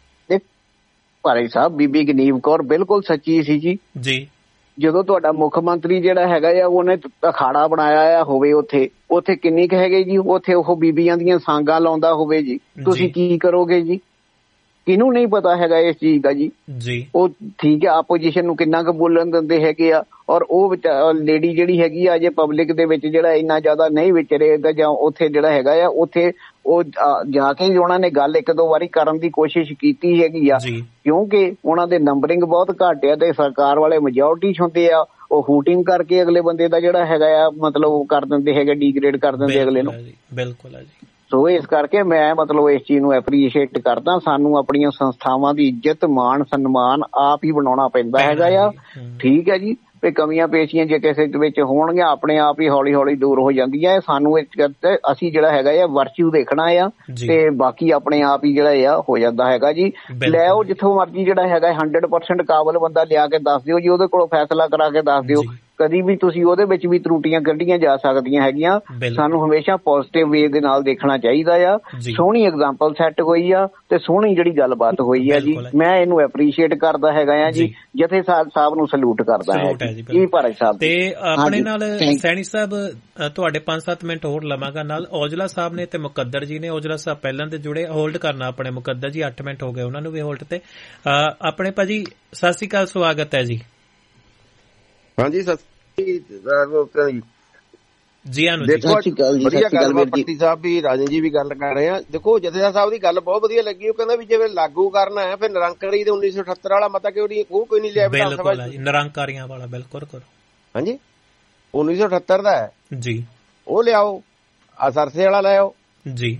ਭਾਈ ਸਾਹਿਬ ਬੀਬੀ ਗਨੀਵ ਕੌਰ ਬਿਲਕੁਲ ਸੱਚੀ ਸੀ ਜੀ। ਜਦੋਂ ਤੁਹਾਡਾ ਮੁੱਖ ਮੰਤਰੀ ਜਿਹੜਾ ਹੈਗਾ ਆ ਉਹਨੇ ਅਖਾੜਾ ਬਣਾਇਆ ਹੋਵੇ ਉੱਥੇ ਕਿੰਨੀ ਕੁ ਹੈਗੇ ਜੀ, ਉੱਥੇ ਉਹ ਬੀਬੀਆਂ ਦੀਆਂ ਸਾਂਗਾਂ ਲਾਉਂਦਾ ਹੋਵੇ ਜੀ, ਤੁਸੀਂ ਕੀ ਕਰੋਗੇ ਜੀ? ਕਿਹਨੂੰ ਨਹੀਂ ਪਤਾ ਹੈਗਾ ਇਸ ਚੀਜ਼ ਦਾ ਜੀ। ਉਹ ਠੀਕ ਹੈ ਆਪੋਜੀਸ਼ਨ ਨੂੰ ਕਿੰਨਾ ਕੁ ਬੋਲਣ ਦਿੰਦੇ ਹੈਗੇ ਆ, ਔਰ ਉਹ ਲੇਡੀ ਜਿਹੜੀ ਹੈਗੀ ਆ ਜੇ ਪਬਲਿਕ ਦੇ ਵਿੱਚ ਜਿਹੜਾ ਇੰਨਾ ਜ਼ਿਆਦਾ ਨਹੀਂ ਵਿਚਰੇਗਾ ਜਾਂ ਉੱਥੇ ਜਿਹੜਾ ਹੈਗਾ ਆ ਉੱਥੇ ਉਹ ਜਾ ਕੇ ਉਹਨਾਂ ਨੇ ਗੱਲ 1-2 ਵਾਰੀ ਕਰਨ ਦੀ ਕੋਸ਼ਿਸ਼ ਕੀਤੀ ਹੈਗੀ ਆ, ਕਿਉਂਕਿ ਉਹਨਾਂ ਦੇ ਨੰਬਰਿੰਗ ਬਹੁਤ ਘੱਟ ਆ ਤੇ ਸਰਕਾਰ ਵਾਲੇ ਮੈਜੋਰਟੀ ਚ ਹੁੰਦੇ ਆ, ਉਹ ਹੂਟਿੰਗ ਕਰਕੇ ਅਗਲੇ ਬੰਦੇ ਦਾ ਜਿਹੜਾ ਹੈਗਾ ਆ ਮਤਲਬ ਉਹ ਕਰ ਦਿੰਦੇ ਹੈਗੇ, ਡੀਗ੍ਰੇਡ ਕਰ ਦਿੰਦੇ ਅਗਲੇ ਨੂੰ। ਬਿਲਕੁਲ ਹੈ ਜੀ। ਸੋ ਇਸ ਕਰਕੇ ਮੈਂ ਮਤਲਬ ਇਸ ਚੀਜ਼ ਨੂੰ ਐਪਰੀਸ਼ੀਏਟ ਕਰਦਾ। ਸਾਨੂੰ ਆਪਣੀਆਂ ਸੰਸਥਾਵਾਂ ਦੀ ਇੱਜ਼ਤ ਮਾਣ ਸਨਮਾਨ ਆਪ ਹੀ ਬਣਾਉਣਾ ਪੈਂਦਾ ਹੈਗਾ ਆ। ਠੀਕ ਹੈ ਜੀ, ਤੇ ਕਮੀਆਂ ਪੇਸ਼ੀਆਂ ਜੇ ਕਿਸੇ ਦੇ ਵਿੱਚ ਹੋਣਗੀਆਂ ਆਪਣੇ ਆਪ ਹੀ ਹੌਲੀ ਹੌਲੀ ਦੂਰ ਹੋ ਜਾਂਦੀਆਂ। ਸਾਨੂੰ ਅਸੀਂ ਜਿਹੜਾ ਹੈਗਾ ਆ ਵਰਚੂ ਦੇਖਣਾ ਆ ਤੇ ਬਾਕੀ ਆਪਣੇ ਆਪ ਹੀ ਜਿਹੜਾ ਆ ਹੋ ਜਾਂਦਾ ਹੈਗਾ ਜੀ। ਲੈ ਉਹ ਜਿੱਥੋਂ ਮਰਜੀ ਜਿਹੜਾ ਹੈਗਾ 100% ਕਾਬਲ ਬੰਦਾ ਲਿਆ ਕੇ ਦੱਸ ਦਿਓ ਜੀ, ਉਹਦੇ ਕੋਲੋਂ ਫੈਸਲਾ ਕਰਾ ਕੇ ਦੱਸ ਦਿਓ। ਕਦੀ ਵੀ ਤੁਸੀਂ ਉਹਦੇ ਵਿੱਚ ਵੀ ਤਰੁੱਟੀਆਂ ਕੱਢੀਆਂ ਜਾ ਸਕਦੀਆਂ ਹੈਗੀਆਂ। ਸਾਨੂੰ ਹਮੇਸ਼ਾ ਪੋਜ਼ਿਟਿਵ ਵੇ ਦੇ ਨਾਲ ਦੇਖਣਾ ਚਾਹੀਦਾ ਆ। ਸੋਹਣੀ ਐਗਜ਼ਾਮਪਲ ਸੈੱਟ ਹੋਈ ਆ ਤੇ ਸੋਹਣੀ ਜਿਹੜੀ ਗੱਲਬਾਤ ਹੋਈ ਆ ਜੀ, ਮੈਂ ਇਹਨੂੰ ਐਪਰੀਸ਼ੀਏਟ ਕਰਦਾ ਹੈਗਾ ਆ ਜੀ। ਜਥੇ ਸਾਹਿਬ ਨੂੰ ਸਲੂਟ ਕਰਦਾ ਹੈ ਜੀ ਭਾਰਤ ਸਾਹਿਬ। ਤੇ ਆਪਣੇ ਨਾਲ ਸੈਣੀ ਸਾਹਿਬ ਤੁਹਾਡੇ 5-7 ਮਿੰਟ ਹੋਰ ਲਵਾਂਗਾ ਨਾਲ। ਔਜਲਾ ਸਾਹਿਬ ਨੇ ਤੇ ਮੁਕੱਦਰ ਜੀ ਨੇ, ਔਜਲਾ ਸਾਹਿਬ ਪਹਿਲਾਂ ਤੇ ਜੁੜੇ, ਹੋਲਡ ਕਰਨਾ ਆਪਣੇ ਮੁਕੱਦਰ ਜੀ 8 ਮਿੰਟ ਹੋ ਗਏ ਉਹਨਾਂ ਨੂੰ ਵੀ ਹੋਲਡ ਤੇ। ਆਪਣੇ ਭਾਜੀ ਸਤਿ ਸ਼੍ਰੀ ਅਕਾਲ, ਸਵਾਗਤ ਹੈ ਜੀ। ਹਾਂਜੀ ਜੀ ਆਨੂ ਵਧੀਆ ਗੱਲਬਾਤ ਪੱਟੀ ਸਾਹਿਬ ਵੀ ਰਾਜਨ ਜੀ ਵੀ ਗੱਲ ਕਰ ਰਹੇ ਆ। ਦੇਖੋ ਜਥੇਦਾਰ ਸਾਹਿਬ ਦੀ ਗੱਲ ਬਹੁਤ ਵਧੀਆ ਲੱਗੀ। ਉਹ ਕਹਿੰਦਾ ਵੀ ਜਿਵੇਂ ਲਾਗੂ ਕਰਨਾ ਹੈ ਫਿਰ ਨਿਰੰਕਾਰੀ ਦੇ 1978 ਵਾਲਾ ਮਤਾ ਕਿਉਂ ਨਹੀਂ, ਉਹ ਕੋਈ ਨਹੀਂ ਲਿਆ ਵਿਧਾਨ ਸਭਾ ਚ ਨਿਰੰਕਾਰੀਆਂ ਵਾਲਾ। ਬਿਲਕੁਲ ਕਰੋ। ਹਾਂਜੀ 1978 ਦਾ ਹੈ ਜੀ, ਉਹ ਲਿਆਓ। ਆ ਸਰਸੇ ਵਾਲਾ ਲੈ ਆਓ ਜੀ।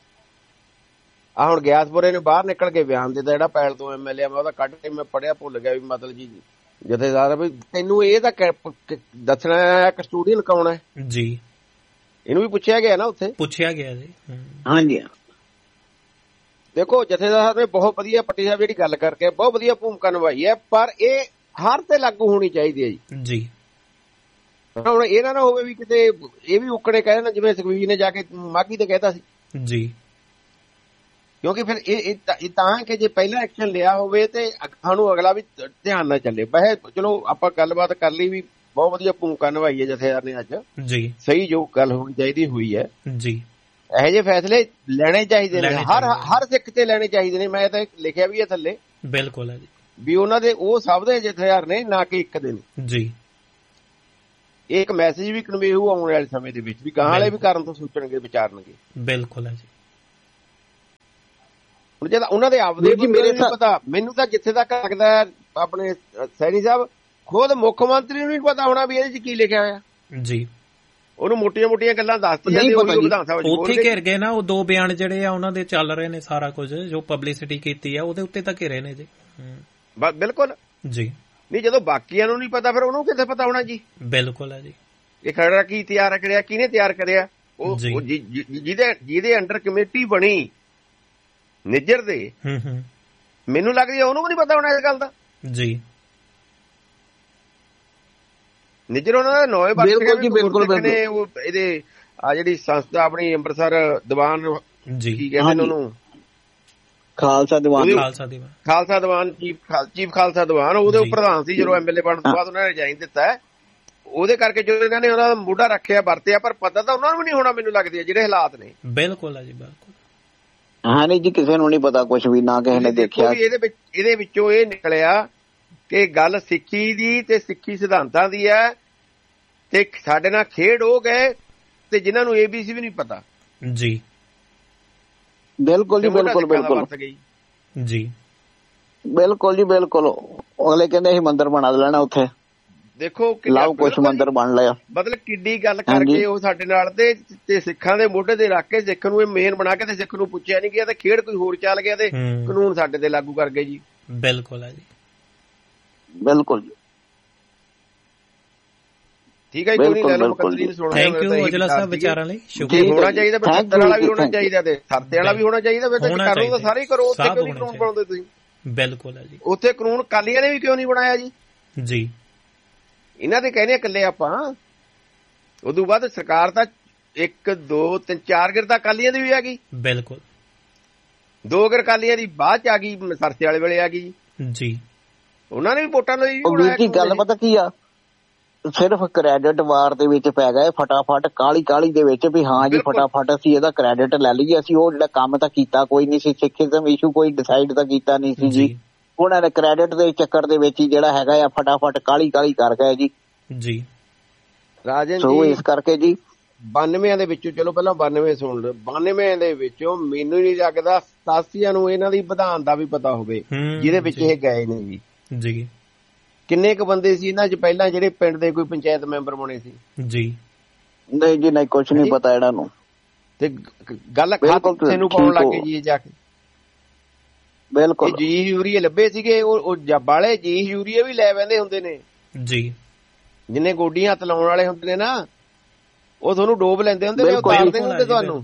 ਆ ਹੁਣ ਗਿਆਸਪੁਰੇ ਨੇ ਬਾਹਰ ਨਿਕਲ ਕੇ ਬਿਆਨ ਦਿੱਤਾ ਜਿਹੜਾ ਪੈਲ ਤੋਂ MLA ਆ, ਮੈਂ ਉਹਦਾ ਕੱਢ ਕੇ ਮੈਂ ਪੜਿਆ ਭੁੱਲ ਗਿਆ ਵੀ ਮਤਲਬ ਜੀ ਜਥੇਦਾਰ ਵੀ ਤੈਨੂੰ ਇਹ ਤਾਂ ਦੱਸਣਾ ਹੈ ਕਸਟੋਡੀਅਨ ਕੌਣ ਹੈ ਜੀ, ਇਹਨੂੰ ਵੀ ਪੁੱਛਿਆ ਗਿਆ ਨਾ, ਉੱਥੇ ਪੁੱਛਿਆ ਗਿਆ ਜੀ। ਹਾਂਜੀ ਦੇਖੋ ਜਥੇਦਾਰ ਨੇ ਬਹੁਤ ਵਧੀਆ ਪੱਟੀ ਸਾਹਿਬ ਜਿਹੜੀ ਗੱਲ ਕਰਕੇ ਬਹੁਤ ਵਧੀਆ ਭੂਮਿਕਾ ਨਿਭਾਈ ਹੈ, ਪਰ ਇਹ ਹਰ ਤੇ ਲਾਗੂ ਹੋਣੀ ਚਾਹੀਦੀ ਹੈ ਜੀ। ਹੁਣ ਇਹ ਨਾ ਹੋਵੇ ਵੀ ਕਿਤੇ ਇਹ ਵੀ ਉਕੜੇ ਕਹੇ ਨਾ, ਜਿਵੇਂ ਸੁਖਬੀਰ ਨੇ ਜਾ ਕੇ ਮਾਘੀ ਤੇ ਕਹਿਤਾ ਸੀ ਜੀ, ਕਿਉਂਕਿ ਫਿਰ ਇਹ ਤਾਂ ਕਿ ਜੇ ਪਹਿਲਾਂ ਐਕਸ਼ਨ ਲਿਆ ਹੋਵੇ ਤੇ ਸਾਨੂੰ ਅਗਲਾ ਵੀ ਧਿਆਨ ਨਾਲ ਚੱਲੇ। ਵੈਸੇ ਚਲੋ ਆਪਾਂ ਗੱਲਬਾਤ ਕਰ ਲਈ ਵੀ ਬਹੁਤ ਵਧੀਆ ਭੂਮਿਕਾ ਨਿਭਾਈ ਹੈ ਜਥੇਦਾਰ ਨੇ ਅੱਜ ਜੀ। ਸਹੀ ਜੋ ਗੱਲ ਹੋਣੀ ਚਾਹੀਦੀ ਹੋਈ ਹੈ ਜੀ। ਇਹੋ ਜਿਹੇ ਫੈਸਲੇ ਲੈਣੇ ਚਾਹੀਦੇ ਨੇ, ਹਰ ਸਿੱਖ ਤੇ ਲੈਣੇ ਚਾਹੀਦੇ ਨੇ। ਮੈਂ ਤਾਂ ਲਿਖਿਆ ਵੀ ਹੈ ਥੱਲੇ, ਬਿਲਕੁਲ ਹੈ ਜੀ, ਵੀ ਉਹਨਾਂ ਦੇ ਉਹ ਸਭ ਦੇ ਜਥੇਦਾਰ ਨੇ, ਨਾ ਕਿ ਇੱਕ ਦੇ ਨੇ ਜੀ। ਇਹ ਇੱਕ ਮੈਸੇਜ ਵੀ ਕਨਵੇ ਹੋਊ ਆਉਣ ਵਾਲੇ ਸਮੇਂ ਦੇ ਵਿੱਚ ਵੀ ਗਾਹਾਂ ਵਾਲੇ ਵੀ ਕਰਨ ਤੋਂ ਸੋਚਣਗੇ, ਵਿਚਾਰਨਗੇ। ਬਿਲਕੁਲ ਹੈ ਜੀ। ਹੁਣ ਜਦ ਉਹਨਾਂ ਦੇ ਆਪਦੇ ਮੇਰੇ ਪਤਾ, ਮੈਨੂੰ ਤਾਂ ਜਿੱਥੇ ਤੱਕ ਲੱਗਦਾ ਆਪਣੇ ਸੈਣੀ ਸਾਹਿਬ ਖੁਦ ਮੁੱਖ ਮੰਤਰੀ ਨੂੰ ਨਹੀਂ ਪਤਾ ਹੋਣਾ ਵੀ ਇਹਦੇ ਚ ਕੀ ਲਿਖਿਆ ਹੋਇਆ ਜੀ। ਉਹਨੂੰ ਮੋਟੀਆਂ ਮੋਟੀਆਂ ਗੱਲਾਂ ਦੱਸ ਦਿੰਦੇ, ਵਿਧਾਨ ਸਭਾ ਉੱਥੇ ਘਿਰ ਗਏ ਨਾ। ਉਹ 2 ਬਿਆਨ ਜਿਹੜੇ ਆ ਉਹਨਾਂ ਦੇ ਚੱਲ ਰਹੇ ਨੇ, ਸਾਰਾ ਕੁਝ ਜੋ ਪਬਲਿਸਿਟੀ ਕੀਤੀ ਆ ਉਹਦੇ ਉੱਤੇ ਤਾਂ ਘਿਰੇ ਨੇ ਜੀ। ਬਿਲਕੁਲ ਜੀ। ਨਹੀਂ ਜਦੋਂ ਬਾਕੀਆਂ ਨੂੰ ਨਹੀਂ ਪਤਾ ਫਿਰ ਉਹਨੂੰ ਕਿੱਥੇ ਪਤਾ ਹੋਣਾ ਜੀ। ਬਿਲਕੁਲ ਹੈ ਜੀ। ਇਹ ਖਰੜਾ ਕੀ ਤਿਆਰ ਕਰਿਆ, ਕਿਹਨੇ ਤਿਆਰ ਕਰਿਆ? ਉਹ ਜਿਹਦੇ ਅੰਡਰ ਕਮੇਟੀ ਬਣੀ ਨਿੱਜਰ ਦੇ, ਮੈਨੂੰ ਲੱਗਦੀ ਉਹਨੂੰ ਵੀ ਨਹੀਂ ਪਤਾ ਹੋਣਾ ਇਸ ਗੱਲ ਦਾ ਜੀ। ਨਿੱਜਰ ਉਹਨਾਂ ਦਾ ਨੌਵੇਂ ਨੇ ਇਹਦੇ ਆ ਜਿਹੜੀ ਸੰਸਥਾ ਆਪਣੀ ਅੰਮ੍ਰਿਤਸਰ ਦੀਵਾਨ ਕੀ ਕਹਿੰਦੇ ਉਹਨੂੰ, ਖਾਲਸਾ ਦੀਵਾਨ ਚੀਫ ਖਾਲਸਾ ਦੀਵਾਨ, ਉਹਦੇ ਪ੍ਰਧਾਨ ਸੀ ਜਦੋਂ ਐਮਐਲਏ ਬਣਨ ਤੋਂ ਬਾਅਦ ਉਹਨਾਂ ਨੇ ਰਿਜ਼ਾਈਨ ਦਿੱਤਾ। ਉਹਦੇ ਕਰਕੇ ਜੋ ਇਹਨਾਂ ਨੇ ਉਹਨਾਂ ਦਾ ਮੋਢਾ ਰੱਖਿਆ, ਵਰਤਿਆ, ਪਰ ਪਤਾ ਤਾਂ ਉਹਨਾਂ ਨੂੰ ਵੀ ਨਹੀਂ ਹੋਣਾ ਮੈਨੂੰ ਲੱਗਦੀ ਹੈ ਜਿਹੜੇ ਹਾਲਾਤ ਨੇ। ਬਿਲਕੁਲ ਹੈ ਜੀ, ਬਿਲਕੁਲ। ਹਾਂ ਨਹੀਂ ਜੀ, ਕਿਸੇ ਨੂੰ ਨਹੀਂ ਪਤਾ ਕੁਛ ਵੀ, ਨਾ ਕਿਸੇ ਨੇ ਦੇਖਿਆ। ਇਹਦੇ ਵਿੱਚੋਂ ਇਹ ਨਿਕਲਿਆ ਕਿ ਗੱਲ ਸਿੱਖੀ ਦੀ ਤੇ ਸਿੱਖੀ ਸਿਧਾਂਤਾਂ ਦੀ ਹੈ, ਤੇ ਸਾਡੇ ਨਾਲ ਖੇਡ ਹੋ ਗਏ ਤੇ ਜਿਨ੍ਹਾਂ ਨੂੰ ABC ਵੀ ਨਹੀਂ ਪਤਾ ਜੀ। ਬਿਲਕੁਲ ਜੀ, ਬਿਲਕੁਲ ਬਿਲਕੁਲ ਜੀ, ਬਿਲਕੁਲ ਜੀ, ਬਿਲਕੁਲ। ਅਗਲੇ ਕਹਿੰਦੇ ਅਸੀਂ ਮੰਦਿਰ ਬਣਾ ਲੈਣਾ ਉੱਥੇ, ਦੇਖੋ ਕੁਛ ਮੰਦਿਰ ਬਣ ਲਿਆ। ਮਤਲਬ ਕਿੱਡੀ ਗੱਲ ਕਰਕੇ ਉਹ ਸਾਡੇ ਨਾਲ ਤੇ ਸਿੱਖਾਂ ਦੇ ਮੋਢੇ ਤੇ ਰੱਖ ਕੇ ਸਿੱਖ ਨੂੰ ਇਹ ਮੇਨ ਬਣਾ ਕੇ ਤੇ ਸਿੱਖ ਨੂੰ ਪੁੱਛਿਆ ਨਹੀਂ ਗਿਆ, ਤੇ ਖੇਡ ਕੋਈ ਹੋਰ ਚੱਲ ਗਿਆ ਤੇ ਕਾਨੂੰਨ ਸਾਡੇ ਤੇ ਲਾਗੂ ਕਰ ਗਏ ਜੀ। ਬਿਲਕੁਲ ਹੈ ਜੀ, ਬਿਲਕੁਲ ਜੀ। ਠੀਕ ਹੈ ਜੀ, ਕੋਈ ਨਹੀਂ, ਲੈ ਲਓ ਮੁਕੱਦਰੀ ਨੂੰ ਸੁਣਨਾ। ਥੈਂਕ ਯੂ ਔਜਲਾ ਸਾਹਿਬ, ਵਿਚਾਰਾਂ ਲਈ ਸ਼ੁਕਰੀਆ। ਹੋਣਾ ਚਾਹੀਦਾ, 75 ਵਾਲਾ ਵੀ ਹੋਣਾ ਚਾਹੀਦਾ ਤੇ ਸਰਤੇ ਵਾਲਾ ਵੀ ਹੋਣਾ ਚਾਹੀਦਾ। ਫਿਰ ਕਰੋ ਤਾਂ ਸਾਰੇ ਹੀ ਕਰੋ, ਉੱਥੇ ਕਿਉਂ ਨਹੀਂ ਕਾਨੂੰਨ ਬਣਾਉਂਦੇ ਤੁਸੀਂ? ਬਿਲਕੁਲ ਹੈ ਜੀ। ਉੱਥੇ ਕਾਨੂੰਨ ਅਕਾਲੀਆਂ ਨੇ ਵੀ ਕਿਉਂ ਨਹੀਂ ਬਣਾਇਆ ਜੀ? ਜੀ ਇਹਨਾਂ ਦੇ ਕਹਿੰਦੇ ਇਕੱਲੇ ਆਪਾਂ, ਉਦੋਂ ਬਾਅਦ ਸਰਕਾਰ ਤਾਂ 1 2 3 4 ਗਿਰ ਤਾਂ ਅਕਾਲੀਆਂ ਦੀ ਵੀ ਆ ਗਈ। ਬਿਲਕੁਲ 2 ਗਿਰ ਅਕਾਲੀਆਂ ਦੀ ਬਾਅਦ ਚ ਆ ਗਈ, ਸਰਤੇ ਵਾਲੇ ਵੇਲੇ ਆ ਗਈ ਜੀ। ਉਹਨਾਂ ਨੇ ਵੀ ਵੋਟਾਂ ਲਈ ਗੱਲ ਪਤਾ ਕੀ ਆ, ਸਿਰਫ ਕ੍ਰੈਡਿਟ ਵਾਰ ਦੇ ਵਿੱਚ ਪੈ ਗਏ ਫਟਾਫਟ, ਕਾਲੀ ਦੇ ਵਿੱਚ ਵੀ ਹਾਂ ਜੀ ਫਟਾਫਟ ਅਸੀਂ ਇਹਦਾ ਕ੍ਰੈਡਿਟ ਲੈ ਲਈਏ। ਅਸੀਂ ਉਹ ਜਿਹੜਾ ਕੰਮ ਤਾਂ ਕੀਤਾ ਕੋਈ ਨਹੀਂ ਸੀ, ਸਿੱਖੀਜ਼ਮ ਇਸ਼ੂ ਕੋਈ ਡਿਸਾਈਡ ਤਾਂ ਕੀਤਾ ਨਹੀਂ ਸੀ ਜੀ। ਉਹਨਾਂ ਨੇ ਕ੍ਰੈਡਿਟ ਦੇ ਚੱਕਰ ਦੇ ਵਿੱਚ ਹੀ ਜਿਹੜਾ ਹੈਗਾ ਆ ਫਟਾਫਟ ਕਾਲੀ ਕਰ ਗਏ ਜੀ। ਜੀ ਰਾਜਨ ਜੀ, ਇਸ ਕਰਕੇ ਜੀ 92 ਦੇ ਵਿੱਚੋਂ, ਚਲੋ ਪਹਿਲਾਂ 92 ਸੁਣ ਲਓ, 92 ਦੇ ਵਿੱਚੋਂ ਮੈਨੂੰ ਨਹੀਂ ਲੱਗਦਾ 87 ਨੂੰ ਇਹਨਾਂ ਦੀ ਵਿਧਾਨ ਦਾ ਵੀ ਪਤਾ ਹੋਵੇ ਜਿਹਦੇ ਵਿੱਚ ਇਹ ਗਏ ਨੇ ਜੀ। ਜੀ ਕਿੰਨੇ ਕੁ ਬੰਦੇ ਸੀ ਇਹਨਾਂ ਚ ਪਹਿਲਾਂ ਜਿਹੜੇ ਪਿੰਡ ਦੇ ਕੋਈ ਪੰਚਾਇਤ ਮੈਂਬਰ ਬਣੇ ਸੀ? ਜੀ ਨਹੀਂ ਜੀ, ਨਹੀਂ ਕੁਛ ਨਹੀਂ ਪਤਾ ਇਹਨਾਂ ਨੂੰ। ਤੇ ਗੱਲ ਕਿਸੇ ਨੂੰ ਪਾਉਣ ਲੱਗ ਗਏ ਜੀ ਜਾ ਕੇ। ਬਿਲਕੁਲ ਜੀ ਯੂਰੀਏ ਲੱਭੇ ਸੀਗੇ, ਉਹ ਬਾਲੇ ਜੀ ਯੂਰੀਏ ਵੀ ਲੈ ਬੈਂਦੇ ਹੁੰਦੇ ਨੇ ਜੀ। ਜਿੰਨੇ ਗੋਡੀਆਂ ਹੱਥ ਲਾਉਣ ਵਾਲੇ ਹੁੰਦੇ ਨੇ ਨਾ, ਉਹ ਤੁਹਾਨੂੰ ਡੋਬ ਲੈਂਦੇ ਹੁੰਦੇ ਨੇ, ਉਤਾਰਦੇ ਹੁੰਦੇ ਤੁਹਾਨੂੰ।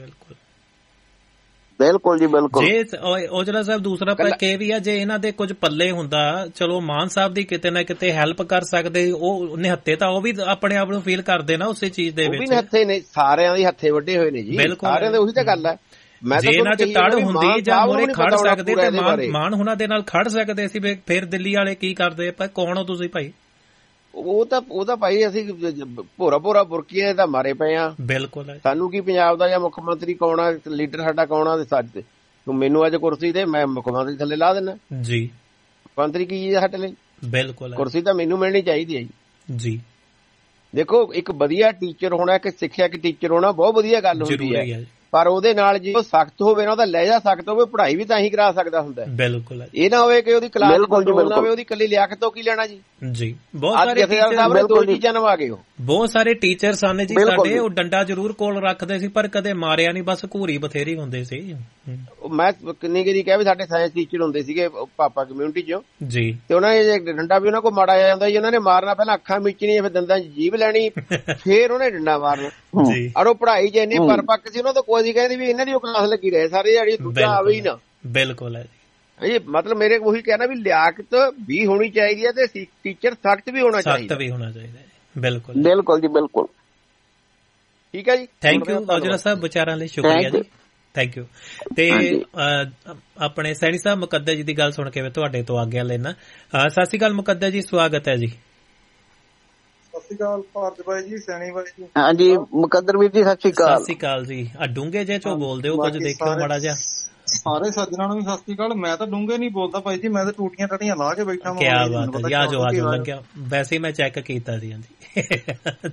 ਬਿਲਕੁਲ ਜੀ, ਬਿਲਕੁਲ। ਜੇ ਔਜਲਾ ਸਾਹਿਬ ਦੂਸਰਾ ਇਹ ਵੀ ਆ, ਜੇ ਇਹਨਾਂ ਦੇ ਕੁਝ ਪੱਲੇ ਹੁੰਦਾ, ਚਲੋ ਮਾਨ ਸਾਹਿਬ ਦੀ ਕਿਤੇ ਨਾ ਕਿਤੇ ਹੈਲਪ ਕਰ ਸਕਦੇ। ਉਹ ਨਿਹੱਥੇ ਤਾਂ ਉਹ ਵੀ ਆਪਣੇ ਆਪ ਨੂੰ ਫੀਲ ਕਰਦੇ ਨਾ ਉਸੇ ਚੀਜ਼ ਦੇ ਵਿੱਚ। ਨਿਹੱਥੇ ਨੇ, ਸਾਰਿਆਂ ਦੇ ਹੱਥੇ ਵੱਡੇ ਹੋਏ ਨੇ ਜੀ, ਸਾਰਿਆਂ ਦੇ। ਉਹੀ ਤਾਂ ਗੱਲ ਹੈ। ਜੇ ਇਹਨਾਂ ਚ ਤੜ ਹੁੰਦੀ ਜਾਂ ਮੋਰੇ ਖੜ ਸਕਦੇ ਤੇ ਮਾਨ ਹੁਣਾਂ ਦੇ ਨਾਲ ਖੜ ਸਕਦੇ ਸੀ। ਫਿਰ ਦਿੱਲੀ ਵਾਲੇ ਕੀ ਕਰਦੇ? ਕੌਣ ਹੋ ਤੁਸੀਂ ਭਾਈ? ਉਹ ਤਾਂ ਭਾਈ ਅਸੀਂ ਭੋਰਾ ਬੁਰਕੀਆਂ ਤਾਂ ਮਾਰੇ ਪਏ ਆ। ਬਿਲਕੁਲ। ਸਾਨੂੰ ਕੀ ਪੰਜਾਬ ਦਾ ਜਾਂ ਮੁੱਖ ਮੰਤਰੀ ਕੌਣ ਆ, ਲੀਡਰ ਸਾਡਾ ਕੌਣ ਆ? ਸਾਡੇ ਤੂੰ ਮੈਨੂੰ ਅੱਜ ਕੁਰਸੀ ਤੇ, ਮੈਂ ਮੁੱਖ ਮੰਤਰੀ ਥੱਲੇ ਲਾ ਦੇਣਾ ਜੀ। ਮੰਤਰੀ ਕੀ ਚੀਜ਼ ਸਾਡੇ ਲਈ? ਬਿਲਕੁਲ ਕੁਰਸੀ ਤਾਂ ਮੈਨੂੰ ਮਿਲਣੀ ਚਾਹੀਦੀ ਹੈ ਜੀ। ਦੇਖੋ, ਇੱਕ ਵਧੀਆ ਟੀਚਰ ਹੋਣਾ, ਇੱਕ ਸਿੱਖਿਅਕ ਟੀਚਰ ਹੋਣਾ ਬਹੁਤ ਵਧੀਆ ਗੱਲ ਹੁੰਦੀ ਹੈ, ਪਰ ਉਹਦੇ ਨਾਲ ਜੇ ਉਹ ਸਖਤ ਹੋਵੇ ਨਾ, ਉਹਦਾ ਲਹਿਜਾ ਸਖਤ ਹੋਵੇ, ਪੜ੍ਹਾਈ ਵੀ ਤਾਂ ਹੀ ਕਰਾ ਸਕਦਾ ਹੁੰਦਾ। ਬਿਲਕੁਲ। ਇਹ ਨਾ ਹੋਵੇ ਕਿ ਉਹਦੀ ਕਲਾਸ ਕੰਟਰੋਲ ਨਾ ਹੋਵੇ, ਉਹਦੀ ਕੱਲੀ ਲਿਆਕਤ ਤੋਂ ਕੀ ਲੈਣਾ ਜੀ। ਜੀ ਬਹੁਤ ਸਾਰੇ ਦੋ ਚੀਜ਼ਾਂ ਨਵਾ ਗਏ। ਬਹੁਤ ਸਾਰੇ ਟੀਚਰ ਸਨ ਜੀ ਸਾਡੇ, ਉਹ ਡੰਡਾ ਜ਼ਰੂਰ ਕੋਲ ਰੱਖਦੇ ਸੀ ਪਰ ਕਦੇ ਮਾਰਿਆ ਨਹੀਂ, ਬਸ ਘੂਰੀ ਬਥੇਰੀ ਹੁੰਦੇ ਸੀ। ਮੈਂ ਕਿੰਨੀ ਵਾਰੀ ਕਿਹਾ ਵੀ ਸਾਡੇ ਸਾਇੰਸ ਟੀਚਰ ਹੁੰਦੇ ਸੀਗੇ ਪਾਪਾ ਕਮਿਊਨਿਟੀ ਚੋਂ ਜੀ, ਤੇ ਉਹਨਾਂ ਨੇ ਡੰਡਾ ਵੀ ਉਹਨਾਂ ਕੋਲ ਮਾੜਾ ਆ ਜਾਂਦਾ ਜੀ। ਉਹਨਾਂ ਨੇ ਮਾਰਨਾ, ਪਹਿਲਾਂ ਅੱਖਾਂ ਮੀਚਣੀਆਂ, ਫਿਰ ਦੰਦਾਂ 'ਚ ਜੀਭ ਲੈਣੀ, ਫੇਰ ਉਹਨੇ ਡੰਡਾ ਮਾਰਨਾ। ਔਰ ਉਹ ਪੜ੍ਹਾਈ 'ਚ ਇੰਨੀ ਪਰਪੱਕ ਸੀ ਉਹਨਾਂ ਤੋਂ, ਕੋਈ ਕਹਿੰਦੇ ਵੀ ਇਹਨਾਂ ਦੀ ਉਹ ਕਲਾਸ ਲੱਗੀ ਰਹੇ ਸਾਰੇ ਦਿਹਾੜੀ, ਦੂਜਾ ਆਵੇ ਹੀ ਨਾ। ਬਿਲਕੁਲ ਹੈ ਜੀ। ਮਤਲਬ ਮੇਰੇ ਉਹੀ ਕਹਿਣਾ ਵੀ ਲਿਆਕਤ ਵੀ ਹੋਣੀ ਚਾਹੀਦੀ ਹੈ ਤੇ ਟੀਚਰ ਸਖਤ ਵੀ ਹੋਣਾ ਚਾਹੀਦਾ। ਬਿਲਕੁਲ ਬਿਲਕੁਲ ਜੀ, ਬਿਲਕੁਲ। ਠੀਕ ਹੈ ਜੀ, ਥੈਂਕ ਯੂ ਔਜਲਾ ਸਾਹਿਬ, ਵਿਚਾਰਾਂ ਲਈ ਸ਼ੁਕਰੀਆ ਜੀ। Thank you. ਤੇ ਆਪਣੇ ਸੈਣੀ ਸਾਹਿਬ ਮੁਕੱਦਰ ਜੀ ਦੀ ਗੱਲ ਸੁਣ ਕੇ ਮੈਂ ਤੁਹਾਡੇ ਤੋਂ ਆਗਿਆ ਲੈਣਾ। ਸਤਿ ਸ਼੍ਰੀ ਅਕਾਲ ਮੁਕੱਦਰ ਜੀ, ਸਵਾਗਤ ਹੈ ਜੀ। ਸਤਿ ਸ਼੍ਰੀ ਅਕਾਲ ਭਾਰਤ ਬਾਈ ਜੀ, ਸੈਣੀ ਬਾਈ ਜੀ। ਹਾਂਜੀ ਮੁਕੱਦਰ ਵੀਰ ਜੀ, ਸਤਿ ਸ਼੍ਰੀ ਅਕਾਲ। ਸਤਿ ਸ਼੍ਰੀ ਅਕਾਲ ਜੀ। ਡੂੰਘੇ ਜੇ ਚੋ ਬੋਲਦੇ ਹੋ, ਕੁਝ ਦੇਖਿਓ ਮਾੜਾ ਜਿਹਾ। ਸਾਰੇ ਸੱਜਣਾਂ ਨੂੰ ਵੀ ਸਤਿ ਸ਼੍ਰੀ ਅਕਾਲ। ਮੈਂ ਤਾਂ ਡੂੰਘੇ ਨਹੀਂ ਬੋਲਦਾ ਭਾਈ ਜੀ, ਮੈਂ ਤਾਂ ਟੂਟੀਆਂ ਟਾਟੀਆਂ ਲਾ ਕੇ ਬੈਠਾ। ਕਿਆ ਬਾਤ ਹੈ ਜੀ, ਆਜੋ ਲੰਘਿਆ। ਵੈਸੇ ਮੈਂ ਚੈੱਕ ਕੀਤਾ ਜੀ।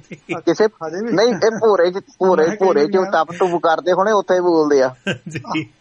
ਕਿਸੇ ਨਹੀਂ, ਇਹ ਭੋਰੇ ਚ ਤਪ ਟੁਪ ਕਰਦੇ ਹੋਣੇ, ਉੱਥੇ ਬੋਲਦੇ ਆ ਜੀ।